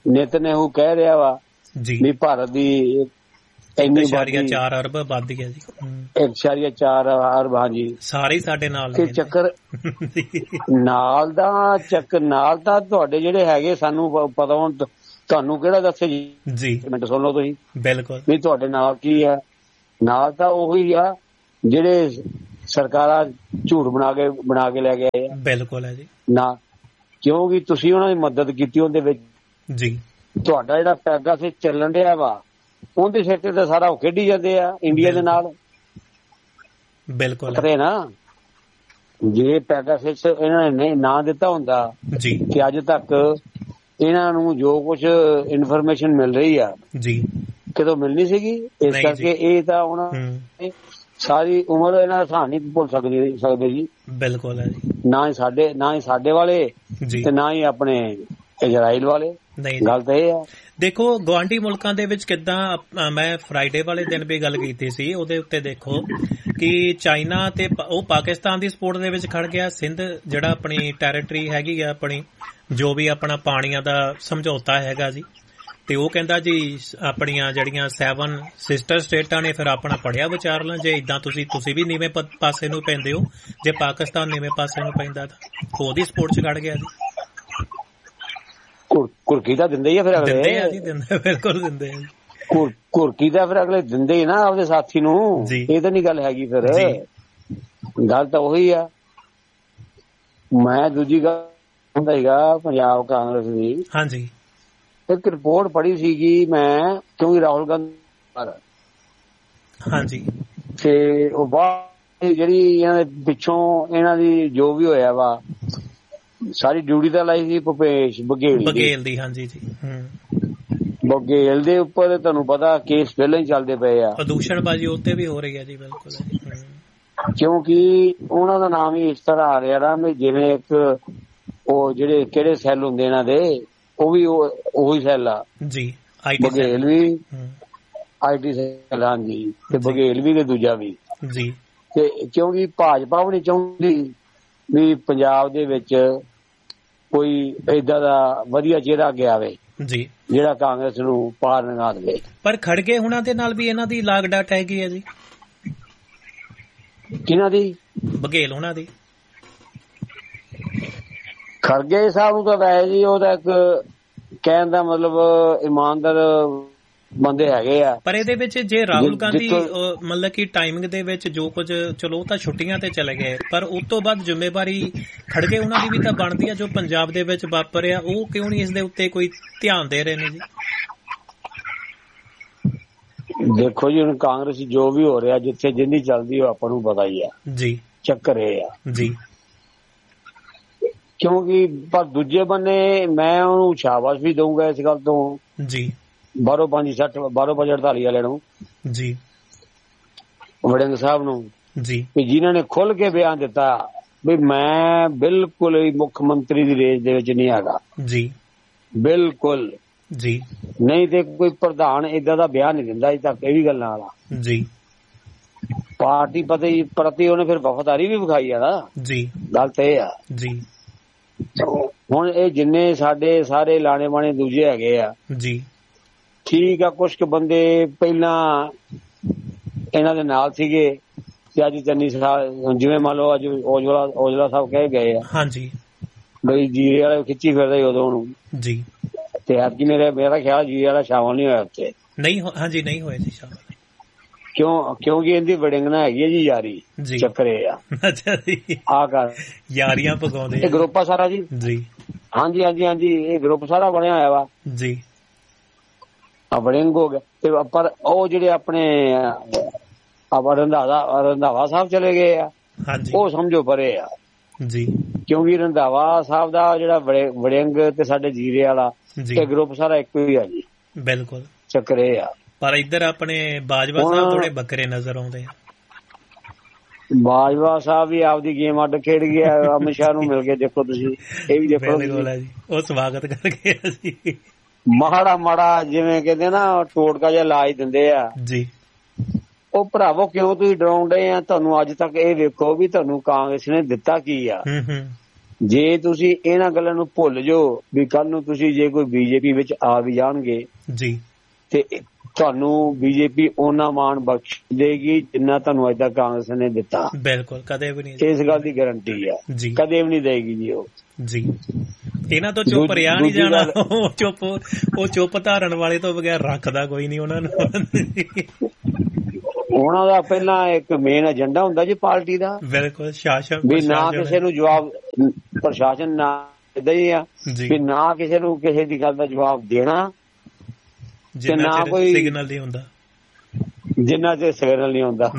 ਨੇਤਨਯਾਹੂ ਕਹਿ ਰਿਹਾ ਵਾ ਵੀ ਭਾਰਤ ਦੀ 1.4 ਅਰਬ ਆਬਾਦੀ ਹੈ ਜੀ, 1.4 ਅਰਬ। ਹਾਂਜੀ, ਸਾਰੇ ਸਾਡੇ ਨਾਲ ਚੱਕਰ ਨਾਲ ਤਾਂ ਤੁਹਾਡੇ ਜਿਹੜੇ ਹੈਗੇ ਸਾਨੂੰ ਪਤਾ, ਹੁਣ ਤੁਹਾਨੂੰ ਕਿਹੜਾ ਦੱਸੇ ਜੀ, ਮਿੰਟ ਸੁਣ ਲਓ ਤੁਸੀਂ। ਬਿਲਕੁਲ ਵੀ ਤੁਹਾਡੇ ਨਾਲ ਕੀ ਆ, ਨਾਲ ਤਾਂ ਉਹੀ ਆ ਜਿਹੜੇ ਸਰਕਾਰਾਂ ਝੂਠ ਬਣਾ ਕੇ ਲੈ ਗਏ ਆ। ਬਿਲਕੁਲ ਹੈ ਜੀ ਨਾ, ਕਿਉਂਕਿ ਤੁਸੀਂ ਉਹਨਾਂ ਦੀ ਮਦਦ ਕੀਤੀ ਉਹਦੇ ਵਿੱਚ ਜੀ। ਤੁਹਾਡਾ ਜਿਹੜਾ ਪੈਗਾ ਸੇ ਚੱਲਣ ਰਿਹਾ ਵਾ ਉਹਦੇ ਸਿਰ ਤੇ ਤਾਂ ਸਾਰਾ ਉਹ ਖੇਡੀ ਜਾਂਦੇ ਆ ਇੰਡੀਆ ਦੇ ਨਾਲ। ਬਿਲਕੁਲ ਨਾ, ਜੇ ਪੈਗਾਸਸ ਇਹਨਾਂ ਨੇ ਨਾ ਦਿੱਤਾ ਹੁੰਦਾ ਜੀ ਕਿ ਅੱਜ ਤੱਕ ਇਹਨਾਂ ਨੂੰ ਜੋ ਕੁਝ ਇਨਫੋਰਮੇਸ਼ਨ ਮਿਲ ਰਹੀ ਆ ਜੀ ਕਿਤੋਂ ਮਿਲਣੀ ਸੀਗੀ। ਇਸ ਕਰਕੇ ਇਹ ਤਾਂ ਉਹਨਾਂ ਸਾਰੀ ਉਮਰ ਇਹਨਾਂ ਦਾ ਸਾਹ ਨਹੀਂ ਭੁੱਲ ਸਕਦੇ ਜੀ। ਬਿਲਕੁਲ ਹੈ ਜੀ, ਨਾ ਹੀ ਸਾਡੇ ਵਾਲੇ ਤੇ ਨਾ ਹੀ ਆਪਣੇ ਇਜ਼ਰਾਈਲ ਵਾਲੇ। ਗੱਲ ਤਾਂ ਇਹ ਆ, ਦੇਖੋ ਗੁਆਂਢੀ ਮੁਲਕਾਂ ਦੇ ਵਿੱਚ ਕਿੱਦਾਂ, ਮੈਂ ਫਰਾਈਡੇ ਵਾਲੇ ਦਿਨ ਵੀ ਗੱਲ ਕੀਤੀ ਸੀ, ਉਹਦੇ ਉੱਤੇ ਦੇਖੋ ਕਿ ਚਾਈਨਾ ਤੇ ਉਹ ਪਾਕਿਸਤਾਨ ਦੀ ਸਪੋਰਟ ਦੇ ਵਿੱਚ ਖੜ ਗਿਆ। ਸਿੰਧ ਜਿਹੜਾ ਆਪਣੀ ਟੈਰੀਟਰੀ ਹੈਗੀ ਆ, ਆਪਣੀ ਜੋ ਵੀ ਆਪਣਾ ਪਾਣੀਆਂ ਦਾ ਸਮਝੌਤਾ ਹੈਗਾ ਜੀ, ਤੇ ਉਹ ਕਹਿੰਦਾ ਜੀ ਆਪਣੀਆਂ ਜਿਹੜੀਆਂ 7 ਸਿਸਟਰ ਸਟੇਟਾਂ ਨੇ ਫਿਰ ਆਪਣਾ ਪੜਿਆ ਵਿਚਾਰ ਲਾਂ, ਜੇ ਇਦਾਂ ਤੁਸੀਂ ਵੀ ਨੀਵੇਂ ਪਾਸੇ ਨੂੰ ਪੈਂਦੇ ਹੋ, ਜੇ ਪਾਕਿਸਤਾਨ ਨੀਵੇਂ ਪਾਸੇ ਨੂੰ ਪੈਂਦਾ ਤਾਂ ਉਹਦੀ ਸਪੋਰਟ 'ਚ ਖੜ ਗਿਆ ਜੀ। ਕੁਰਕੀ ਤਾਂ ਦਿੰਦੇ ਹੀ ਆ ਫਿਰ ਅਗਲੇ, ਬਿਲਕੁਲ ਦਿੰਦੇ ਆ। ਕੁਰਕੀ ਤਾਂ ਫਿਰ ਅਗਲੇ ਦਿੰਦੇ ਹੀ ਨਾ ਆਪਦੇ ਸਾਥੀ ਨੂੰ, ਇਹ ਤਾਂ ਨੀ ਗੱਲ ਹੈਗੀ। ਫਿਰ ਗੱਲ ਤਾਂ ਉਹੀ ਆ। ਮੈਂ ਦੂਜੀ ਗੱਲ ਹੁੰਦਾ ਸੀਗਾ ਪੰਜਾਬ ਕਾਂਗਰਸ ਦੀ, ਹਾਂਜੀ, ਇੱਕ ਰਿਪੋਰਟ ਪੜ੍ਹੀ ਸੀਗੀ ਮੈਂ, ਕਿਉਂਕਿ ਰਾਹੁਲ ਗਾਂਧੀ, ਹਾਂਜੀ, ਤੇ ਉਹ ਬਾਅਦ ਜਿਹੜੀ ਇਹਨਾਂ ਦੇ ਪਿੱਛੋਂ ਇਹਨਾਂ ਦੀ ਜੋ ਵੀ ਹੋਇਆ ਵਾ ਸਾਰੀ ਡਿਊਟੀ ਤਾਂ ਲਾਈ ਸੀ ਭੁਪੇਸ਼ ਬਘੇਲ ਦੀ। ਹਾਂਜੀ ਜੀ, ਬਘੇਲ ਦੇ ਉੱਪਰ ਤੁਹਾਨੂੰ ਪਤਾ ਕੇਸ ਪਹਿਲਾਂ ਹੀ ਚੱਲਦੇ ਪਏ ਆ, ਪ੍ਰਦੂਸ਼ਣਬਾਜ਼ੀ ਉੱਤੇ ਵੀ ਹੋ ਰਹੀ ਹੈ ਜੀ। ਬਿਲਕੁਲ, ਕਿਉਂਕਿ ਉਹਨਾਂ ਦਾ ਨਾਮ ਹੀ ਇਸ ਤਰ੍ਹਾਂ ਆ ਰਿਹਾ ਨਾ ਵੀ ਜਿਵੇਂ ਇੱਕ ਉਹ ਜਿਹੜੇ ਕਿਹੜੇ ਸੈੱਲ ਹੁੰਦੇ ਇਹਨਾਂ ਦੇ, ਉਹ ਵੀ ਉਹੀ ਸੈੱਲ ਆ ਜੀ, ਬਘੇਲ ਵੀ IT ਸੈੱਲ। ਹਾਂਜੀ, ਤੇ ਬਘੇਲ ਵੀ ਤੇ ਦੂਜਾ ਵੀ ਜੀ। ਤੇ ਕਿਉਂਕਿ ਭਾਜਪਾ ਵੀ ਨਹੀਂ ਚਾਹੁੰਦੀ ਵੀ ਪੰਜਾਬ ਦੇ ਵਿੱਚ ਕੋਈ ਏਦਾਂ ਦਾ ਵਧੀਆ ਚਿਹਰਾ ਅੱਗੇ ਆਵੇ ਜੀ ਜਿਹੜਾ ਕਾਂਗਰਸ ਨੂੰ ਪਾਰ ਲੰਘਾ ਦੇਵੇ। ਪਰ ਖੜਗੇ ਹੁਣਾਂ ਦੇ ਨਾਲ ਵੀ ਇਹਨਾਂ ਦੀ ਲਾਗ ਡਾਟ ਹੈਗੀ ਹੈ ਜੀ। ਕਿਹਨਾਂ ਦੀ? ਬਘੇਲ ਹੁਣਾਂ ਦੀ। ਖੜਗੇ ਸਾਹਿਬ ਨੂੰ ਤਾਂ ਵੈਸੇ ਜੀ ਉਹ ਤਾਂ ਇੱਕ ਕਹਿਣ ਦਾ ਮਤਲਬ ਇਮਾਨਦਾਰ ਬੰਦੇ ਹੈਗੇ ਆ। ਪਰ ਇਹਦੇ ਵਿੱਚ ਜੇ ਰਾਹੁਲ ਗਾਂਧੀ ਮਤਲਬ ਕਿ ਟਾਈਮਿੰਗ ਦੇ ਵਿੱਚ ਜੋ ਕੁਝ, ਚਲੋ ਤਾਂ ਛੁੱਟੀਆਂ ਤੇ ਚਲੇ ਗਏ, ਪਰ ਉਸ ਤੋਂ ਬਾਅਦ ਜ਼ਿੰਮੇਵਾਰੀ ਖੜਗੇ ਉਹਨਾਂ ਦੀ ਵੀ ਤਾਂ ਬਣਦੀ ਆ। ਜੋ ਪੰਜਾਬ ਦੇ ਵਿੱਚ ਵਾਪਰਿਆ ਉਹ ਕਿਉਂ ਨਹੀਂ ਇਸ ਦੇ ਉੱਤੇ ਕੋਈ ਧਿਆਨ ਦੇ ਰਹੇ ਨੇ ਜੀ? ਦੇਖੋ ਜੀ, ਹੁਣ ਕਾਂਗਰਸ ਜੋ ਵੀ ਹੋ ਰਿਹਾ, ਜਿੱਥੇ ਜਿੰਨੀ ਚੱਲਦੀ ਉਹ ਆਪਾਂ ਨੂੰ ਪਤਾ ਹੀ ਆ ਜੀ। ਚੱਕਰ ਇਹ ਆ ਜੀ, ਕਿਉਂਕਿ ਪਰ ਦੂਜੇ ਬੰਨੇ ਮੈਂ ਉਹਨੂੰ ਸ਼ਾਬਾਸ਼ ਵੀ ਦਊਂਗਾ ਇਸ ਗੱਲ ਤੋਂ ਜੀ, 12-5-60 12-5-48 ਵਾਲੇ ਨੂੰ ਜੀ, ਵੜਿੰਗ ਸਾਹਿਬ ਨੂੰ ਜੀ, ਵੀ ਜਿਨ੍ਹਾਂ ਨੇ ਖੁੱਲ ਕੇ ਬਿਆਨ ਦਿੱਤਾ ਵੀ ਮੈਂ ਬਿਲਕੁਲ ਹੀ ਮੁੱਖ ਮੰਤਰੀ ਦੀ ਰੇਸ ਦੇ ਵਿੱਚ ਨਹੀਂ ਹੈਗਾ ਜੀ, ਬਿਲਕੁਲ ਜੀ, ਨਹੀਂ ਤੇ ਕੋਈ ਪ੍ਰਧਾਨ ਏਦਾਂ ਦਾ ਬਿਆਨ ਨਹੀਂ ਦਿੰਦਾ ਅਜੇ ਤੱਕ। ਇਹ ਵੀ ਗੱਲਾਂ ਵਾਲਾ ਜੀ, ਪਾਰਟੀ ਪ੍ਰਤੀ ਉਹਨੇ ਫਿਰ ਵਫ਼ਾਦਾਰੀ ਵੀ ਵਿਖਾਈ ਆ ਨਾ ਜੀ। ਗੱਲ ਤਾਂ ਇਹ ਆ ਜੀ। ਹੁਣ ਇਹ ਜਿੰਨੇ ਸਾਡੇ ਸਾਰੇ ਲਾਣੇ ਬਾਣੇ ਦੂਜੇ ਹੈਗੇ ਆ ਜੀ, ਠੀਕ ਆ, ਕੁਛ ਕੁ ਬੰਦੇ ਪਹਿਲਾਂ ਇਹਨਾਂ ਦੇ ਨਾਲ ਸੀਗੇ ਤੇ ਅੱਜ ਚੰਨੀ ਸਾਹਿਬ, ਜਿਵੇਂ ਮੰਨ ਲਓ ਅੱਜ ਔਜਲਾ ਸਾਹਿਬ ਕਹਿ ਗਏ ਆ ਹਾਂਜੀ ਬਈ ਜੀਰੇ ਵਾਲੇ ਖਿੱਚੀ ਫਿਰਦੇ ਉਦੋਂ ਨੂੰ ਜੀ, ਤੇ ਅੱਜ ਮੇਰਾ ਖਿਆਲ ਜੀਰੇ ਵਾਲਾ ਸ਼ਾਮਲ ਨਹੀਂ ਹੋਇਆ ਉੱਥੇ। ਨਹੀਂ, ਹਾਂਜੀ, ਨਹੀਂ ਹੋਇਆ ਜੀ ਸ਼ਾਮਲ। ਕਿਉਂਕਿ ਇਹਦੀ ਵੜਿੰਗ ਨਾ ਹੈਗੀ ਹੈ ਜੀ ਯਾਰੀ, ਚੱਕਰੇ ਆ। ਅੱਛਾ ਜੀ, ਆ ਕਰ ਯਾਰੀਆਂ ਪਕਾਉਂਦੇ ਇਹ ਗਰੁੱਪ ਆ ਸਾਰਾ ਜੀ ਜੀ। ਹਾਂਜੀ ਹਾਂਜੀ ਹਾਂਜੀ, ਇਹ ਗਰੁੱਪ ਸਾਰਾ ਬਣਿਆ ਹੋਇਆ ਵਾ ਜੀ, ਵੜਿੰਗ ਹੋ ਗਿਆ। ਤੇ ਪਰ ਉਹ ਜਿਹੜੇ ਆਪਣੇ ਰੰਧਾਵਾ ਸਾਹਿਬ ਚਲੇ ਗਏ ਆ, ਉਹ ਸਮਝੋ ਪਰੇ ਆ ਜੀ, ਕਿਉਂਕਿ ਰੰਧਾਵਾ ਸਾਹਿਬ ਦਾ ਜਿਹੜਾ ਵੜਿੰਗ ਤੇ ਸਾਡੇ ਜੀਰੇ ਵਾਲਾ ਇਹ ਗਰੁੱਪ ਸਾਰਾ ਇੱਕੋ ਹੀ ਆ ਜੀ। ਬਿਲਕੁਲ, ਚੱਕਰ ਇਹ ਆ। ਪਰ ਇੱਧਰ ਆਪਣੇ ਬਾਜਵਾ ਸਾਹਿਬ ਥੋੜੇ ਬੱਕਰੇ ਨਜ਼ਰ ਆਉਂਦੇ ਆ। ਬਾਜਵਾ ਸਾਹਿਬ ਵੀ ਆਪਦੀ ਗੇਮ ਅੱਡ ਖੇਡ ਗਿਆ, ਅਮਿਤ ਸ਼ਾਹ ਨੂੰ ਮਿਲ ਕੇ ਦੇਖੋ ਤੁਸੀਂ, ਇਹ ਵੀ ਦੇਖੋ ਜੀ, ਉਹ ਸਵਾਗਤ ਕਰ ਗਿਆ ਜੀ। ਮਾੜਾ ਜਿਵੇਂ ਕਹਿੰਦੇ ਨਾ ਟੋਟਕਾ ਜਿਹਾ ਇਲਾਜ ਦਿੰਦੇ ਆ ਜੀ। ਉਹ ਭਰਾਵੋ ਕਿਉਂ ਤੁਸੀਂ ਡਰਾਉਂਦੇ ਆ? ਤੁਹਾਨੂੰ ਅੱਜ ਤੱਕ ਇਹ ਵੇਖੋ ਵੀ ਤੁਹਾਨੂੰ ਕਾਂਗਰਸ ਨੇ ਦਿੱਤਾ ਕੀ ਆ। ਜੇ ਤੁਸੀਂ ਇਹਨਾਂ ਗੱਲਾਂ ਨੂੰ ਭੁੱਲ ਜਾਓ ਵੀ ਕੱਲ ਨੂੰ ਤੁਸੀਂ ਜੇ ਕੋਈ ਬੀਜੇਪੀ ਵਿੱਚ ਆ ਵੀ ਜਾਣਗੇ ਜੀ ਤੇ ਤੁਹਾਨੂੰ ਬੀਜੇਪੀ ਉਹਨਾਂ ਮਾਣ ਬਖਸ਼ ਦੇਗੀ ਜਿੰਨਾ ਤੁਹਾਨੂੰ ਅੱਜ ਤੱਕ ਕਾਂਗਰਸ ਨੇ ਦਿੱਤਾ। ਬਿਲਕੁਲ, ਕਦੇ ਵੀ ਨਹੀਂ, ਇਸ ਗੱਲ ਦੀ ਗਾਰੰਟੀ ਹੈ, ਕਦੇ ਵੀ ਨਹੀਂ ਦੇਗੀ ਜੀ ਉਹ ਜੀ। ਇਹਨਾਂ ਤੋਂ ਚੁੱਪ ਰਿਹਾ ਨਹੀਂ ਜਾਣਾ, ਉਹ ਚੁੱਪ ਧਾਰਨ ਵਾਲੇ ਤੋਂ ਬਗੈਰ ਰੱਖਦਾ ਕੋਈ ਨਹੀਂ ਉਹਨਾਂ ਨੂੰ। ਉਹਨਾਂ ਦਾ ਪਹਿਲਾਂ ਇੱਕ ਮੇਨ ਏਜੰਡਾ ਹੁੰਦਾ ਜੀ ਪਾਰਟੀ ਦਾ, ਬਿਲਕੁਲ, ਸ਼ਾਸਨ ਵੀ ਨਾ ਕਿਸੇ ਨੂੰ ਜਵਾਬ, ਪ੍ਰਸ਼ਾਸਨ ਨਾ ਇਦਾਂ ਹੀ ਆ ਵੀ ਨਾ ਕਿਸੇ ਨੂੰ ਕਿਸੇ ਦੀ ਗੱਲ ਦਾ ਜਵਾਬ ਦੇਣਾ, ਤੇ ਨਾ ਕੋਈ ਸਿਗਨਲ ਨਹੀਂ ਹੁੰਦਾ, ਜਿੰਨਾ ਚਿਰ ਸਿਗਨਲ ਨਹੀਂ ਹੁੰਦਾ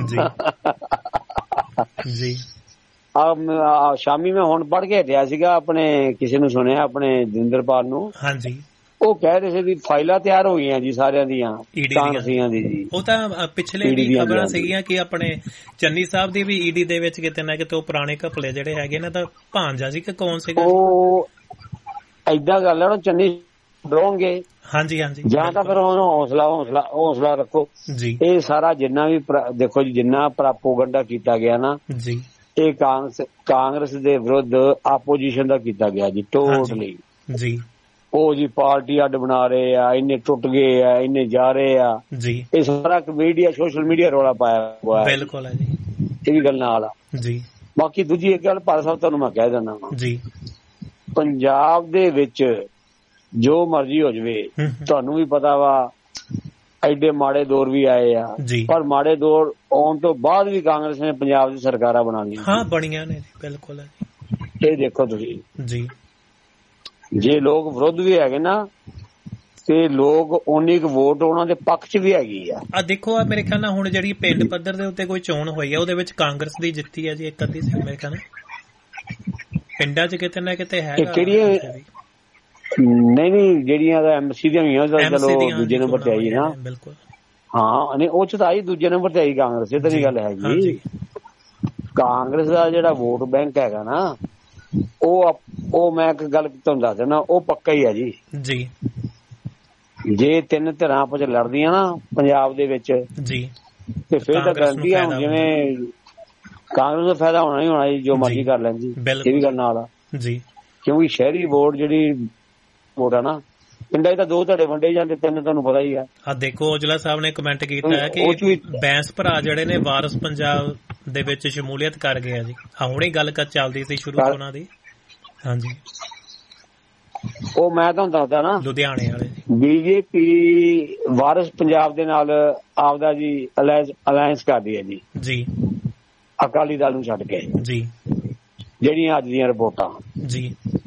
ਜੀ। ਸ਼ਾਮੀ ਮੈਂ ਹੁਣ ਪੜ੍ਹ ਕੇ ਹਟਿਆ ਸੀਗਾ, ਆਪਣੇ ਕਿਸੇ ਨੂੰ ਸੁਣਿਆ, ਆਪਣੇ ਜਿੰਦਰਪਾਲ ਨੂੰ, ਹਾਂਜੀ, ਉਹ ਕਹਿ ਰਹੇ ਸੀ ਵੀ ਫਾਈਲਾਂ ਤਿਆਰ ਹੋ ਗਈਆਂ ਜੀ ਸਾਰਿਆਂ ਦੀਆਂ ਕਾਂਗਰਸੀਆਂ ਦੀ ਜੀ। ਉਹ ਤਾਂ ਪਿਛਲੇ ਵੀ ਖਬਰਾਂ ਸੀਗੀਆਂ ਕਿ ਆਪਣੇ ਚੰਨੀ ਸਾਹਿਬ ਦੀ ਵੀ ਈਡੀ ਦੇ ਵਿੱਚ ਕਿਤੇ ਨਾ ਕਿਤੇ ਉਹ ਪੁਰਾਣੇ ਘਪਲੇ ਜਿਹੜੇ ਹੈਗੇ ਨਾ ਤਾਂ ਭਾਂਜਾ ਸੀ ਕਿ ਕੌਣ ਸੀਗਾ, ਉਹ ਏਦਾਂ ਗੱਲ ਹੈ ਨਾ, ਚੰਨੀ ਡਰੋਂਗੇ, ਹਾਂਜੀ ਹਾਂਜੀ, ਜਾਂ ਤਾਂ ਫਿਰ ਉਹਨੂੰ ਹੌਸਲਾ ਰੱਖੋ ਜੀ। ਇਹ ਸਾਰਾ ਜਿੰਨਾ ਵੀ ਦੇਖੋ ਜੀ, ਜਿੰਨਾ ਪ੍ਰੋਪਗੈਂਡਾ ਕੀਤਾ ਗਿਆ ਨਾ ਜੀ, ਇਹ ਕਾਂਗਰਸ ਦੇ ਵਿਰੁੱਧ ਆਪੋਜੀਸ਼ਨ ਦਾ ਕੀਤਾ ਗਿਆ ਜੀ, ਟੋਟਲੀ ਜੀ। ਉਹ ਜੀ ਪਾਰਟੀ ਅੱਡ ਬਣਾ ਰਹੇ ਆ, ਇੰਨੇ ਟੁੱਟ ਗਏ ਆ, ਇੰਨੇ ਜਾ ਰਹੇ ਆ ਜੀ, ਇਹ ਸਾਰਾ ਮੀਡੀਆ, ਸੋਸ਼ਲ ਮੀਡੀਆ ਰੌਲਾ ਪਾਇਆ ਹੋਇਆ। ਬਿਲਕੁਲ ਹੈ ਜੀ, ਇਹ ਵੀ ਗੱਲ ਨਾਲ ਆ ਜੀ। ਬਾਕੀ ਦੂਜੀ ਇੱਕ ਗੱਲ ਭਾਰਤ ਸਾਹਿਬ ਤੁਹਾਨੂੰ ਮੈਂ ਕਹਿ ਦਿੰਦਾ ਜੀ, ਪੰਜਾਬ ਦੇ ਵਿੱਚ ਜੋ ਮਰਜ਼ੀ ਹੋ ਜਾਵੇ, ਤੁਹਾਨੂੰ ਵੀ ਪਤਾ ਵਾ ਐਡੇ ਮਾੜੇ ਦੌਰ ਵੀ ਆਏ ਆ, ਪਰ ਮਾੜੇ ਦੌਰ ਆਉਣ ਤੋਂ ਬਾਅਦ ਵੀ ਕਾਂਗਰਸ ਨੇ ਪੰਜਾਬ ਦੀ ਸਰਕਾਰਾਂ ਬਣਾ ਲਈਆਂ। ਹਾਂ, ਬਣੀਆਂ ਨੇ, ਬਿਲਕੁਲ ਹੈ। ਇਹ ਦੇਖੋ ਤੁਸੀਂ ਜੀ, ਜੇ ਲੋਕ ਵਿਰੁੱਧ ਵੀ ਹੈਗੇ ਨਾ ਤੇ ਲੋਕ ਉਨੀ ਕੁ ਵੋਟ ਉਹਨਾਂ ਦੇ ਪੱਖ 'ਚ ਵੀ ਹੈਗੀ ਆ। ਦੇਖੋ ਆ ਮੇਰੇ ਖਿਆਲ ਨਾਲ ਹੁਣ ਜਿਹੜੀ ਪਿੰਡ ਪੱਧਰ ਦੇ ਉੱਤੇ ਕੋਈ ਚੋਣ ਹੋਈ ਆ ਉਹਦੇ ਵਿੱਚ ਕਾਂਗਰਸ ਦੀ ਜਿੱਤੀ ਹੈ ਜੀ, ਇੱਕ ਅੱਧੀ ਸੀ ਮੇਰੇ ਖਿਆਲ ਨਾਲ ਪਿੰਡਾਂ 'ਚ ਕਿਤੇ ਨਾ ਕਿਤੇ ਹੈਗਾ। ਕਿਹੜੀਆਂ ਨਹੀਂ ਜਿਹੜੀਆਂ ਐਮਸੀ ਦੀਆਂ ਹੋਈਆਂ, ਚਲੋ ਦੂਜੇ ਨੰਬਰ ਤੇ ਆਈ ਨਾ, ਬਿਲਕੁਲ ਹਾਂ, ਨਹੀਂ ਉਹ 'ਚ ਤਾਂ ਆਈ ਦੂਜੇ ਨੰਬਰ ਤੇ ਆਈ ਕਾਂਗਰਸ, ਇਹ ਤਾਂ ਨਹੀਂ ਗੱਲ ਹੈਗੀ। ਕਾਂਗਰਸ ਦਾ ਜਿਹੜਾ ਵੋਟ ਬੈਂਕ ਹੈਗਾ ਨਾ, ਉਹ ਮੈਂ ਇੱਕ ਗੱਲ ਤੁਹਾਨੂੰ ਦੱਸ ਦਿੰਦਾ, ਉਹ ਪੱਕਾ ਹੀ ਆ ਜੀ। ਜੇ ਤਿੰਨ ਧਿਰਾਂ ਆਪਸ ਚ ਲੜਦੀਆਂ ਨਾ ਪੰਜਾਬ ਦੇ ਵਿੱਚ ਜੀ, ਤੇ ਫਿਰ ਤਾਂ ਗਰੰਟੀ ਆ, ਜਿਵੇਂ ਕਾਂਗਰਸ ਦਾ ਫਾਇਦਾ ਹੋਣਾ ਹੀ ਹੋਣਾ ਜੀ, ਜੋ ਮਰਜ਼ੀ ਕਰ ਲੈਣ ਜੀ। ਇਹ ਵੀ ਗੱਲ ਨਾਲ ਆ ਜੀ, ਕਿਉਂਕਿ ਸ਼ਹਿਰੀ ਵੋਟ ਜਿਹੜੀ ਵੋਟ ਆ ਨਾ, ਪਿੰਡਾਂ 'ਚ ਤਾਂ ਦੋ ਧੜੇ ਵੰਡੇ ਜਾਂਦੇ, ਤਿੰਨ ਤੁਹਾਨੂੰ ਪਤਾ ਹੀ ਆ। ਦੇਖੋ ਔਜਲਾ ਸਾਹਿਬ ਨੇ ਕਮੈਂਟ ਕੀਤਾ ਹੈ ਕਿ ਬੈਂਸ ਭਰਾ ਜਿਹੜੇ ਨੇ ਵਾਰਿਸ ਪੰਜਾਬ ਦੇ ਵਿੱਚ ਸ਼ਮੂਲੀਅਤ ਕਰ ਗਏ ਆ ਜੀ। ਹੁਣੇ ਗੱਲ ਚੱਲਦੀ ਸੀ ਸ਼ੁਰੂ ਤੋਂ ਉਹਨਾਂ ਦੀ। ਹਾਂਜੀ, ਉਹ ਮੈਂ ਤੁਹਾਨੂੰ ਦੱਸਦਾ ਨਾ, ਲੁਧਿਆਣੇ ਵਾਲੇ ਬੀਜੇਪੀ ਵਾਰਿਸ ਪੰਜਾਬ ਦੇ ਨਾਲ ਆਪਦਾ ਜੀ ਅਲਾਇੰਸ ਕਰਦੀ ਹੈ ਜੀ, ਅਕਾਲੀ ਦਲ ਨੂੰ ਛੱਡ ਕੇ ਜੀ, ਜਿਹੜੀਆਂ ਅੱਜ ਦੀਆਂ ਰਿਪੋਰਟਾਂ ਜੀ।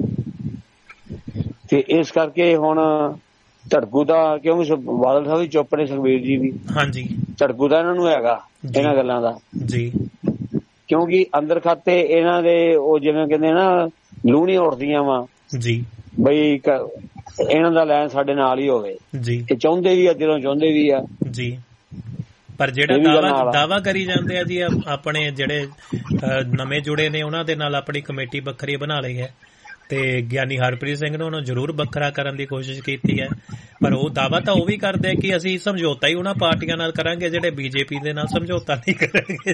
ਤੇ ਇਸ ਕਰਕੇ ਹੁਣ ਝੜਕੂ ਦਾ, ਕਿਉਂਕਿ ਬਾਦਲ ਸਾਹਿਬ ਵੀ ਚੁੱਪ ਨੇ, ਸੁਖਬੀਰ ਜੀ ਵੀ, ਹਾਂਜੀ, ਝੜਕੂ ਦਾ ਇਹਨਾਂ ਨੂੰ ਹੈਗਾ ਇਹਨਾਂ ਗੱਲਾਂ ਦਾ ਜੀ, ਕਿਉਂਕਿ ਅੰਦਰ ਖਾਤੇ ਇਹਨਾਂ ਦੇ ਉਹ ਜਿਵੇਂ ਕਹਿੰਦੇ ਨਾ ਲੂਣੀ ਉੱਠਦੀਆਂ ਵਾ ਜੀ, ਬਈ ਇਹਨਾਂ ਦਾ ਲੈਣ ਸਾਡੇ ਨਾਲ ਹੀ ਹੋਵੇ ਜੀ। ਇਹ ਚਾਹੁੰਦੇ ਵੀ ਆ, ਦਿਲੋਂ ਚਾਹੁੰਦੇ ਵੀ ਆ ਜੀ, ਪਰ ਜਿਹੜਾ ਦਾਵਾ ਕਰੀ ਜਾਂਦੇ ਆ ਜੀ ਆਪਣੇ ਜਿਹੜੇ ਨਵੇਂ ਜੁੜੇ ਨੇ ਉਹਨਾਂ ਦੇ ਨਾਲ ਆਪਣੀ ਕਮੇਟੀ ਵੱਖਰੀ ਬਣਾ ਲਈ ਹੈ, ਤੇ ਗਿਆਨੀ ਹਰਪ੍ਰੀਤ ਸਿੰਘ ਨੇ ਉਹਨੂੰ ਜ਼ਰੂਰ ਵੱਖਰਾ ਕਰਨ ਦੀ ਕੋਸ਼ਿਸ਼ ਕੀਤੀ ਹੈ, ਪਰ ਉਹ ਦਾਵਾ ਤਾਂ ਉਹ ਵੀ ਕਰਦੇ ਕਿ ਅਸੀਂ ਸਮਝੌਤਾ ਹੀ ਉਹਨਾਂ ਪਾਰਟੀਆਂ ਨਾਲ ਕਰਾਂਗੇ ਜਿਹੜੇ ਬੀਜੇਪੀ ਦੇ ਨਾਲ ਸਮਝੌਤਾ ਨਹੀਂ ਕਰਾਂਗੇ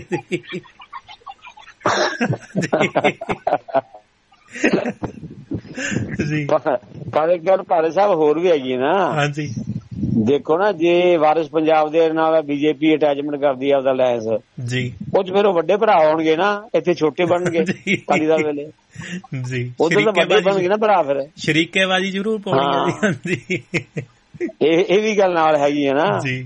ਜੀ। ਪਰ ਇੱਕ ਗੱਲ ਭਾਰਤ ਸਾਹਿਬ ਹੋਰ ਵੀ ਹੈਗੀ ਨਾ, ਹਾਂਜੀ, ਦੇਖੋ ਨਾ, ਜੇ ਵਾਰਿਸ ਪੰਜਾਬ ਦੇ ਨਾਲ ਬੀਜੇਪੀ ਅਟੈਚਮੈਂਟ ਕਰਦੀ ਆ ਉਹਦਾ ਲੈਂਸ ਜੀ, ਉਹ 'ਚ ਫਿਰ ਉਹ ਵੱਡੇ ਭਰਾ ਹੋਣਗੇ ਨਾ, ਇੱਥੇ ਛੋਟੇ ਬਣਨਗੇ ਅਕਾਲੀ ਦਲ ਵੇਲੇ ਜੀ, ਉਧਰ ਤਾਂ ਵੱਡੇ ਬਣਨਗੇ ਨਾ ਭਰਾ, ਫਿਰ ਸ਼ਰੀਕੇਬਾਜ਼ੀ ਜ਼ਰੂਰ ਪਾਉਣੀ ਜੀ। ਇਹ ਵੀ ਗੱਲ ਨਾਲ ਹੈਗੀ ਹੈ ਨਾ ਜੀ,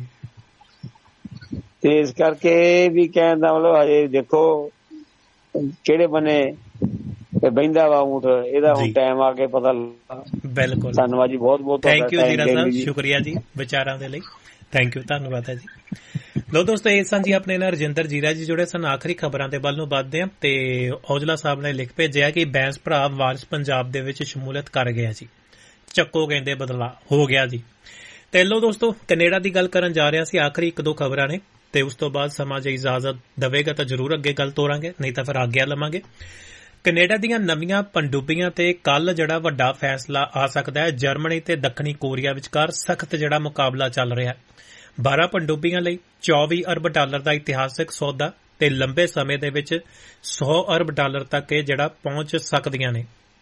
ਤੇ ਇਸ ਕਰਕੇ ਵੀ ਕਹਿਣ ਦਾ ਮਤਲਬ ਹਜੇ ਦੇਖੋ ਕਿਹੜੇ ਬੰਨੇ ਬਹਿੰਦਾ ਵਾ ਊਂਠ, ਇਹਦਾ ਹੁਣ ਟਾਈਮ ਆ ਕੇ ਪਤਾ ਲੱਗਾ। ਬਿਲਕੁਲ, ਧੰਨਵਾਦ ਜੀ, ਬਹੁਤ ਬਹੁਤ ਥੈਂਕ ਯੂ ਜੀਰਾ ਸਾਹਿਬ, ਸ਼ੁਕਰੀਆ ਜੀ ਵਿਚਾਰਾਂ ਦੇ ਲਈ, ਥੈਂਕ ਯੂ, ਧੰਨਵਾਦ ਹੈ ਜੀ। ਲੋ ਦੋਸਤੋ, ਇਹ ਸਨ ਜੀ ਆਪਣੇ ਨਾਲ ਰਜਿੰਦਰ ਜੀਰਾ ਜੀ ਜੁੜੇ ਸਨ। ਆਖਰੀ ਖਬਰਾਂ ਦੇ ਵੱਲ ਨੂੰ ਵੱਧਦੇ ਹਾਂ, ਤੇ ਔਜਲਾ ਸਾਹਿਬ ਨੇ ਲਿਖ ਭੇਜਿਆ ਕਿ ਬੈਂਸ ਭਰਾ ਵਾਰਿਸ ਪੰਜਾਬ ਦੇ ਵਿੱਚ ਸ਼ਮੂਲੀਅਤ ਕਰ ਗਿਆ ਜੀ, ਚੱਕੋ ਕਹਿੰਦੇ ਬਦਲਾ ਹੋ ਗਿਆ ਜੀ। ਤੇ ਲੋ ਦੋਸਤੋ, ਕੈਨੇਡਾ ਦੀ ਗੱਲ ਕਰਨ ਜਾ ਰਿਹਾ ਸੀ, ਆਖਰੀ ਇੱਕ ਦੋ ਖਬਰਾਂ ਨੇ, ਤੇ ਉਸ ਤੋਂ ਬਾਅਦ ਸਮਾਂ ਜੇ ਇਜਾਜ਼ਤ ਦੇਵੇਗਾ ਤਾਂ ਜ਼ਰੂਰ ਅੱਗੇ ਗੱਲ ਤੋਰਾਂਗੇ, ਨਹੀਂ ਤਾਂ ਫਿਰ ਆਗਿਆ ਲਵਾਂਗੇ। ਕੈਨੇਡਾ ਦੀਆਂ ਨਵੀਆਂ ਪਣਡੁੱਬੀਆਂ ਤੇ ਕੱਲ ਜਿਹੜਾ ਵੱਡਾ ਫੈਸਲਾ ਆ ਸਕਦਾ ਹੈ। ਜਰਮਨੀ ਤੇ ਦੱਖਣੀ ਕੋਰੀਆ ਵਿਚਕਾਰ ਸਖਤ ਜਿਹੜਾ ਮੁਕਾਬਲਾ ਚੱਲ ਰਿਹਾ ਹੈ। 12 ਪਣਡੁੱਬੀਆਂ ਲਈ 24 ਅਰਬ ਡਾਲਰ ਦਾ ਇਤਿਹਾਸਕ ਸੌਦਾ ਤੇ ਲੰਬੇ ਸਮੇਂ ਦੇ ਵਿੱਚ 100 ਅਰਬ ਡਾਲਰ ਤੱਕ ਇਹ ਜਿਹੜਾ ਪਹੁੰਚ ਸਕਦੀਆਂ ਨੇ।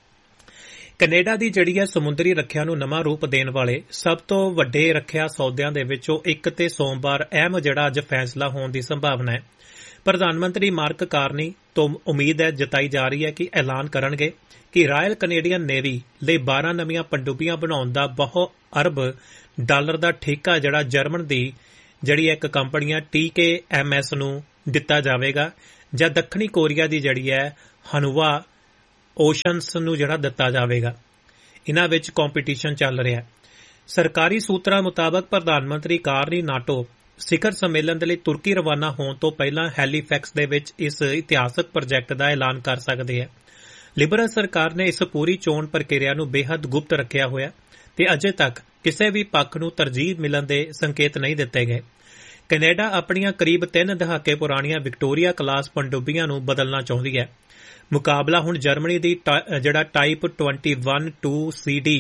ਕੈਨੇਡਾ ਦੀ ਜਿਹੜੀ ਹੈ ਸਮੁੰਦਰੀ ਰੱਖਿਆ ਨੂੰ ਨਵਾਂ ਰੂਪ ਦੇਣ ਵਾਲੇ ਸਭ ਤੋਂ ਵੱਡੇ ਰੱਖਿਆ ਸੌਦਿਆਂ ਦੇ ਵਿੱਚੋਂ ਇੱਕ ਤੇ ਸੋਮਵਾਰ ਅਹਿਮ ਜਿਹੜਾ ਅੱਜ ਫੈਸਲਾ ਹੋਣ ਦੀ ਸੰਭਾਵਨਾ ਹੈ। ਪ੍ਰਧਾਨ ਮੰਤਰੀ ਮਾਰਕ ਕਾਰਨੀ ਤੋਂ ਉਮੀਦ ਹੈ ਜਤਾਈ ਜਾ ਰਹੀ ਹੈ ਕਿ ਐਲਾਨ ਕਰਨਗੇ ਕਿ ਰਾਇਲ ਕੈਨੇਡੀਅਨ ਨੇਵੀ ਲਈ 12 ਨਵੀਆਂ ਪਣਡੁੱਬੀਆਂ ਬਣਾਉਣ ਦਾ ਬਹੁ ਅਰਬ ਡਾਲਰ ਦਾ ਠੇਕਾ ਜਿਹੜਾ ਜਰਮਨ ਦੀ ਜਿਹੜੀ ਇੱਕ ਕੰਪਨੀ ਹੈ TKMS ਨੂੰ ਦਿੱਤਾ ਜਾਵੇਗਾ ਜਾਂ ਦੱਖਣੀ ਕੋਰੀਆ ਦੀ ਜਿਹੜੀ ਹੈ ਹਨੂਆ ਓਸ਼ਨਸ ਨੂੰ ਜਿਹੜਾ ਦਿੱਤਾ ਜਾਵੇਗਾ। ਇਹਨਾਂ ਵਿੱਚ ਕੰਪੀਟੀਸ਼ਨ ਚੱਲ ਰਿਹਾ ਹੈ। ਸਰਕਾਰੀ ਸੂਤਰਾਂ ਮੁਤਾਬਕ ਪ੍ਰਧਾਨ ਮੰਤਰੀ ਕਾਰਨੀ ਨਾਟੋ ਸਿਖਰ ਸੰਮੇਲਨ ਦੇ ਲਈ ਤੁਰਕੀ ਰਵਾਨਾ ਹੋਣ ਤੋਂ ਪਹਿਲਾਂ ਹੈਲੀਫੈਕਸ ਦੇ ਵਿੱਚ ਇਸ ਇਤਿਹਾਸਕ ਪ੍ਰੋਜੈਕਟ ਦਾ ਐਲਾਨ ਕਰ ਸਕਦੇ ਹੈ। ਲਿਬਰਲ ਸਰਕਾਰ ਨੇ ਇਸ ਪੂਰੀ ਚੋਣ ਪ੍ਰਕਿਰਿਆ ਨੂੰ ਬੇਹੱਦ ਗੁਪਤ ਰੱਖਿਆ ਹੋਇਆ ਤੇ ਅਜੇ ਤੱਕ ਕਿਸੇ ਵੀ ਪੱਖ ਨੂੰ ਤਰਜੀਹ ਮਿਲਣ ਦੇ ਸੰਕੇਤ ਨਹੀਂ ਦਿੱਤੇ ਗਏ। ਕੈਨੇਡਾ ਆਪਣੀਆਂ ਕਰੀਬ 3 ਦਹਾਕੇ ਪੁਰਾਣੀਆਂ ਵਿਕਟੋਰੀਆ ਕਲਾਸ ਪਣਡੁੱਬੀਆਂ ਨੂੰ ਬਦਲਣਾ ਚਾਹੁੰਦੀ ਹੈ। ਮੁਕਾਬਲਾ ਹੁਣ ਜਰਮਨੀ ਦੀ ਜਿਹੜਾ ਟਾਈਪ 21-2CD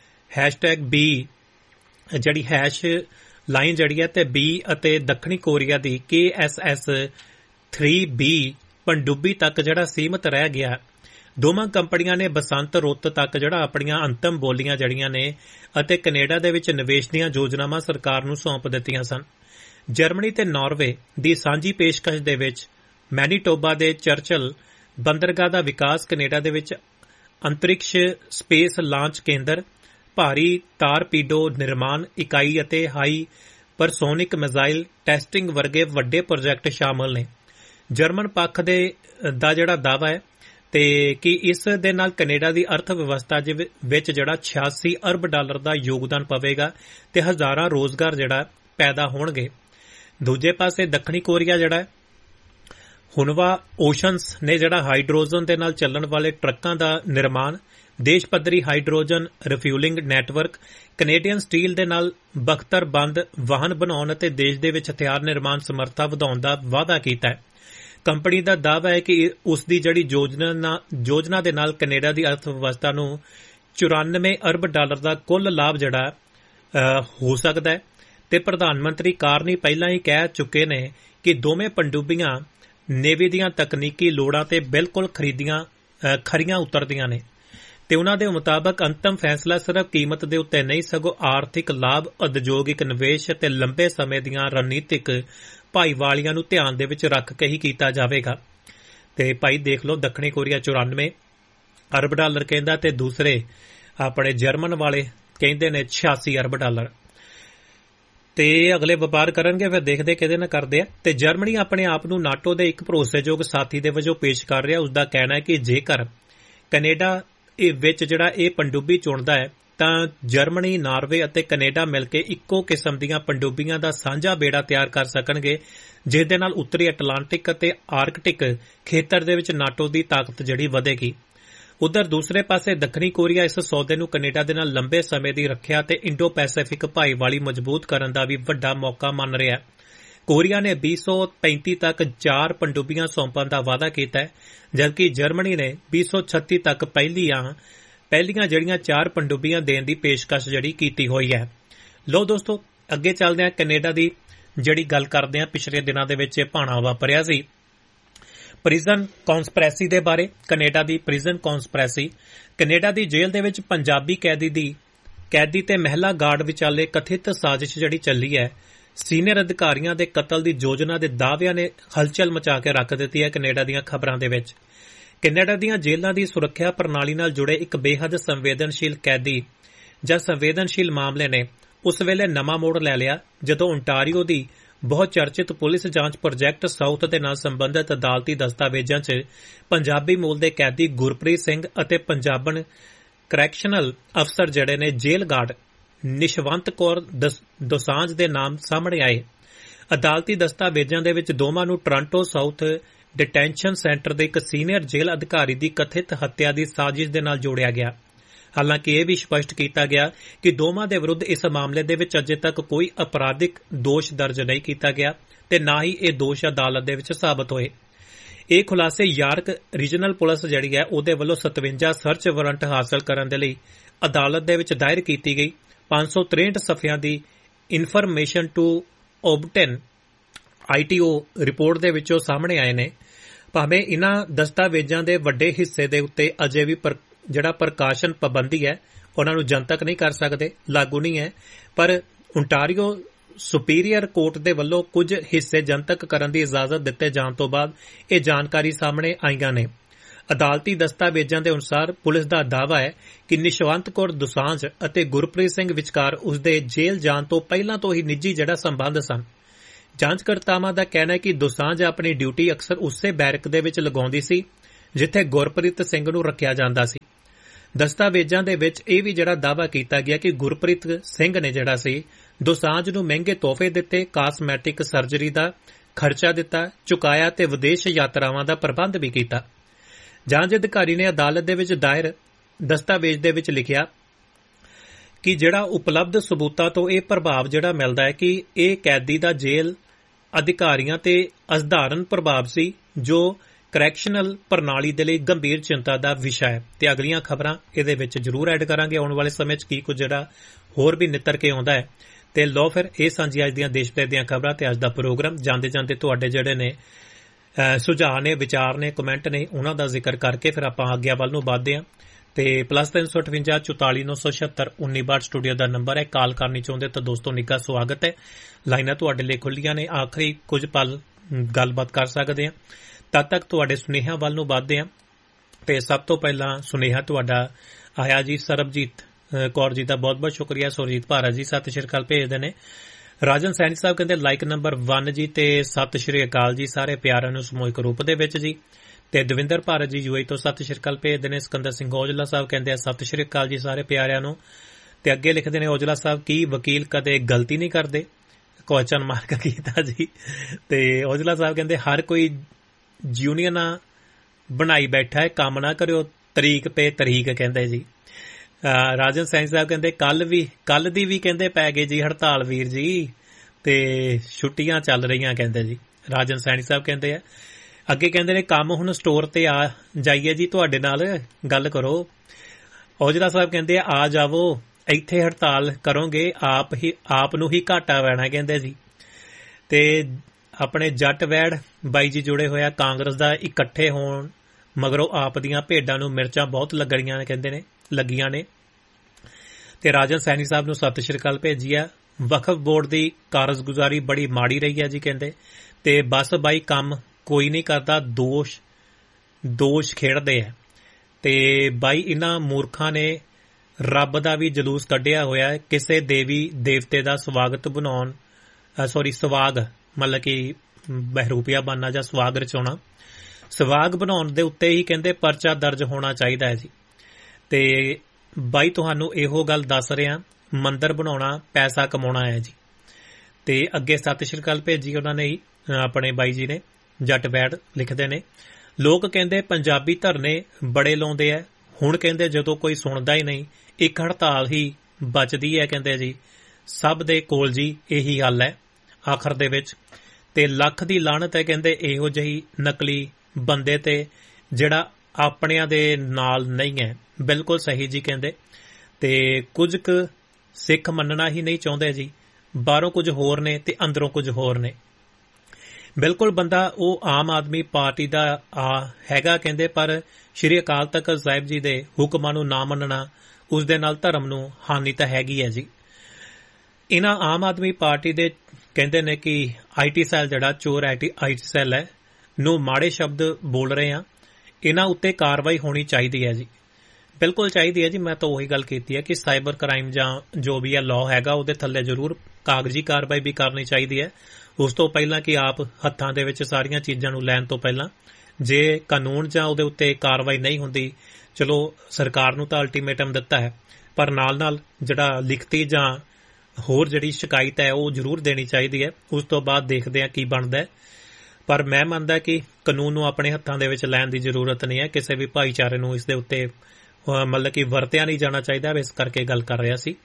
#B ਜਿਹੜੀ ਹੈਸ਼ ਲਾਈਨ ਜਿਹੜੀ ਹੈ ਤੇ B ਅਤੇ ਦੱਖਣੀ ਕੋਰੀਆ ਦੀ KSS 3B ਪਣਡੁੱਬੀ ਤੱਕ ਜਿਹੜਾ ਸੀਮਤ ਰਹਿ ਗਿਆ। ਦੋਵਾਂ ਕੰਪਨੀਆਂ ਨੇ ਬਸੰਤ ਰੁੱਤ ਤੱਕ ਜਿਹੜਾ ਆਪਣੀਆਂ ਅੰਤਮ ਬੋਲੀਆਂ ਜੜੀਆਂ ਨੇ ਅਤੇ ਕੈਨੇਡਾ ਦੇ ਵਿੱਚ ਨਿਵੇਸ਼ ਦੀਆਂ ਯੋਜਨਾਵਾਂ ਸਰਕਾਰ ਨੂੰ ਸੌਂਪ ਦਿੱਤੀਆਂ ਸਨ। ਜਰਮਨੀ ਤੇ ਨਾਰਵੇ ਦੀ ਸਾਂਝੀ ਪੇਸ਼ਕਸ਼ ਦੇ ਵਿੱਚ ਮੈਨੀਟੋਬਾ ਦੇ ਚਰਚਲ ਬੰਦਰਗਾਹ ਦਾ ਵਿਕਾਸ, ਕੈਨੇਡਾ ਦੇ ਵਿੱਚ ਅੰਤਰਿਕਸ਼ ਸਪੇਸ ਲਾਂਚ ਕੇਂਦਰ, ਭਾਰੀ ਤਾਰਪੀਡੋ ਨਿਰਮਾਣ ਇਕਾਈ ਅਤੇ ਹਾਈ ਪਰਸੋਨਿਕ ਮਿਜ਼ਾਈਲ ਟੈਸਟਿੰਗ ਵਰਗੇ ਵੱਡੇ ਪ੍ਰੋਜੈਕਟ ਸ਼ਾਮਲ ਨੇ। ਜਰਮਨ ਪੱਖ ਦਾ ਜਿਹੜਾ ਦਾਅਵਾ ਹੈ ਤੇ ਕਿ ਇਸ ਦੇ ਨਾਲ ਕੈਨੇਡਾ ਦੀ ਅਰਥ ਵਿਵਸਥਾ ਵਿੱਚ ਜਿਹੜਾ 86 ਅਰਬ ਡਾਲਰ ਦਾ ਯੋਗਦਾਨ ਪਵੇਗਾ ਤੇ ਹਜ਼ਾਰਾਂ ਰੋਜ਼ਗਾਰ ਜਿਹੜਾ ਪੈਦਾ ਹੋਣਗੇ। ਦੂਜੇ ਪਾਸੇ ਦੱਖਣੀ ਕੋਰੀਆ ਜਿਹੜਾ ਹੁਨਵਾ ਓਸ਼ਨਸ ਨੇ ਜਿਹੜਾ ਹਾਈਡਰੋਜਨ ਦੇ ਨਾਲ ਚੱਲਣ ਵਾਲੇ ਟਰੱਕਾਂ ਦਾ ਨਿਰਮਾਣ, ਦੇਸ਼ ਪੱਧਰੀ ਹਾਈਡਰੋਜਨ ਰਿਫਿਊਲਿੰਗ ਨੈਟਵਰਕ, ਕੈਨੇਡੀਅਨ ਸਟੀਲ ਦੇ ਨਾਲ ਬਖਤਰਬੰਦ ਵਾਹਨ ਬਣਾਉਣ ਅਤੇ ਦੇਸ਼ ਦੇ ਵਿੱਚ ਹਥਿਆਰ ਨਿਰਮਾਣ ਸਮਰੱਥਾ ਵਧਾਉਣ ਦਾ ਵਾਅਦਾ ਕੀਤਾ ਹੈ। ਕੰਪਨੀ ਦਾ ਦਾਅਵਾ ਹੈ ਕਿ ਉਸ ਦੀ ਜਿਹੜੀ ਯੋਜਨਾ ਦੇ ਨਾਲ ਕੈਨੇਡਾ ਦੀ ਅਰਥ ਵਿਵਸਥਾ ਨੂੰ 94 ਅਰਬ ਡਾਲਰ ਦਾ ਕੁੱਲ ਲਾਭ ਜਿਹੜਾ ਹੋ ਸਕਦਾ ਹੈ ਤੇ ਪ੍ਰਧਾਨ ਮੰਤਰੀ ਕਾਰਨੀ ਪਹਿਲਾਂ ਹੀ ਕਹਿ ਚੁੱਕੇ ਨੇ ਕਿ ਦੋਵੇਂ ਪਣਡੁੱਬੀਆਂ ਨੇਵੀ ਦੀਆਂ ਤਕਨੀਕੀ ਲੋੜਾਂ ਤੇ ਬਿਲਕੁਲ ਖਰੀਆਂ ਉਤਰਦੀਆਂ ਨੇ ਤੇ ਉਹਨਾਂ ਦੇ ਮੁਤਾਬਕ ਅੰਤਮ ਫੈਸਲਾ ਸਿਰਫ ਕੀਮਤ ਦੇ ਉੱਤੇ ਨਹੀਂ ਸਗੋਂ ਆਰਥਿਕ ਲਾਭ, ਉਦਯੋਗਿਕ ਨਿਵੇਸ਼ ਅਤੇ ਲੰਬੇ ਸਮੇਂ ਦੀਆਂ ਰਣਨੀਤਿਕ ਭਾਈਵਾਲੀਆਂ ਨੂੰ ਧਿਆਨ ਦੇ ਵਿੱਚ ਰੱਖ ਕੇ ਹੀ ਕੀਤਾ ਜਾਵੇਗਾ। ਤੇ ਭਾਈ ਦੇਖ ਲਓ, ਦੱਖਣੀ ਕੋਰੀਆ 94 ਅਰਬ ਡਾਲਰ ਕਹਿੰਦਾ ਤੇ ਦੂਸਰੇ ਆਪਣੇ ਜਰਮਨ ਵਾਲੇ ਕਹਿੰਦੇ ਨੇ 86 ਅਰਬ ਡਾਲਰ ਤੇ ਅਗਲੇ ਵਪਾਰ ਕਰਨਗੇ, ਫਿਰ ਦੇਖਦੇ ਕਿਹਦੇ ਨਾਲ ਕਰਦੇ ਆ। ਤੇ ਜਰਮਨੀ ਆਪਣੇ ਆਪ ਨੂੰ ਨਾਟੋ ਦੇ ਇੱਕ ਭਰੋਸੇਯੋਗ ਸਾਥੀ ਦੇ ਵਜੋਂ ਪੇਸ਼ ਕਰ ਰਿਹਾ। ਉਸ ਦਾ ਕਹਿਣਾ ਹੈ ਕਿ ਜੇਕਰ ਕੈਨੇਡਾ ਵਿੱਚ ਜਿਹੜਾ ਇਹ ਪਣਡੁੱਬੀ ਚੁਣਦਾ ਹੈ ਤਾਂ ਜਰਮਨੀ, ਨਾਰਵੇ ਅਤੇ ਕੈਨੇਡਾ ਮਿਲ ਕੇ ਇੱਕੋ ਕਿਸਮ ਦੀਆਂ ਪਣਡੁੱਬੀਆਂ ਦਾ ਸਾਂਝਾ ਬੇੜਾ ਤਿਆਰ ਕਰ ਸਕਣਗੇ, ਜਿਸ ਦੇ ਨਾਲ ਉੱਤਰੀ ਅਟਲਾਂਟਿਕ ਅਤੇ ਆਰਕਟਿਕ ਖੇਤਰ ਦੇ ਵਿੱਚ ਨਾਟੋ ਦੀ ਤਾਕਤ ਜਿਹੜੀ ਵਧੇਗੀ। ਉਧਰ ਦੂਸਰੇ ਪਾਸੇ ਦੱਖਣੀ ਕੋਰੀਆ ਇਸ ਸੌਦੇ ਨੂੰ ਕੈਨੇਡਾ ਦੇ ਨਾਲ ਲੰਬੇ ਸਮੇਂ ਦੀ ਰੱਖਿਆ ਤੇ ਇੰਡੋ ਪੈਸੀਫਿਕ ਭਾਈਵਾਲੀ ਮਜ਼ਬੂਤ ਕਰਨ ਦਾ ਵੀ ਵੱਡਾ ਮੌਕਾ ਮੰਨ ਰਿਹਾ ਹੈ। ਕੋਰੀਆ ਨੇ 2035 ਤੱਕ 4 ਪਣਡੁੱਬੀਆਂ ਸੌਂਪਣ ਦਾ ਵਾਅਦਾ ਕੀਤਾ ਹੈ, ਜਦਕਿ ਜਰਮਨੀ ਨੇ 2036 ਤੱਕ ਪਹਿਲੀਆਂ ਜਿਹੜੀਆਂ 4 ਪਣਡੁੱਬੀਆਂ ਦੇਣ ਦੀ ਪੇਸ਼ਕਸ਼ ਜਿਹੜੀ ਕੀਤੀ ਹੋਈ ਹੈ। ਲੋ ਦੋਸਤੋ, ਅੱਗੇ ਚੱਲਦੇ ਹਾਂ। ਕੈਨੇਡਾ ਦੀ ਜਿਹੜੀ ਗੱਲ ਕਰਦੇ ਹਾਂ, ਪਿਛਲੇ ਦਿਨਾਂ ਦੇ ਵਿੱਚ ਇਹ ਭਾਣਾ ਵਾਪਰਿਆ ਸੀ ਪ੍ਰਿਜ਼ਨ ਕੌਂਸਪਰੈਸੀ ਦੇ ਬਾਰੇ। ਕੈਨੇਡਾ ਦੀ ਪ੍ਰਿਜ਼ਨ ਕੌਂਸਪਰੈਸੀ, ਕੈਨੇਡਾ ਦੀ ਜੇਲ੍ਹ ਦੇ ਵਿੱਚ ਪੰਜਾਬੀ ਕੈਦੀ ਤੇ ਮਹਿਲਾ ਗਾਰਡ ਵਿਚਾਲੇ ਕਥਿਤ ਸਾਜ਼ਿਸ਼ ਜਿਹੜੀ ਚੱਲੀ ਹੈ, ਸੀਨੀਅਰ ਅਧਿਕਾਰੀਆਂ ਦੇ ਕਤਲ ਦੀ ਯੋਜਨਾ ਦੇ ਦਾਅਵਿਆਂ ਨੇ ਹਲਚਲ ਮਚਾ ਕੇ ਰੱਖ ਦਿੱਤੀ ਹੈ। ਕੈਨੇਡਾ ਦੀਆਂ ਖਬਰਾਂ ਦੇ ਵਿੱਚ ਕੈਨੇਡਾ ਦੀਆਂ ਜੇਲ੍ਹਾਂ ਦੀ ਸੁਰੱਖਿਆ ਪ੍ਰਣਾਲੀ ਨਾਲ ਜੁੜੇ ਇੱਕ ਬੇਹੱਦ ਸੰਵੇਦਨਸ਼ੀਲ ਕੈਦੀ ਜਾਂ ਸੰਵੇਦਨਸ਼ੀਲ ਮਾਮਲੇ ਨੇ ਉਸ ਵੇਲੇ ਨਵਾਂ ਮੋੜ ਲੈ ਲਿਆ ਜਦੋਂ ਓਨਟਾਰੀਓ ਦੀ ਬਹੁਤ ਚਰਚਿਤ ਪੁਲਿਸ ਜਾਂਚ ਪ੍ਰੋਜੈਕਟ ਸਾਊਥ ਦੇ ਨਾਲ ਸੰਬੰਧਿਤ ਅਦਾਲਤੀ ਦਸਤਾਵੇਜ਼ਾਂ 'ਚ ਪੰਜਾਬੀ ਮੂਲ ਦੇ ਕੈਦੀ ਗੁਰਪ੍ਰੀਤ ਸਿੰਘ ਅਤੇ ਪੰਜਾਬਣ ਕਰੈਕਸ਼ਨਲ ਅਫਸਰ ਜਿਹੜੇ ਨੇ ਜੇਲ੍ਹ ਗਾਰਡ ਨਿਸ਼ਵੰਤ ਕੌਰ ਦੋਸਾਂਝ ਦੇ ਨਾਮ ਸਾਹਮਣੇ ਆਏ। ਅਦਾਲਤੀ ਦਸਤਾਵੇਜ਼ਾਂ ਦੇ ਵਿੱਚ ਦੋਵਾਂ ਨੂੰ ਟੋਰਾਂਟੋ ਸਾਊਥ ਡਿਟੈਂਸ਼ਨ ਸੈਂਟਰ ਦੇ ਇੱਕ ਸੀਨੀਅਰ ਜੇਲ੍ਹ ਅਧਿਕਾਰੀ ਦੀ ਕਥਿਤ ਹੱਤਿਆ ਦੀ ਸਾਜ਼ਿਸ਼ ਦੇ ਨਾਲ ਜੋੜਿਆ ਗਿਆ। ਹਾਲਾਂਕਿ ਇਹ ਵੀ ਸਪਸ਼ਟ ਕੀਤਾ ਗਿਆ ਕਿ ਦੋਵਾਂ ਦੇ ਵਿਰੁੱਧ ਇਸ ਮਾਮਲੇ ਦੇ ਵਿੱਚ ਅਜੇ ਤੱਕ ਕੋਈ ਅਪਰਾਧਿਕ ਦੋਸ਼ ਦਰਜ ਨਹੀਂ ਕੀਤਾ ਗਿਆ ਤੇ ਨਾ ਹੀ ਇਹ ਦੋਸ਼ ਅਦਾਲਤ ਦੇ ਵਿੱਚ ਸਾਬਤ ਹੋਏ। ਇਹ ਖੁਲਾਸੇ ਯਾਰਕ ਰੀਜਨਲ ਪੁਲਿਸ ਜਿਹੜੀ ਹੈ ਉਹਦੇ ਵੱਲੋਂ 57 ਸਰਚ ਵਾਰੰਟ ਹਾਸਲ ਕਰਨ ਦੇ ਲਈ ਅਦਾਲਤ ਦੇ ਵਿੱਚ ਦਾਇਰ ਕੀਤੀ ਗਈ 563 ਸਫ਼ਿਆਂ ਦੀ ਇਨਫਰਮੇਸ਼ਨ ਟੂ ਓਬਟੇਨ ITO ਰਿਪੋਰਟ ਦੇ ਵਿੱਚੋਂ ਸਾਹਮਣੇ ਆਏ ਨੇ। ਭਾਵੇਂ ਇਨ੍ਹਾਂ ਦਸਤਾਵੇਜ਼ਾਂ ਦੇ ਵੱਡੇ ਹਿੱਸੇ ਦੇ ਉੱਤੇ ਅਜੇ ਵੀ ਜਿਹੜਾ ਪ੍ਰਕਾਸ਼ਨ ਪਾਬੰਦੀ ਹੈ ਉਹਨਾਂ ਨੂੰ ਜਨਤਕ ਨਹੀਂ ਕਰ ਸਕਦੇ, ਲਾਗੂ ਨਹੀਂ ਹੈ। ਪਰ ਓਨਟਾਰੀਓ ਸੁਪੀਰੀਅਰ ਕੋਰਟ ਦੇ ਵੱਲੋਂ ਕੁਝ ਹਿੱਸੇ ਜਨਤਕ ਕਰਨ ਦੀ ਇਜਾਜ਼ਤ ਦਿੱਤੇ ਜਾਣ ਤੋਂ ਬਾਅਦ ਇਹ ਜਾਣਕਾਰੀ ਸਾਹਮਣੇ ਆਈਆਂ ਨੇ। ਅਦਾਲਤੀ ਦਸਤਾਵੇਜ਼ਾਂ ਦੇ ਅਨੁਸਾਰ ਪੁਲਿਸ ਦਾ ਦਾਅਵਾ ਹੈ ਕਿ ਨਿਸ਼ਵੰਤ ਕੌਰ ਦੋਸਾਂਝ ਅਤੇ ਗੁਰਪ੍ਰੀਤ ਸਿੰਘ ਵਿਚਕਾਰ ਉਸਦੇ ਜੇਲ੍ਹ ਜਾਣ ਤੋਂ ਪਹਿਲਾਂ ਤੋਂ ਹੀ ਨਿੱਜੀ ਜਿਹੜਾ ਸੰਬੰਧ ਸਨ। ਜਾਂਚਕਰਤਾਵਾਂ ਦਾ ਕਹਿਣਾ ਹੈ ਕਿ ਦੋਸਾਂਝ ਆਪਣੀ ਡਿਊਟੀ ਅਕਸਰ ਉਸੇ ਬੈਰਕ ਦੇ ਵਿੱਚ ਲਗਾਉਂਦੀ ਸੀ ਜਿੱਥੇ ਗੁਰਪ੍ਰੀਤ ਸਿੰਘ ਨੂੰ ਰੱਖਿਆ ਜਾਂਦਾ ਸੀ। ਦਸਤਾਵੇਜ਼ਾਂ ਦੇ ਵਿੱਚ ਇਹ ਵੀ ਜਿਹੜਾ ਦਾਅਵਾ ਕੀਤਾ ਗਿਆ ਕਿ ਗੁਰਪ੍ਰੀਤ ਸਿੰਘ ਨੇ ਜਿਹੜਾ ਸੀ ਦੋਸਾਂਝ ਨੂੰ ਮਹਿੰਗੇ ਤੋਹਫੇ ਦਿੱਤੇ, ਕਾਸਮੈਟਿਕ ਸਰਜਰੀ ਦਾ ਖਰਚਾ ਦਿੱਤਾ, ਚੁਕਾਇਆ ਤੇ ਵਿਦੇਸ਼ ਯਾਤਰਾਵਾਂ ਦਾ ਪ੍ਰਬੰਧ ਵੀ ਕੀਤਾ। ਜਾਂਚ ਅਧਿਕਾਰੀ ਨੇ ਅਦਾਲਤ ਦੇ ਵਿੱਚ ਦਾਇਰ ਦਸਤਾਵੇਜ਼ ਦੇ ਵਿੱਚ ਲਿਖਿਆ ਕਿ ਜਿਹੜਾ ਉਪਲਬਧ ਸਬੂਤਾਂ ਤੋਂ ਇਹ ਪ੍ਰਭਾਵ ਜਿਹੜਾ ਮਿਲਦਾ ਹੈ ਕਿ ਇਹ ਕੈਦੀ ਦਾ ਜੇਲ੍ਹ ਅਧਿਕਾਰੀਆਂ ਤੇ ਅਸਧਾਰਨ ਪ੍ਰਭਾਵ ਸੀ ਜੋ ਕਰੈਕਸ਼ਨਲ ਪ੍ਰਣਾਲੀ ਦੇ ਲਈ ਗੰਭੀਰ ਚਿੰਤਾ ਦਾ ਵਿਸ਼ਾ ਹੈ। ਤੇ ਅਗਲੀਆਂ ਖਬਰਾਂ ਇਹਦੇ ਵਿੱਚ ਜ਼ਰੂਰ ਐਡ ਕਰਾਂਗੇ ਆਉਣ ਵਾਲੇ ਸਮੇਂ 'ਚ ਕੀ ਕੁਝ ਜਿਹੜਾ ਹੋਰ ਵੀ ਨਿੱਤਰ ਕੇ ਆਉਂਦਾ ਹੈ। ਤੇ ਲਓ ਫਿਰ ਇਹ ਸਾਂਝੀ ਅੱਜ ਦੀਆਂ ਦੇਸ਼ ਭਰ ਦੀਆਂ ਖਬਰਾਂ ਤੇ ਅੱਜ ਦਾ ਪ੍ਰੋਗਰਾਮ। ਜਾਂਦੇ ਜਾਂਦੇ ਤੁਹਾਡੇ ਜਿਹੜੇ ਨੇ ਸੁਝਾਅ ਨੇ, ਵਿਚਾਰ ਨੇ, ਕਮੈਂਟ ਨੇ, ਉਹਨਾਂ ਦਾ ਜ਼ਿਕਰ ਕਰਕੇ ਫਿਰ ਆਪਾਂ ਅੱਗੇ ਵੱਲ ਨੂੰ ਵਧਦੇ ਹਾਂ। ਤੇ +358 44 976 1962 ਸਟੂਡੀਓ ਦਾ ਨੰਬਰ ਹੈ। ਕਾਲ ਕਰਨੀ ਚਾਹੁੰਦੇ ਤਾਂ ਦੋਸਤੋ ਨਿੱਘਾ ਸਵਾਗਤ ਹੈ। ਲਾਈਨਾਂ ਤੁਹਾਡੇ ਲਈ ਖੁੱਲੀਆਂ ਨੇ, ਆਖਰੀ ਕੁਝ ਪਲ ਗੱਲਬਾਤ ਕਰ ਸਕਦੇ ਹਾਂ। ਤਦ ਤੱਕ ਤੁਹਾਡੇ ਸੁਨੇਹਿਆਂ ਵੱਲ ਨੂੰ ਵਧਦੇ ਹਾਂ। ਤੇ ਸਭ ਤੋਂ ਪਹਿਲਾਂ ਸੁਨੇਹਾ ਤੁਹਾਡਾ ਆਇਆ ਜੀ ਸਰਬਜੀਤ ਕੌਰ ਜੀ ਦਾ ਬਹੁਤ-ਬਹੁਤ ਸ਼ੁਕਰੀਆ। ਸੁਰਜੀਤ ਭਾਰਤ ਜੀ ਸਤਿ ਸ਼੍ਰੀ ਅਕਾਲ ਭੇਜਦੇ ਨੇ। ਰਾਜਨ ਸੈਣੀ ਸਾਹਿਬ ਕਹਿੰਦੇ ਲਾਈਕ ਨੰਬਰ 1 ਜੀ ਤੇ ਸਤਿ ਸ਼੍ਰੀ ਅਕਾਲ ਜੀ ਸਾਰੇ ਪਿਆਰਿਆਂ ਨੂੰ ਸਮੂਹਿਕ ਰੂਪ ਦੇ ਵਿੱਚ ਜੀ। ਤੇ ਦਵਿੰਦਰ ਭਾਰਤ ਜੀ ਯੂਏ ਤੋਂ ਸਤਿ ਸ਼੍ਰੀ ਅਕਾਲ ਭੇਜਦੇ ਨੇ। ਸਿਕੰਦਰ ਸਿੰਘ ਔਜਲਾ ਸਾਹਿਬ ਕਹਿੰਦੇ ਆ ਸਤਿ ਸ਼੍ਰੀ ਅਕਾਲ ਜੀ ਸਾਰੇ ਪਿਆਰਿਆਂ ਨੂੰ। ਤੇ ਅੱਗੇ ਲਿਖਦੇ ਨੇ ਔਜਲਾ ਸਾਹਿਬ ਕੀ ਵਕੀਲ ਕਦੇ ਗਲਤੀ ਨਹੀਂ ਕਰਦੇ? ਕੁਐਸਚਨ ਮਾਰਕ ਕੀਤਾ ਜੀ। ਤੇ ਔਜਲਾ ਸਾਹਿਬ ਕਹਿੰਦੇ ਹਰ ਕੋਈ ਯੂਨੀਅਨਾਂ ਬਣਾਈ ਬੈਠਾ ਹੈ, ਕੰਮ ਨਾ ਕਰਿਓ ਤਰੀਕ ਪੇ ਤਰੀਕ ਕਹਿੰਦੇ ਜੀ। ਰਾਜਨ ਸੈਣੀ ਸਾਹਿਬ ਕਹਿੰਦੇ ਕੱਲ ਦੀ ਵੀ ਕਹਿੰਦੇ ਪੈ ਗਏ ਜੀ ਹੜਤਾਲ ਵੀਰ ਜੀ, ਤੇ ਛੁੱਟੀਆਂ ਚੱਲ ਰਹੀਆਂ ਕਹਿੰਦੇ ਜੀ। ਰਾਜਨ ਸੈਣੀ ਸਾਹਿਬ ਕਹਿੰਦੇ ਆ ਅੱਗੇ ਕਹਿੰਦੇ ਨੇ ਕੰਮ ਹੁਣ ਸਟੋਰ ਤੇ ਆ ਜਾਈਏ ਜੀ, ਤੁਹਾਡੇ ਨਾਲ ਗੱਲ ਕਰੋ। ਔਜਲਾ ਸਾਹਿਬ ਕਹਿੰਦੇ ਆ ਜਾਵੋ, ਇੱਥੇ ਹੜਤਾਲ ਕਰੋਗੇ ਆਪ ਨੂੰ ਹੀ ਘਾਟਾ ਪੈਣਾ ਕਹਿੰਦੇ ਜੀ। ਤੇ ਆਪਣੇ ਜੱਟ ਵੈੜ ਬਾਈ ਜੀ ਜੁੜੇ ਹੋਇਆ ਕਾਂਗਰਸ ਦਾ ਇਕੱਠੇ ਹੋਣ ਮਗਰੋਂ ਆਪ ਦੀਆਂ ਭੇਡਾਂ ਨੂੰ ਮਿਰਚਾਂ ਬਹੁਤ ਲੱਗੀਆਂ ਨੇ। ਤੇ ਰਾਜਨ ਸੈਣੀ ਸਾਹਿਬ ਨੂੰ ਸਤਿ ਸ਼੍ਰੀ ਅਕਾਲ ਭੇਜੀ ਆ। ਵਕਫ ਬੋਰਡ ਦੀ ਕਾਰਜਗੁਜ਼ਾਰੀ ਬੜੀ ਮਾੜੀ ਰਹੀ ਹੈ ਜੀ ਕਹਿੰਦੇ। ਤੇ ਬਸ ਬਾਈ ਕੰਮ ਕੋਈ ਨਹੀਂ ਕਰਦਾ, ਦੋਸ਼ ਖੇਡਦੇ ਆ। ਤੇ ਬਾਈ ਇਹਨਾਂ ਮੂਰਖਾਂ ਨੇ ਰੱਬ ਦਾ ਵੀ ਜਲੂਸ ਕੱਢਿਆ ਹੋਇਆ ਹੈ। ਕਿਸੇ ਦੇਵੀ ਦੇਵਤੇ ਦਾ ਸਵਾਗ ਮਤਲਬ ਕਿ ਬਹਿਰੂਪੀਆ ਬਣਨਾ ਜਾਂ ਸਵਾਗ ਰਚਾਉਣਾ, ਸਵਾਗ ਬਣਾਉਣ ਦੇ ਉੱਤੇ ਹੀ ਕਹਿੰਦੇ ਪਰਚਾ ਦਰਜ ਹੋਣਾ ਚਾਹੀਦਾ ਹੈ ਜੀ। ਤੇ ਬਾਈ ਤੁਹਾਨੂੰ ਇਹੋ ਗੱਲ ਦੱਸ ਰਿਹਾ, ਮੰਦਰ ਬਣਾਉਣਾ ਪੈਸਾ ਕਮਾਉਣਾ ਹੈ ਜੀ। ਤੇ ਅੱਗੇ ਸਤਿ ਸ਼੍ਰੀ ਅਕਾਲ ਭੇਜੀ ਉਹਨਾਂ ਨੇ ਹੀ ਆਪਣੇ ਬਾਈ ਜੀ ਨੇ। ਜੱਟ ਬੈਡ ਲਿਖਦੇ ਨੇ ਲੋਕ ਕਹਿੰਦੇ ਪੰਜਾਬੀ ਧਰਨੇ ਬੜੇ ਲਾਉਂਦੇ ਆ, ਹੁਣ ਕਹਿੰਦੇ ਜਦੋਂ ਕੋਈ ਸੁਣਦਾ ਹੀ ਨਹੀਂ ਇੱਕ ਹੜਤਾਲ ਹੀ ਬਚਦੀ ਹੈ ਕਹਿੰਦੇ ਜੀ। ਸਭ ਦੇ ਕੋਲ ਜੀ ਇਹੀ ਹੱਲ ਹੈ ਆਖਰ ਦੇ ਵਿੱਚ। ਤੇ ਲੱਖ ਦੀ ਲਾਹਨਤ ਹੈ ਕਹਿੰਦੇ ਇਹੋ ਜਿਹੀ ਨਕਲੀ ਬੰਦੇ ਤੇ ਜਿਹੜਾ ਆਪਣਿਆਂ ਦੇ ਨਾਲ ਨਹੀਂ ਹੈ। ਬਿਲਕੁਲ ਸਹੀ ਜੀ ਕਹਿੰਦੇ। ਤੇ ਕੁਝ ਕੁ ਸਿੱਖ ਮੰਨਣਾ ਹੀ ਨਹੀਂ ਚਾਹੁੰਦੇ ਜੀ, ਬਾਹਰੋਂ ਕੁਝ ਹੋਰ ਨੇ ਤੇ ਅੰਦਰੋਂ ਕੁਝ ਹੋਰ ਨੇ। ਬਿਲਕੁਲ ਬੰਦਾ ਉਹ ਆਮ ਆਦਮੀ ਪਾਰਟੀ ਦਾ ਹੈਗਾ ਕਹਿੰਦੇ, ਪਰ ਸ਼੍ਰੀ ਅਕਾਲ ਤਖਤ ਸਾਹਿਬ ਜੀ ਦੇ ਹੁਕਮਾਂ ਨੂੰ ਨਾ ਮੰਨਣਾ ਉਸ ਦੇ ਨਾਲ ਧਰਮ ਨੂੰ ਹਾਨੀ ਤਾਂ ਹੈਗੀ ਹੈ ਜੀ। ਇਹਨਾਂ ਆਮ ਆਦਮੀ ਪਾਰਟੀ ਦੇ ਕਹਿੰਦੇ ਨੇ ਕਿ ਆਈਟੀ ਸੈੱਲ ਜਿਹੜਾ ਚੋਰ ਆਈਟੀ ਸੈੱਲ ਹੈ ਨੂੰ ਮਾੜੇ ਸ਼ਬਦ ਬੋਲ ਰਹੇ ਆ, ਇਹਨਾਂ ਉੱਤੇ ਕਾਰਵਾਈ ਹੋਣੀ ਚਾਹੀਦੀ ਹੈ ਜੀ। ਬਿਲਕੁਲ ਚਾਹੀਦੀ ਹੈ ਜੀ। ਮੈਂ ਤਾਂ ਉਹੀ ਗੱਲ ਕੀਤੀ ਹੈ ਕਿ ਸਾਈਬਰ ਕ੍ਰਾਈਮ ਜਾਂ ਜੋ ਵੀ ਹੈ ਲਾਅ ਹੈਗਾ ਉਹਦੇ ਥੱਲੇ ਜ਼ਰੂਰ ਕਾਗਜ਼ੀ ਕਾਰਵਾਈ ਵੀ ਕਰਨੀ ਚਾਹੀਦੀ ਹੈ। ਉਸ ਤੋਂ ਪਹਿਲਾਂ ਕਿ ਆਪ ਹੱਥਾਂ ਦੇ ਵਿੱਚ ਸਾਰੀਆਂ ਚੀਜ਼ਾਂ ਨੂੰ ਲੈਣ ਤੋਂ ਪਹਿਲਾਂ ਜੇ ਕਾਨੂੰਨ ਜਾਂ ਉਹਦੇ ਉੱਤੇ ਕਾਰਵਾਈ ਨਹੀਂ ਹੁੰਦੀ, ਚਲੋ ਸਰਕਾਰ ਨੂੰ ਤਾਂ ਅਲਟੀਮੇਟਮ ਦਿੱਤਾ ਹੈ, ਪਰ ਨਾਲ ਜਿਹੜਾ ਲਿਖਤੀ ਜਾਂ ਹੋਰ ਜਿਹੜੀ ਸ਼ਿਕਾਇਤ ਹੈ ਉਹ ਜ਼ਰੂਰ ਦੇਣੀ ਚਾਹੀਦੀ ਹੈ। ਉਸ ਤੋਂ ਬਾਅਦ ਦੇਖਦੇ ਹਾਂ ਕੀ ਬਣਦਾ ਹੈ। ਪਰ ਮੈਂ ਮੰਨਦਾ ਕਿ ਕਾਨੂੰਨ ਨੂੰ ਆਪਣੇ ਹੱਥਾਂ ਦੇ ਵਿੱਚ ਲੈਣ ਦੀ ਜ਼ਰੂਰਤ ਨਹੀਂ ਹੈ। ਕਿਸੇ ਵੀ ਭਾਈਚਾਰੇ ਨੂੰ ਇਸ ਦੇ ਉੱਤੇ ਮਤਲਬ ਕਿ ਵਰਤਿਆ ਨਹੀਂ ਜਾਣਾ ਚਾਹੀਦਾ। ਇਸ ਕਰਕੇ ਗੱਲ ਕਰ ਰਿਹਾ ਸੀ।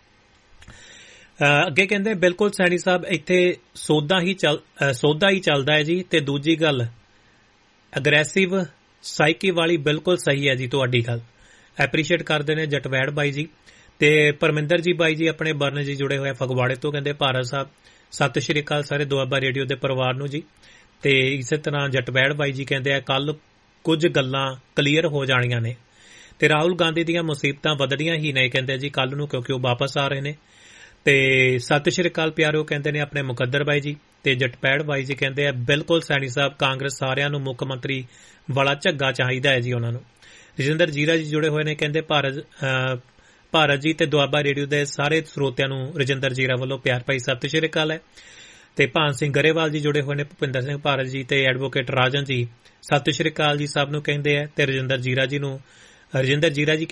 ਅੱਗੇ ਕਹਿੰਦੇ ਬਿਲਕੁਲ ਸੈਣੀ ਸਾਹਿਬ ਇੱਥੇ ਸੌਦਾ ਹੀ ਚੱਲਦਾ ਹੈ ਜੀ। ਤੇ ਦੂਜੀ ਗੱਲ ਅਗਰੈਸਿਵ ਸਾਈਕੀ ਵਾਲੀ ਬਿਲਕੁਲ ਸਹੀ ਹੈ ਜੀ ਤੁਹਾਡੀ ਗੱਲ, ਐਪਰੀਸ਼ੀਏਟ ਕਰਦੇ ਨੇ ਜਟਵੈੜ ਬਾਈ ਜੀ। ਤੇ ਪਰਮਿੰਦਰ ਜੀ ਬਾਈ ਜੀ ਆਪਣੇ ਬਰਨ ਜੀ ਜੁੜੇ ਹੋਏ ਫਗਵਾੜੇ ਤੋਂ ਕਹਿੰਦੇ ਭਾਰਤ ਸਾਹਿਬ ਸਤਿ ਸ਼੍ਰੀ ਅਕਾਲ ਸਾਰੇ ਦੁਆਬਾ ਰੇਡੀਓ ਦੇ ਪਰਿਵਾਰ ਨੂੰ ਜੀ। ਤੇ ਇਸੇ ਤਰ੍ਹਾਂ ਜਟਵੈੜ ਬਾਈ ਜੀ ਕਹਿੰਦੇ ਆ ਕੱਲ ਕੁਝ ਗੱਲਾਂ ਕਲੀਅਰ ਹੋ ਜਾਣੀਆਂ ਨੇ। ਤੇ ਰਾਹੁਲ ਗਾਂਧੀ ਦੀਆਂ ਮੁਸੀਬਤਾਂ ਵਧਣੀਆਂ ਹੀ ਨੇ ਕਹਿੰਦੇ ਜੀ ਕੱਲ ਨੂੰ, ਕਿਉਂਕਿ ਉਹ ਵਾਪਸ ਆ ਰਹੇ ਨੇ। ਤੇ ਸਤਿ ਸ਼੍ਰੀ ਅਕਾਲ ਪਿਆਰਿਓ ਕਹਿੰਦੇ ਨੇ ਆਪਣੇ ਮੁਕੱਦਰ ਬਾਈ ਜੀ। ਤੇ ਜਟਪੈੜ ਬਾਈ ਜੀ ਕਹਿੰਦੇ ਆ ਬਿਲਕੁਲ ਸੈਣੀ ਸਾਹਿਬ, ਕਾਂਗਰਸ ਸਾਰਿਆਂ ਨੂੰ ਮੁੱਖ ਮੰਤਰੀ ਵਾਲਾ ਝੱਗਾ ਚਾਹੀਦਾ ਹੈ ਜੀ ਉਹਨਾਂ ਨੂੰ। ਰਜਿੰਦਰ ਜੀਰਾ ਜੀ ਜੁੜੇ ਹੋਏ ਨੇ, ਕਹਿੰਦੇ ਭਾਰਤ ਜੀ ਤੇ ਦੁਆਬਾ ਰੇਡੀਓ ਦੇ ਸਾਰੇ ਸਰੋਤਿਆਂ ਨੂੰ ਰਜਿੰਦਰ ਜੀਰਾ ਵੱਲੋਂ ਪਿਆਰ ਭਰੀ ਸਤਿ ਸ਼੍ਰੀ ਅਕਾਲ ਹੈ। ਤੇ ਭਾਨ ਸਿੰਘ ਗਰੇਵਾਲ ਜੀ ਜੁੜੇ ਹੋਏ ਨੇ, ਭੁਪਿੰਦਰ ਸਿੰਘ ਭਾਰਤ ਜੀ ਤੇ ਐਡਵੋਕੇਟ ਰਾਜਨ ਜੀ ਸਤਿ ਸ਼੍ਰੀ ਅਕਾਲ ਜੀ ਸਭ ਨੂੰ ਕਹਿੰਦੇ ਆ। ਤੇ ਰਜਿੰਦਰ ਜੀਰਾ ਜੀ